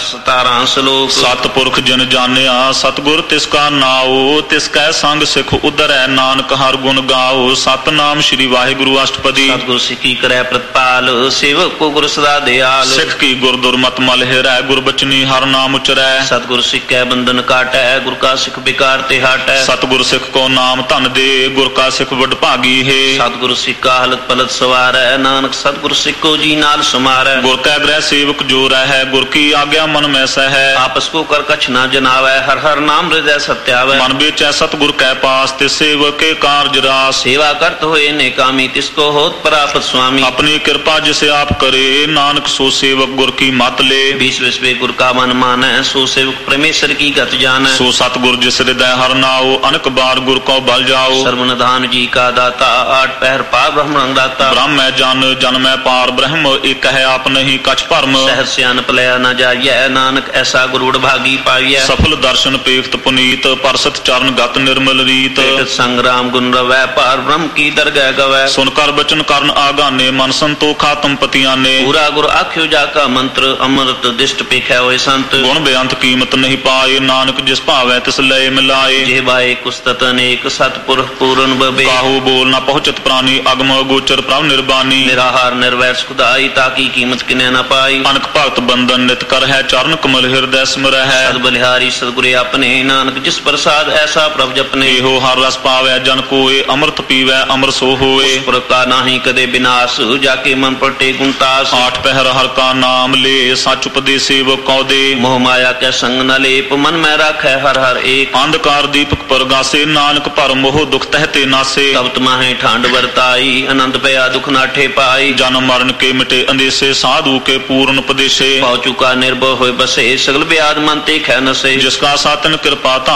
Speaker 2: 817 श्लोक
Speaker 1: सतपुरख जिन जानिया सतगुर तिसका नाओ तिसकै संग सिख उदरै नानक हर गुण गाओ सतनाम श्री वाहिगुरु अष्टपदी
Speaker 2: सतगुरु सिखी करे प्रतिपाल सेवक को गुरु सदा दयाल
Speaker 1: सिख की गुर दुर्मत मल हिरै गुर बचनी हर नाम उचरै
Speaker 2: सतगुरु सिख कै बंधन काटै गुर का सिख बिकार ते हाटै
Speaker 1: सतगुर सिख को नाम धन दे गुर का सिख वड भागी है
Speaker 2: सतगुरु सिख का हलत पलत सवारै नानक सतगुरु सिख को जी नाल समारै
Speaker 1: गुर कै ग्रह सेवक जो रहै गुर की आज्ञा मन में सहै
Speaker 2: आपस को कर कछ न जनावै हर हर नाम हृदय सत्यावै
Speaker 1: मन बेचै सतगुर कै पास तिस सेवक के कार्य रास
Speaker 2: सेवा करत होए नेकामी तिसको होत प्राप्त स्वामी
Speaker 1: अपनी कृपा जिसे आप करे नानक सो सेवक गुर की मत ले
Speaker 2: बीस विश्वे गुर का मन मानै सो सेवक परमेश्वर की गत जानै
Speaker 1: सो सतगुर जिस हृदय हर नाओ अनक बार गुर को बल जाओ
Speaker 2: सर्वनिधान जी का दाता आठ पहर पार ब्रह्म दाता
Speaker 1: ब्रह्म जन जन में पार ब्रह्म एक है आप नहीं कछ भरम
Speaker 2: सहर सियान पलया न जाइए नानक ऐसा गुरुड़ भागी पाइए
Speaker 1: सफल दर्शन पेख्त पुनीत परसत चरण गत निर्मल रीत
Speaker 2: संग्राम गुण रवै पार ब्रह्म की दरगह गवै
Speaker 1: सुनकर बचन करन आगाने मन संतोखा तुम पतिया ने
Speaker 2: पूरा गुर आख्यो जाका मंत्र अमृत दिष्ट पेखै होए संत
Speaker 1: गुण बेअंत कीमत नहीं पाए नानक जिस भावै तिस लय मिलाए
Speaker 2: जे बाए कुस्तत अनेक सतपुरख पूर्ण बबे
Speaker 1: काहू बोल न पहुँचत प्राणी अगम गोचर प्रभ निर्बानी
Speaker 2: निराहार निर्वैर सुखदाई ताकि कीमत किने न पाई
Speaker 1: अनक भगत बंधन नित कर है चरण कमल हृदय स्मर है
Speaker 2: सद बलिहारी सदगुरे अपने नानक जिस प्रसाद ऐसा प्रभ जपने
Speaker 1: हो हर रस पावै जन कोय अमृत पीवै अमर सो होए
Speaker 2: का नाही कदे विनाश जाके मन पटे गुणतास
Speaker 1: आठ पहर हर का नाम ले सच उपदेसे वो कौदे
Speaker 2: मोह माया के संग न लेप मन में राखै हर हर एक
Speaker 1: अंधकार दीपक परगासे नानक पर मोह दुख तहते नासे
Speaker 2: तब तुम्हें ठांड वर्ताई अनंत पया दुख नाठे पाई
Speaker 1: जन्म मरण के मिटे अंदेसे साधु के पूर्ण उपदेशे
Speaker 2: पाव चुका निर्भय होए बसे सगल ब्याद मन ते ख नसे
Speaker 1: जिसका सातन कृपा धारी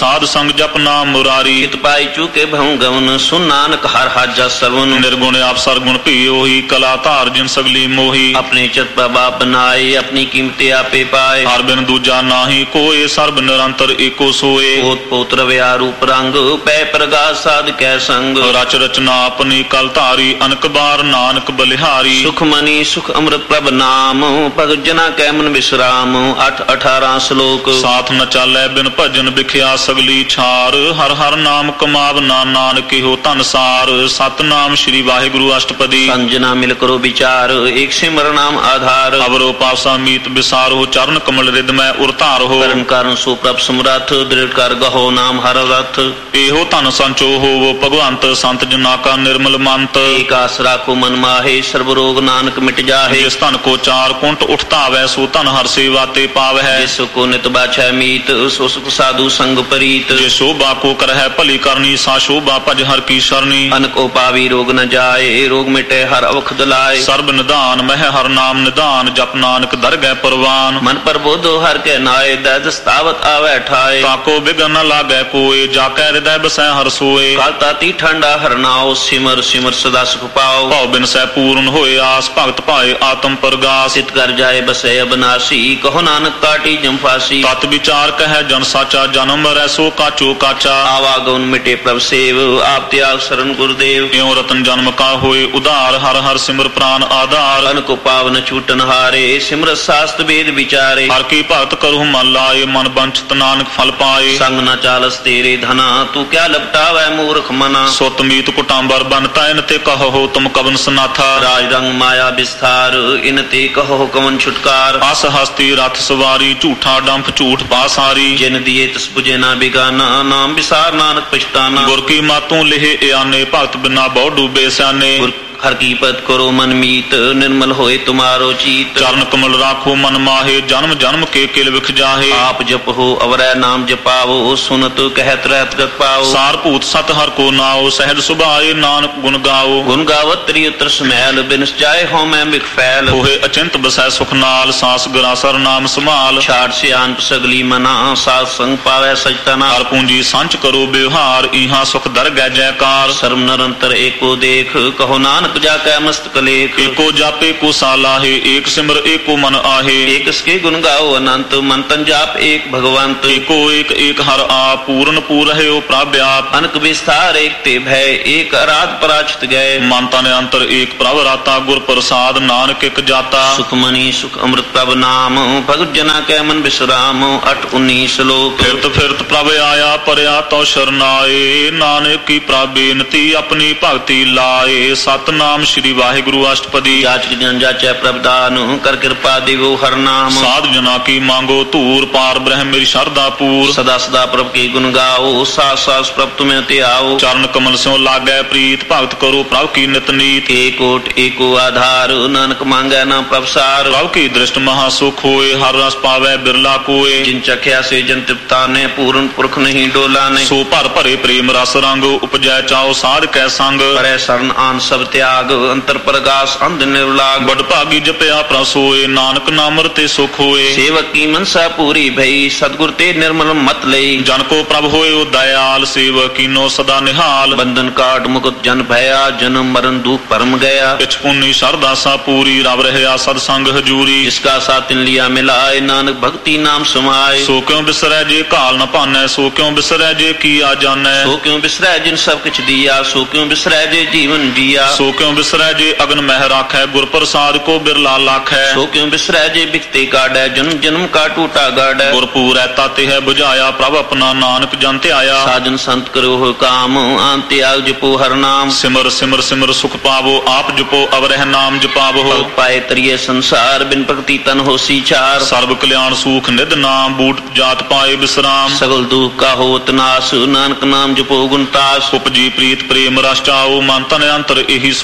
Speaker 1: ਸਾਧ ਸੰਗ ਜਪ ਨਾਮ ਮੁਰਾਰੀ।
Speaker 2: ਚਿਤ ਪਾਈ ਚੁਕੇ ਭਉ ਗਵਨ ਸੁਨ ਨਾਨਕ ਹਰ ਹਾਜਾ ਸਰਵਨ।
Speaker 1: ਨਿਰਗੁਣ ਆਪ ਸਰਗੁਣ ਭੀ ਉਹੀ ਕਲਾ ਧਾਰ ਜਿਨ ਸਗਲੀ ਮੋਹੀ।
Speaker 2: ਆਪਣੇ ਚਿਤ ਪ੍ਰਭਾ ਬਨਾਏ ਆਪਣੀ ਕੀਮਤੇ ਆਪੇ ਪਾਏ।
Speaker 1: ਹਰ ਬਿਨ ਦੂਜਾ ਨਾਹੀ ਕੋਏ ਸਰਬ ਨਿਰੰਤਰ ਏਕੋ ਸੋਏ।
Speaker 2: ਪੋਤ ਪੋਤ ਰਵਿਆ ਰੂਪ ਰੰਗ ਪੈ ਪ੍ਰਗਾਸ ਸਾਧ ਕੈ ਸੰਗ।
Speaker 1: ਰਚ ਰਚਨਾ ਆਪਣੀ ਕਲ ਧਾਰੀ ਅਨਕ ਬਾਰ ਨਾਨਕ ਬਲਿਹਾਰੀ।
Speaker 2: ਸੁਖ ਮਨੀ ਸੁਖ ਅੰਮ੍ਰਿਤ ਪ੍ਰਭ ਨਾਮ ਭਗਤ ਜਨਾ ਕੈ ਮਨ ਵਿਸਰਾਮ। 8-18 ਸ਼ਲੋਕ।
Speaker 1: ਸਾਥ ਨ ਚਾਲੈ ਬਿਨ ਭਜਨ ਵਿਖਿਆ ਸਗਲੀ ਛਾਰ। ਹਰ ਹਰ ਨਾਮ ਕਮਾਵ ਨਾਨਕ ਇਹੋ ਧਨ ਸਾਰ। ਸਤਨਾਮ ਸ੍ਰੀ ਵਾਹਿਗੁਰੂ ਅਸ਼ਟਪਦੀ।
Speaker 2: ਸੰਜਨਾ ਮਿਲ ਕਰੋ ਵਿਚਾਰ ਏਕ ਸਿਮਰ ਨਾਮ ਆਧਾਰ।
Speaker 1: ਅਵਰੋ ਪਾਸਾ ਮੀਤ ਵਿਸਾਰੋ ਚਰਨ ਕਮਲ ਰਿਦ ਮੈਂ ਉਰਤਾਰ ਹੋ।
Speaker 2: ਕਰਨ ਕਾਰਨ ਸੋ ਪ੍ਰਭ ਸਮਰੱਥ ਦ੍ਰਿੜ ਕਰ ਗਹੋ ਨਾਮ ਹਰ ਰਥ।
Speaker 1: ਇਹੋ ਧਨ ਸੰਚੋ ਹੋਵੋ ਭਗਵੰਤ ਸੰਤ ਜਨਾ ਕਾ ਨਿਰਮਲ ਮੰਤ।
Speaker 2: ਏਕ ਆਸ ਰਾਖੋ ਮਨ ਮਾਹੇ ਸਰਬ ਰੋਗ ਨਾਨਕ ਮਿਟ ਜਾਹੇ।
Speaker 1: ਜਿਸ ਧਨ ਕੋ ਚਾਰ ਕੁੰਟ ਉਠਤਾਵੈ ਸੋ ਧਨ ਹਰ ਸੇਵਾ ਤੇ ਪਾਵੈ।
Speaker 2: ਜਿਸ ਕੋ ਨਿਤ ਬਾਛੈ ਮੀਤ ਸੋ ਸੁਖ ਸਾਧੂ ਸੰਗ ਪ੍ਰੀਤ।
Speaker 1: ਜੇ ਸ਼ੋਭਾ ਕੋ ਕਰਹਿ ਭਲੀ ਕਰਨੀ ਸਾ ਸ਼ੋਭਾ ਭਜ ਹਰ ਕੀ ਸਰਨੀ।
Speaker 2: ਅਨਕੋ ਪਾਵੀ ਰੋਗ ਨ ਜਾਏ ਰੋਗ ਮਿਟੇ ਹਰ ਔਖਦ ਲਾਏ।
Speaker 1: ਸਰਬ ਨਿਧਾਨ ਮਹਿ ਹਰ ਨਾਮ ਨਿਧਾਨ ਜਪ ਨਾਨਕ ਦਰਗਹਿ ਪਰਵਾਨ।
Speaker 2: ਮਨ ਪ੍ਰਬੋਧੋ ਹਰ ਕੇ ਨਾਏ ਦਇ ਸਤਾਵਤ ਆਵੈ ਠਾਏ।
Speaker 1: ਤਾਕੋ ਬਿਗਨ ਨ ਲਾਗੈ ਕੋਏ ਜਾ ਕੈ ਹਿਰਦੈ ਬਸੈ ਹਰ ਸੋਏ।
Speaker 2: ਕਾਲ ਤਾਤੀ ਠੰਡਾ ਹਰਨਾਓ ਸਿਮਰ ਸਿਮਰ ਸਦਾ ਸੁਖ ਪਾਓ।
Speaker 1: ਭਉ ਬਿਨ ਸਹਿ ਪੂਰਨ ਹੋਏ ਆਸ ਭਗਤ ਭਾਏ ਆਤਮ ਪ੍ਰਗਾਸ।
Speaker 2: ਸਿਤ ਕਰ ਜਾਏ ਬਸੈ ਅਬਨਾਸੀ ਕਹੋ ਨਾਨਕ ਕਾਟੀ ਜੰਫਾਸੀ।
Speaker 1: ਤਤ ਵਿਚਾਰ ਕਹਿ ਜਨ ਸਾਚਾ ਜਨਮ ਮਰੈ ਸੋ ਕਾਚੋ ਕਾਚਾ।
Speaker 2: ਆਵਾਗਉਨ ਮਿਟੇ ਪ੍ਰਭ ਸੇਵ ਆਪ ਤਿਆਗ ਸਰਨ ਗੁਰਦੇਵ।
Speaker 1: ਇਉ ਰਤਨ ਜਨਮ ਕਾ ਹੋਏ ਉਧਾਰ ਹਰ ਹਰ ਸਿਮਰ ਪ੍ਰਾਨ ਆਧਾਰ।
Speaker 2: ਅਨਕੋ ਪਾਵਨ ਛੂਟਨ ਹਾਰੇ ਸਿਮਰ ਸਾਸਤ ਵੇਦ ਵਿਚਾਰੇ।
Speaker 1: ਹਰ ਕੀ ਭਗਤ ਕਰਹੁ ਮਨ ਲਾਏ ਮਨ ਬੰਚਤ ਨਾਨਕ ਫਲ ਪਾਏ।
Speaker 2: ਸੰਗ ਨ ਚਾਲਸ ਤੇਰੇ ਧਨਾ ਤੂੰ ਕਿਆ ਲਪਟਾਵੈ ਮੂਰਖ ਮਨਾ।
Speaker 1: ਸੁਤ ਮੀਤ ਕੁਟਾਂਬਰ ਬਨਤਾ ਇਨ ਤੇ ਕਹੋ ਤੁਮ ਕਵਨ ਸਨਾਥਾ।
Speaker 2: ਰਾਜ ਰੰਗ ਮਾਇਆ ਵਿਸਥਾਰ ਇਨ ਤੇ ਕਹੋ ਕਵਨ ਛੁਟਕਾਰ।
Speaker 1: ਅਸ ਹਸਤੀ ਰਥ ਸਵਾਰੀ ਝੂਠਾ ਡੰਫ ਝੂਠ ਪਾਸਾਰੀ।
Speaker 2: ਜਿਨ ਦੀਏ ਤਿਸ ਬੁਝੇ ਨਾ ਬਿਗਾਨਾ ਨਾਮ ਵਿਸਾਰ ਨਾਨਕ ਪਛਤਾਨਾ।
Speaker 1: ਗੁਰ ਕੀ ਮਾਤੋਂ ਲਿਹੇ ਇਆਨੇ ਭਗਤ ਬਿਨਾ ਬਹੁ ਡੂਬੇ ਸਿਆਨੇ।
Speaker 2: ਹਰ ਕੀ ਪਤ ਕਰੋ ਮਨ ਮੀਤ ਨਿਰਮਲ ਹੋਏ ਤੁਮਾਰੋ ਚੀਤ।
Speaker 1: ਚਰਨ ਕਮਲ ਰਾਖੋ ਮਨ ਮਾਹੇ ਜਨਮ ਜਨਮ ਕੇ ਕਿਲ ਵਿਖ ਜਾਹੇ।
Speaker 2: ਆਪ ਜਪੋ ਅਵਰੈ ਨਾਮ ਜਪਾਵੋ ਸੁਨਤ ਕਹਿਤ ਰਹਿਤ ਗਤ ਪਾਓ।
Speaker 1: ਸਾਰ ਭੂਤ ਸਤ ਹਰ ਕੋ ਨਾਉ ਸਹਿਜ ਸੁਭਾਏ ਨਾਨਕ ਗੁਣ ਗਾਓ।
Speaker 2: ਗੁਣ ਗਾਵਤ ਤ੍ਰਿ ਉਤਰ ਸਮੈਲ ਬਿਨਸ ਜਾਏ ਹਉ ਮੈਂ ਬਿਖ ਫੈਲ।
Speaker 1: ਹੋਏ ਅਚਿੰਤ ਬਸੈ ਸੁਖ ਨਾਲ ਸਾਸ ਗਰਾਸਰ ਨਾਮ ਸੰਭਾਲ।
Speaker 2: ਛਾੜ ਸਿਆਨ ਸਗਲੀ ਮਨਾ ਸਾਧ ਸੰਗ ਪਾਵੈ ਸਜਤਨਾ।
Speaker 1: ਹਰ ਪੂੰਜੀ ਸੰਚ ਕਰੋ ਬਿਵਹਾਰ ਇਹਾਂ ਸੁਖ ਦਰਗਹਿ ਜੈਕਾਰ।
Speaker 2: ਸਰਮ ਨਿਰੰਤਰ ਏਕੋ ਦੇਖ ਕਹੋ ਨਾਨਕ ਜਾ ਕੈ ਮਸਤਕ ਲੇਖ।
Speaker 1: ਏਕੋ ਜਾਪੇ ਕੋ ਸਾਲਾਹੇ ਏਕ ਸਿਮਰ ਏਕੋ ਮਨ ਆਹੇ।
Speaker 2: ਏਕ ਸਕੇ ਗੁਣ ਗਾਓ ਅਨੰਤ ਮਨ ਤਨ ਜਾਪ ਏਕ ਭਗਵੰਤ।
Speaker 1: ਏਕੋ ਏਕ ਏਕ ਹਰ ਆਪ ਪੂਰਨ ਪੂਰ ਰਹਿਓ ਪ੍ਰਭ ਆਪ।
Speaker 2: ਅਨਕ ਵਿਸਥਾਰ ਏਕ ਤੇ ਭੈ ਏਕ ਅਰਾਧ ਪਰਾਚਿਤ ਗਏ।
Speaker 1: ਮਨ ਤਨ ਅੰਤਰ ਏਕ ਪ੍ਰਭ ਰਾਤਾ ਗੁਰ ਪ੍ਰਸਾਦ ਨਾਨਕ ਇਕ ਜਾਤਾ।
Speaker 2: ਸੁਖ ਮਨੀ ਸੁਖ ਅੰਮ੍ਰਿਤ ਪ੍ਰਭ ਨਾਮ ਭਗਤ ਜਨਾ ਕੈ ਮਨ ਵਿਸਰਾਮ। 8-19 ਸ਼ਲੋਕ।
Speaker 1: ਫਿਰਤ ਫਿਰਤ ਪ੍ਰਭ ਆਇਆ ਪਰਿਆ ਤਉ ਸ਼ਰਨਾਏ। ਨਾਨਕ ਕੀ ਪ੍ਰਭ ਬੇਨਤੀ ਆਪਣੀ ਭਗਤੀ ਲਾਏ। ਸਤਨਾਮ ਸ੍ਰੀ ਵਾਹਿਗੁਰੂ ਅਸ਼ਟਪਦੀ।
Speaker 2: ਜਾਚਕ ਜਨ ਜਾਚੈ ਪ੍ਰਭ ਦਾਨ ਕਰ ਕਿਰਪਾ ਦੇਵੋ ਹਰ ਨਾਮ।
Speaker 1: ਸਾਧ ਜਨਾ ਕੀ ਮੰਗੋ ਧੂਰ ਪਾਰ ਬ੍ਰਹਮ ਮੇਰੀ ਸ਼ਰਧਾ ਪੂਰ।
Speaker 2: ਸਦਾ ਸਦਾ ਪ੍ਰਭ ਕੀ ਗੁਣ ਗਾਓ ਸਾਸ ਸਾਸ ਪ੍ਰਭ ਤੁਮੇ ਤੇ ਆਓ।
Speaker 1: ਚਰਨ ਕਮਲ ਸਿਉ ਲਾਗੈ ਪ੍ਰੀਤ ਭਗਤ ਕਰੋ ਪ੍ਰਭ ਕੀ ਨਿਤ ਨੀਤ।
Speaker 2: ਏਕੋਟ ਏਕੋ ਆਧਾਰ ਨਾਨਕ ਮੰਗੈ ਨਾ ਪ੍ਰਭ ਸਾਰ।
Speaker 1: ਪ੍ਰਭ ਕੀ ਦ੍ਰਿਸ਼ਟ ਮਹਾ ਸੁਖ ਹੋਏ ਹਰ ਰਸ ਪਾਵੈ ਬਿਰਲਾ ਕੋਏ।
Speaker 2: ਜਿਨ ਚਖਿਆ ਸੇ ਜਨ ਤ੍ਰਿਪਤਾ ਨੇ ਪੂਰਨ ਪੁਰਖ ਨਹੀਂ ਡੋਲਾ ਨੇ।
Speaker 1: ਸੋ ਭਰ ਭਰੇ ਪ੍ਰੇਮ ਰਸ ਰੰਗ ਉਪਜੈ ਚਾਓ ਸਾਧ ਕੈ ਸੰਗ।
Speaker 2: ਪਰੈ ਸਰਨ ਆਨ ਸਭ ਤਿਆਗ ਅੰਤਰ ਪ੍ਰਗਾਸ ਅੰਧ ਨਿਰਲਾਗ।
Speaker 1: ਬੜ ਭਾਗੀ ਜਪਿਆ ਪ੍ਰਭ ਸੋਏ ਨਾਨਕ ਨਾਮ ਰਤੇ ਸੁਖ ਹੋਏ।
Speaker 2: ਸੇਵਕ ਕੀ ਮਨਸਾ ਪੂਰੀ ਭਈ ਸਤਿਗੁਰ ਤੇ ਨਿਰਮਲ ਮਤ ਲਈ।
Speaker 1: ਜਨ ਕੋ ਪ੍ਰਭ ਹੋਇਓ ਦਇਆਲ ਸੇਵਕ ਕੀਨੋ ਸਦਾ ਨਿਹਾਲ।
Speaker 2: ਬੰਧਨ ਕਾਟ ਮੁਕਤ ਜਨ ਭਇਆ ਜਨਮ ਮਰਨ ਦੁਖ ਪਰਮ ਗਿਆ।
Speaker 1: ਪਿਛ ਪੁੰਨੀ ਸ਼ਰਧਾ ਸਾ ਪੂਰੀ ਰਵ ਰਹਿਆ ਸਦ ਸੰਗ ਹਜੂਰੀ।
Speaker 2: ਜਿਸਕਾ ਸਾਥਿਨ ਲਿਆ ਮਿਲਾਏ ਨਾਨਕ ਭਗਤੀ ਨਾਮ ਸਮਾਏ।
Speaker 1: ਸੋ ਕਿਉ ਬਿਸਰੈ ਜੇ ਕਾਲ ਨ ਭਾਨੈ ਸੋ ਕਿਉ ਬਿਸਰੈ ਜੇ ਕੀਆ ਜਾਣੈ।
Speaker 2: ਸੋ ਕਿਉ ਬਿਸਰੈ ਜਿਨ ਸਭ ਕਿਛ ਦੀਆ ਸੋ ਕਿਉ ਬਿਸਰੈ ਜੇ ਜੀਵਨ ਜੀਆ।
Speaker 1: ਸੋ ਕਿਉ ਬਿਸਰੈ ਜੇ ਅਗਨ ਮਹਿ ਰਾਖੈ ਗੁਰ ਪ੍ਰਸਾਦ ਕੋ ਬਿਰਲਾ ਲਾਖੈ।
Speaker 2: ਸੋ ਕਿਉ ਬਿਸਰੈ ਜੇ ਬਿਖਤੇ ਕਾੜੈ ਜਨਮ ਜਨਮ ਕਾ ਟੂਟਾ ਗਾੜੈ।
Speaker 1: ਗੁਰ ਪੂਰੈ ਤਾਤੇ ਹੈ ਬੁਝਾਇਆ ਪ੍ਰਭ ਆਪਣਾ ਨਾਨਕ ਜਨ ਧਿਆਇਆ।
Speaker 2: ਸਾਜਨ ਸੰਤ ਕਰੋ ਹੋ ਕਾਮ ਆਨ ਤਿਆਗ ਜਪੋ ਹਰ ਨਾਮ।
Speaker 1: ਸਿਮਰ ਸਿਮਰ ਸਿਮਰ ਸੁਖ ਪਾਵੋ ਆਪ ਜਪੋ ਅਵਰਹਿ ਨਾਮ ਜਪਾਵੋ।
Speaker 2: ਭਗਤ ਪਾਏ ਤਰੀਏ ਸੰਸਾਰ ਬਿਨ ਭਗਤੀ ਤਨ ਹੋਸੀ ਚਾਰ।
Speaker 1: ਸਰਬ ਕਲਿਆਣ ਸੂਖ ਨਿਧ ਨਾਮ ਬੂਟ ਜਾਤ ਪਾਏ ਵਿਸਰਾਮ।
Speaker 2: ਸਗਲ ਦੁਖ ਕਾ ਹੋਤ ਨਾਸ ਨਾਨਕ ਨਾਮ ਜਪੋ ਗੁਣ ਤਾਸ।
Speaker 1: ਉਪਜੀ ਪ੍ਰੀਤ ਪ੍ਰੇਮ ਰਸ ਚਾਓ ਮਨ ਤਨ ਅੰਤਰ ਇਹੀ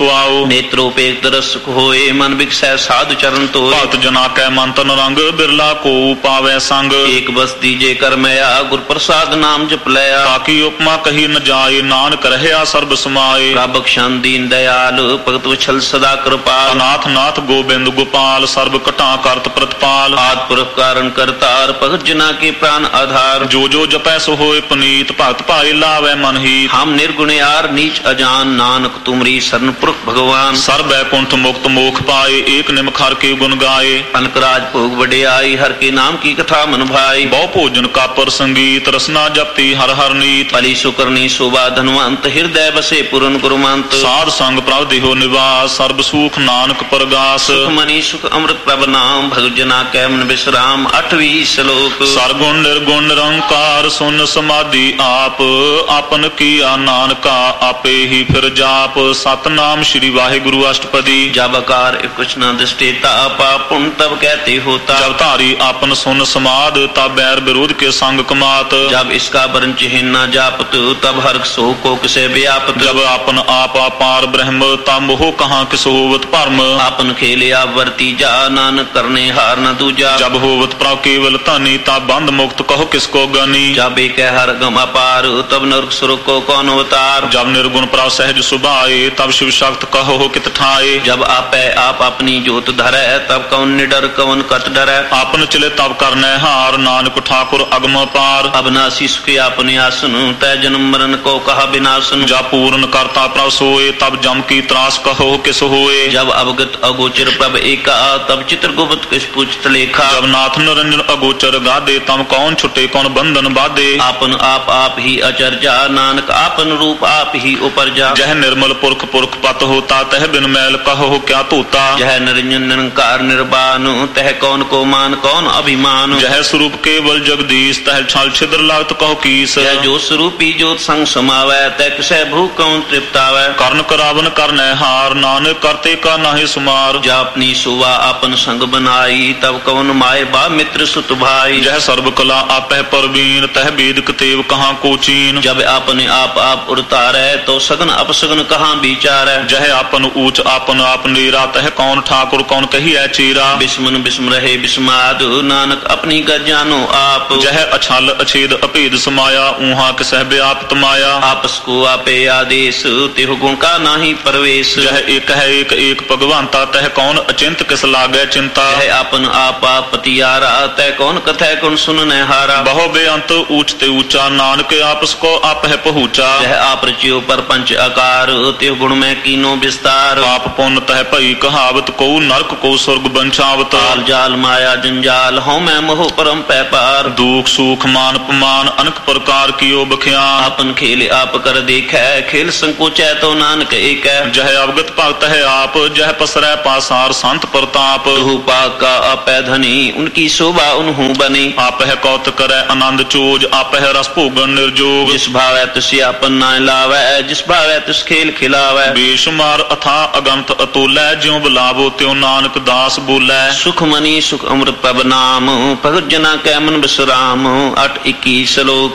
Speaker 1: ਸੁਆਓ।
Speaker 2: ਨੇਤਰੋਪੇਤ ਰਸਕ ਹੋਏ ਮਨ ਵਿਕਸੈ ਸਾਧੁ ਚਰਨ ਤੋਏ।
Speaker 1: ਭਗਤ ਜਨਾ ਕੈ ਮੰਤਨ ਰੰਗ ਬਿਰਲਾ ਕੋ ਪਾਵੈ ਸੰਗ।
Speaker 2: ਏਕ ਬਸਤੀ ਜੇ ਕਰਮਿਆ ਗੁਰ ਪ੍ਰਸਾਦ ਨਾਮ ਜਪ ਲਿਆ।
Speaker 1: ਤਾਕੀ ਉਪਮਾ ਕਹੀ ਨ ਜਾਏ ਨਾਨਕ ਰਹਿਆ ਸਰਬ ਸਮਾਏ।
Speaker 2: ਪ੍ਰਭ ਬਖਸ਼ਣ ਦੀਨ ਦਇਆਲ ਭਗਤ ਵਛਲ ਸਦਾ ਕਿਰਪਾਲ।
Speaker 1: ਅਨਾਥ ਨਾਥ ਗੋਬਿੰਦ ਗੋਪਾਲ ਸਰਬ ਘਟਾ ਕਰਤ ਪ੍ਰਤਪਾਲ।
Speaker 2: ਆਦਿ ਪੁਰਖ ਕਾਰਨ ਕਰਤਾਰ ਭਗਤ ਜਨਾ ਕੇ ਪ੍ਰਾਨ ਆਧਾਰ।
Speaker 1: ਜੋ ਜੋ ਜਪੈ ਸੋ ਹੋਏ ਪੁਨੀਤ ਭਗਤ ਭਾਏ ਲਾਵੈ ਮਨ ਹੀ।
Speaker 2: ਹਮ ਨਿਰਗੁਣਿਆਰ ਨੀਚ ਅਜਾਨ ਨਾਨਕ ਤੁਮਰੀ ਸਰਨ ਪੁਰਖ ਭਗਵਾਨ।
Speaker 1: ਸਰਬੈ ਕੁੰਠ ਮੁਕਤ ਮੋਖ ਪਾਏ ਏਕ ਨਿਮਖ ਹਰਿ ਕੇ ਗੁਣ ਗਾਏ।
Speaker 2: ਅਨਕ ਰਾਜ ਭੋਗ ਵਡਿਆਈ ਹਰ ਕੇ ਨਾਮ ਕੀ ਕਥਾ ਮਨ ਭਾਈ।
Speaker 1: ਬਹੁ ਭੋਜਨ ਕਾਪਰ ਸੰਗੀਤ ਰਸਨਾ ਜਪਤੀ ਹਰ ਹਰ ਨੀਤ।
Speaker 2: ਭਲੀ ਸੁਕਰਨੀ ਸ਼ੋਭਾ ਧਨਵੰਤ ਹਿਰਦੈ ਬਸੇ ਪੁਰਨ ਗੁਰਮੰਤ।
Speaker 1: ਸਾਧ ਸੰਗ ਪ੍ਰਭ ਦੇਹੋ ਨਿਵਾਸ ਸਰਬ ਸੂਖ ਨਾਨਕ ਪਰਗਾਸ।
Speaker 2: ਸੁਖ ਮਨੀ ਸੁਖ ਅੰਮ੍ਰਿਤ ਪ੍ਰਭ ਨਾਮ ਭਗਤ ਜਨਾ ਕੈ ਮਨ ਬਿਸਰਾਮ। 8ਵੀਂ ਸ਼ਲੋਕ।
Speaker 1: ਸਰਗੁਣ ਨਿਰਗੁਣ ਨਿਰੰਕਾਰ ਸੁਨ ਸਮਾਧੀ ਆਪ ਆਪਨ ਕੀਆ ਨਾਨਕਾ ਆਪੇ ਹੀ ਫਿਰ ਜਾਪ। ਸਤਨਾਮ ਸ੍ਰੀ ਵਾਹਿਗੁਰੂ ਅਸ਼ਟਪਦੀ।
Speaker 2: ਜਬ ਆਕਾਰ ਇਕ ਕੁਛ ਨ ਦ੍ਰਿਸ਼ਟੇ ਤਾਪਾ ਪੁਨ ਤਬ ਕਹਤੇ ਹੋਤਾ।
Speaker 1: ਜਬ ਧਾਰੀ ਆਪਨ ਸੁਨ ਸਮਾਦ ਤਬ ਬੈਰ ਵਿਰੋਧ ਕੇ ਸੰਗ ਕਮਾਤ।
Speaker 2: जब इसका वरण चिन्ह न जापत तब हर सो को किसे व्यापत।
Speaker 1: जब आपन आप अपार ब्रह्म ता मोह कहाँ किस होवत भरम।
Speaker 2: आपन खेले वर्ती जा नानक करने हार न दूजा।
Speaker 1: जब होवत प्रभ केवल धनी ता बंद मुक्त कहो किसको गनी।
Speaker 2: जब एक हर गम अपार तब नरक सुरक को कौन अवतार।
Speaker 1: जब निर्गुण प्रभ सहज सुभाए तब शिव शक्त कहो कित ठाए।
Speaker 2: जब आप अपनी जोत धरै तब कौन निडर कौन कत डरै।
Speaker 1: आपन चले तब करने हार नानक ठाकुर अगम पार।
Speaker 2: अबनासी सुखे अपने आसन तय जन्म मरण को कहा विनाशन।
Speaker 1: जब पूर्ण करता प्रभ सोए तब जम की त्रास कहो किस होए।
Speaker 2: जब अवगत अगोचर प्रभ एका तब चित्र गुप्त किस पूछत लेखा।
Speaker 1: जब नाथ निरंजन अगोचर गादे तम कौन छुटे कौन बंधन बाधे।
Speaker 2: आपन आप ही अचरजा नानक आपन रूप आप ही उपरजा।
Speaker 1: जह निर्मल पुरख पुरख पत होता तह बिन मैल कहो क्या तोता।
Speaker 2: जह निरंजन निरंकार निर्वाण तह कौन को मान कौन अभिमान।
Speaker 1: जह स्वरूप केवल जगदीश तह छल छिद्र लागत कहो कीस।
Speaker 2: जह जो स्वरूपी जोत संग समावै तह किसै भू कौन तृप्तावै।
Speaker 1: कर्ण करावन करने हार नानक करते का नाहि सुमार।
Speaker 2: जह अपनी सुवा आपन संग बनाई तब कौन माय बा मित्र सुत भाई।
Speaker 1: जह सर्व कला आपह परवीन तह वेद कतेव कहाँ को चीन।
Speaker 2: जब अपने आप उतारै तो सगन अपसगन कहाँ विचारै।
Speaker 1: जह आपन ऊंच आपन आप नीरा तह कौन ठाकुर कौन कहिए चीरा।
Speaker 2: बिस्मन बिस्म रहे बिस्माद नानक अपनी गज जानो आप।
Speaker 1: जह अछल अछेद अभेद समाया ऊहा किसह व्याप्त माया।
Speaker 2: आपस को आपे आदेश तिहु गुण का नाही परवेश।
Speaker 1: जह एक है एक भगवंता तह कौन अचिंत किस लागे चिंता।
Speaker 2: जह आपन आप पतियारा तह कौन कथै कौन सुनने हारा।
Speaker 1: बहु बेअंत ऊंचते ऊंचा नानक आपस को आप है पहुँचा।
Speaker 2: जह आप रचियो पर पंच आकार तिहु गुण में कीनो विस्तार।
Speaker 1: पाप पुण्य तह भई कहावत को नरक को स्वर्ग बंचावत।
Speaker 2: काल जाल माया जंजाल हूँ मैं मोह परम पैपार।
Speaker 1: दुख सुख मान पमान अनेक प्रकार कियो बख्यान।
Speaker 2: आपन खेल आप कर देखै खेल संकोचै तो नानक एक।
Speaker 1: जह अवगत भगत है आप जह पसरै पासार संत प्रताप।
Speaker 2: पाक का आपै धनी उनकी शोभा उन्हू बनी।
Speaker 1: आप है कौत करे आनंद चोज आप है रस भोगन निर्जोग।
Speaker 2: जिस भावै तुसी आपन नाय लावै जिस भावै तुस खेल खिलावै।
Speaker 1: बेशुमार अथा अगंत अतुलै ज्यों बुलावो त्यों नानक दास बोलै।
Speaker 2: सुख मनी सुख अमृत प्रभ नाम भगत जना कै मन बिसराम। 8-21 श्लोक।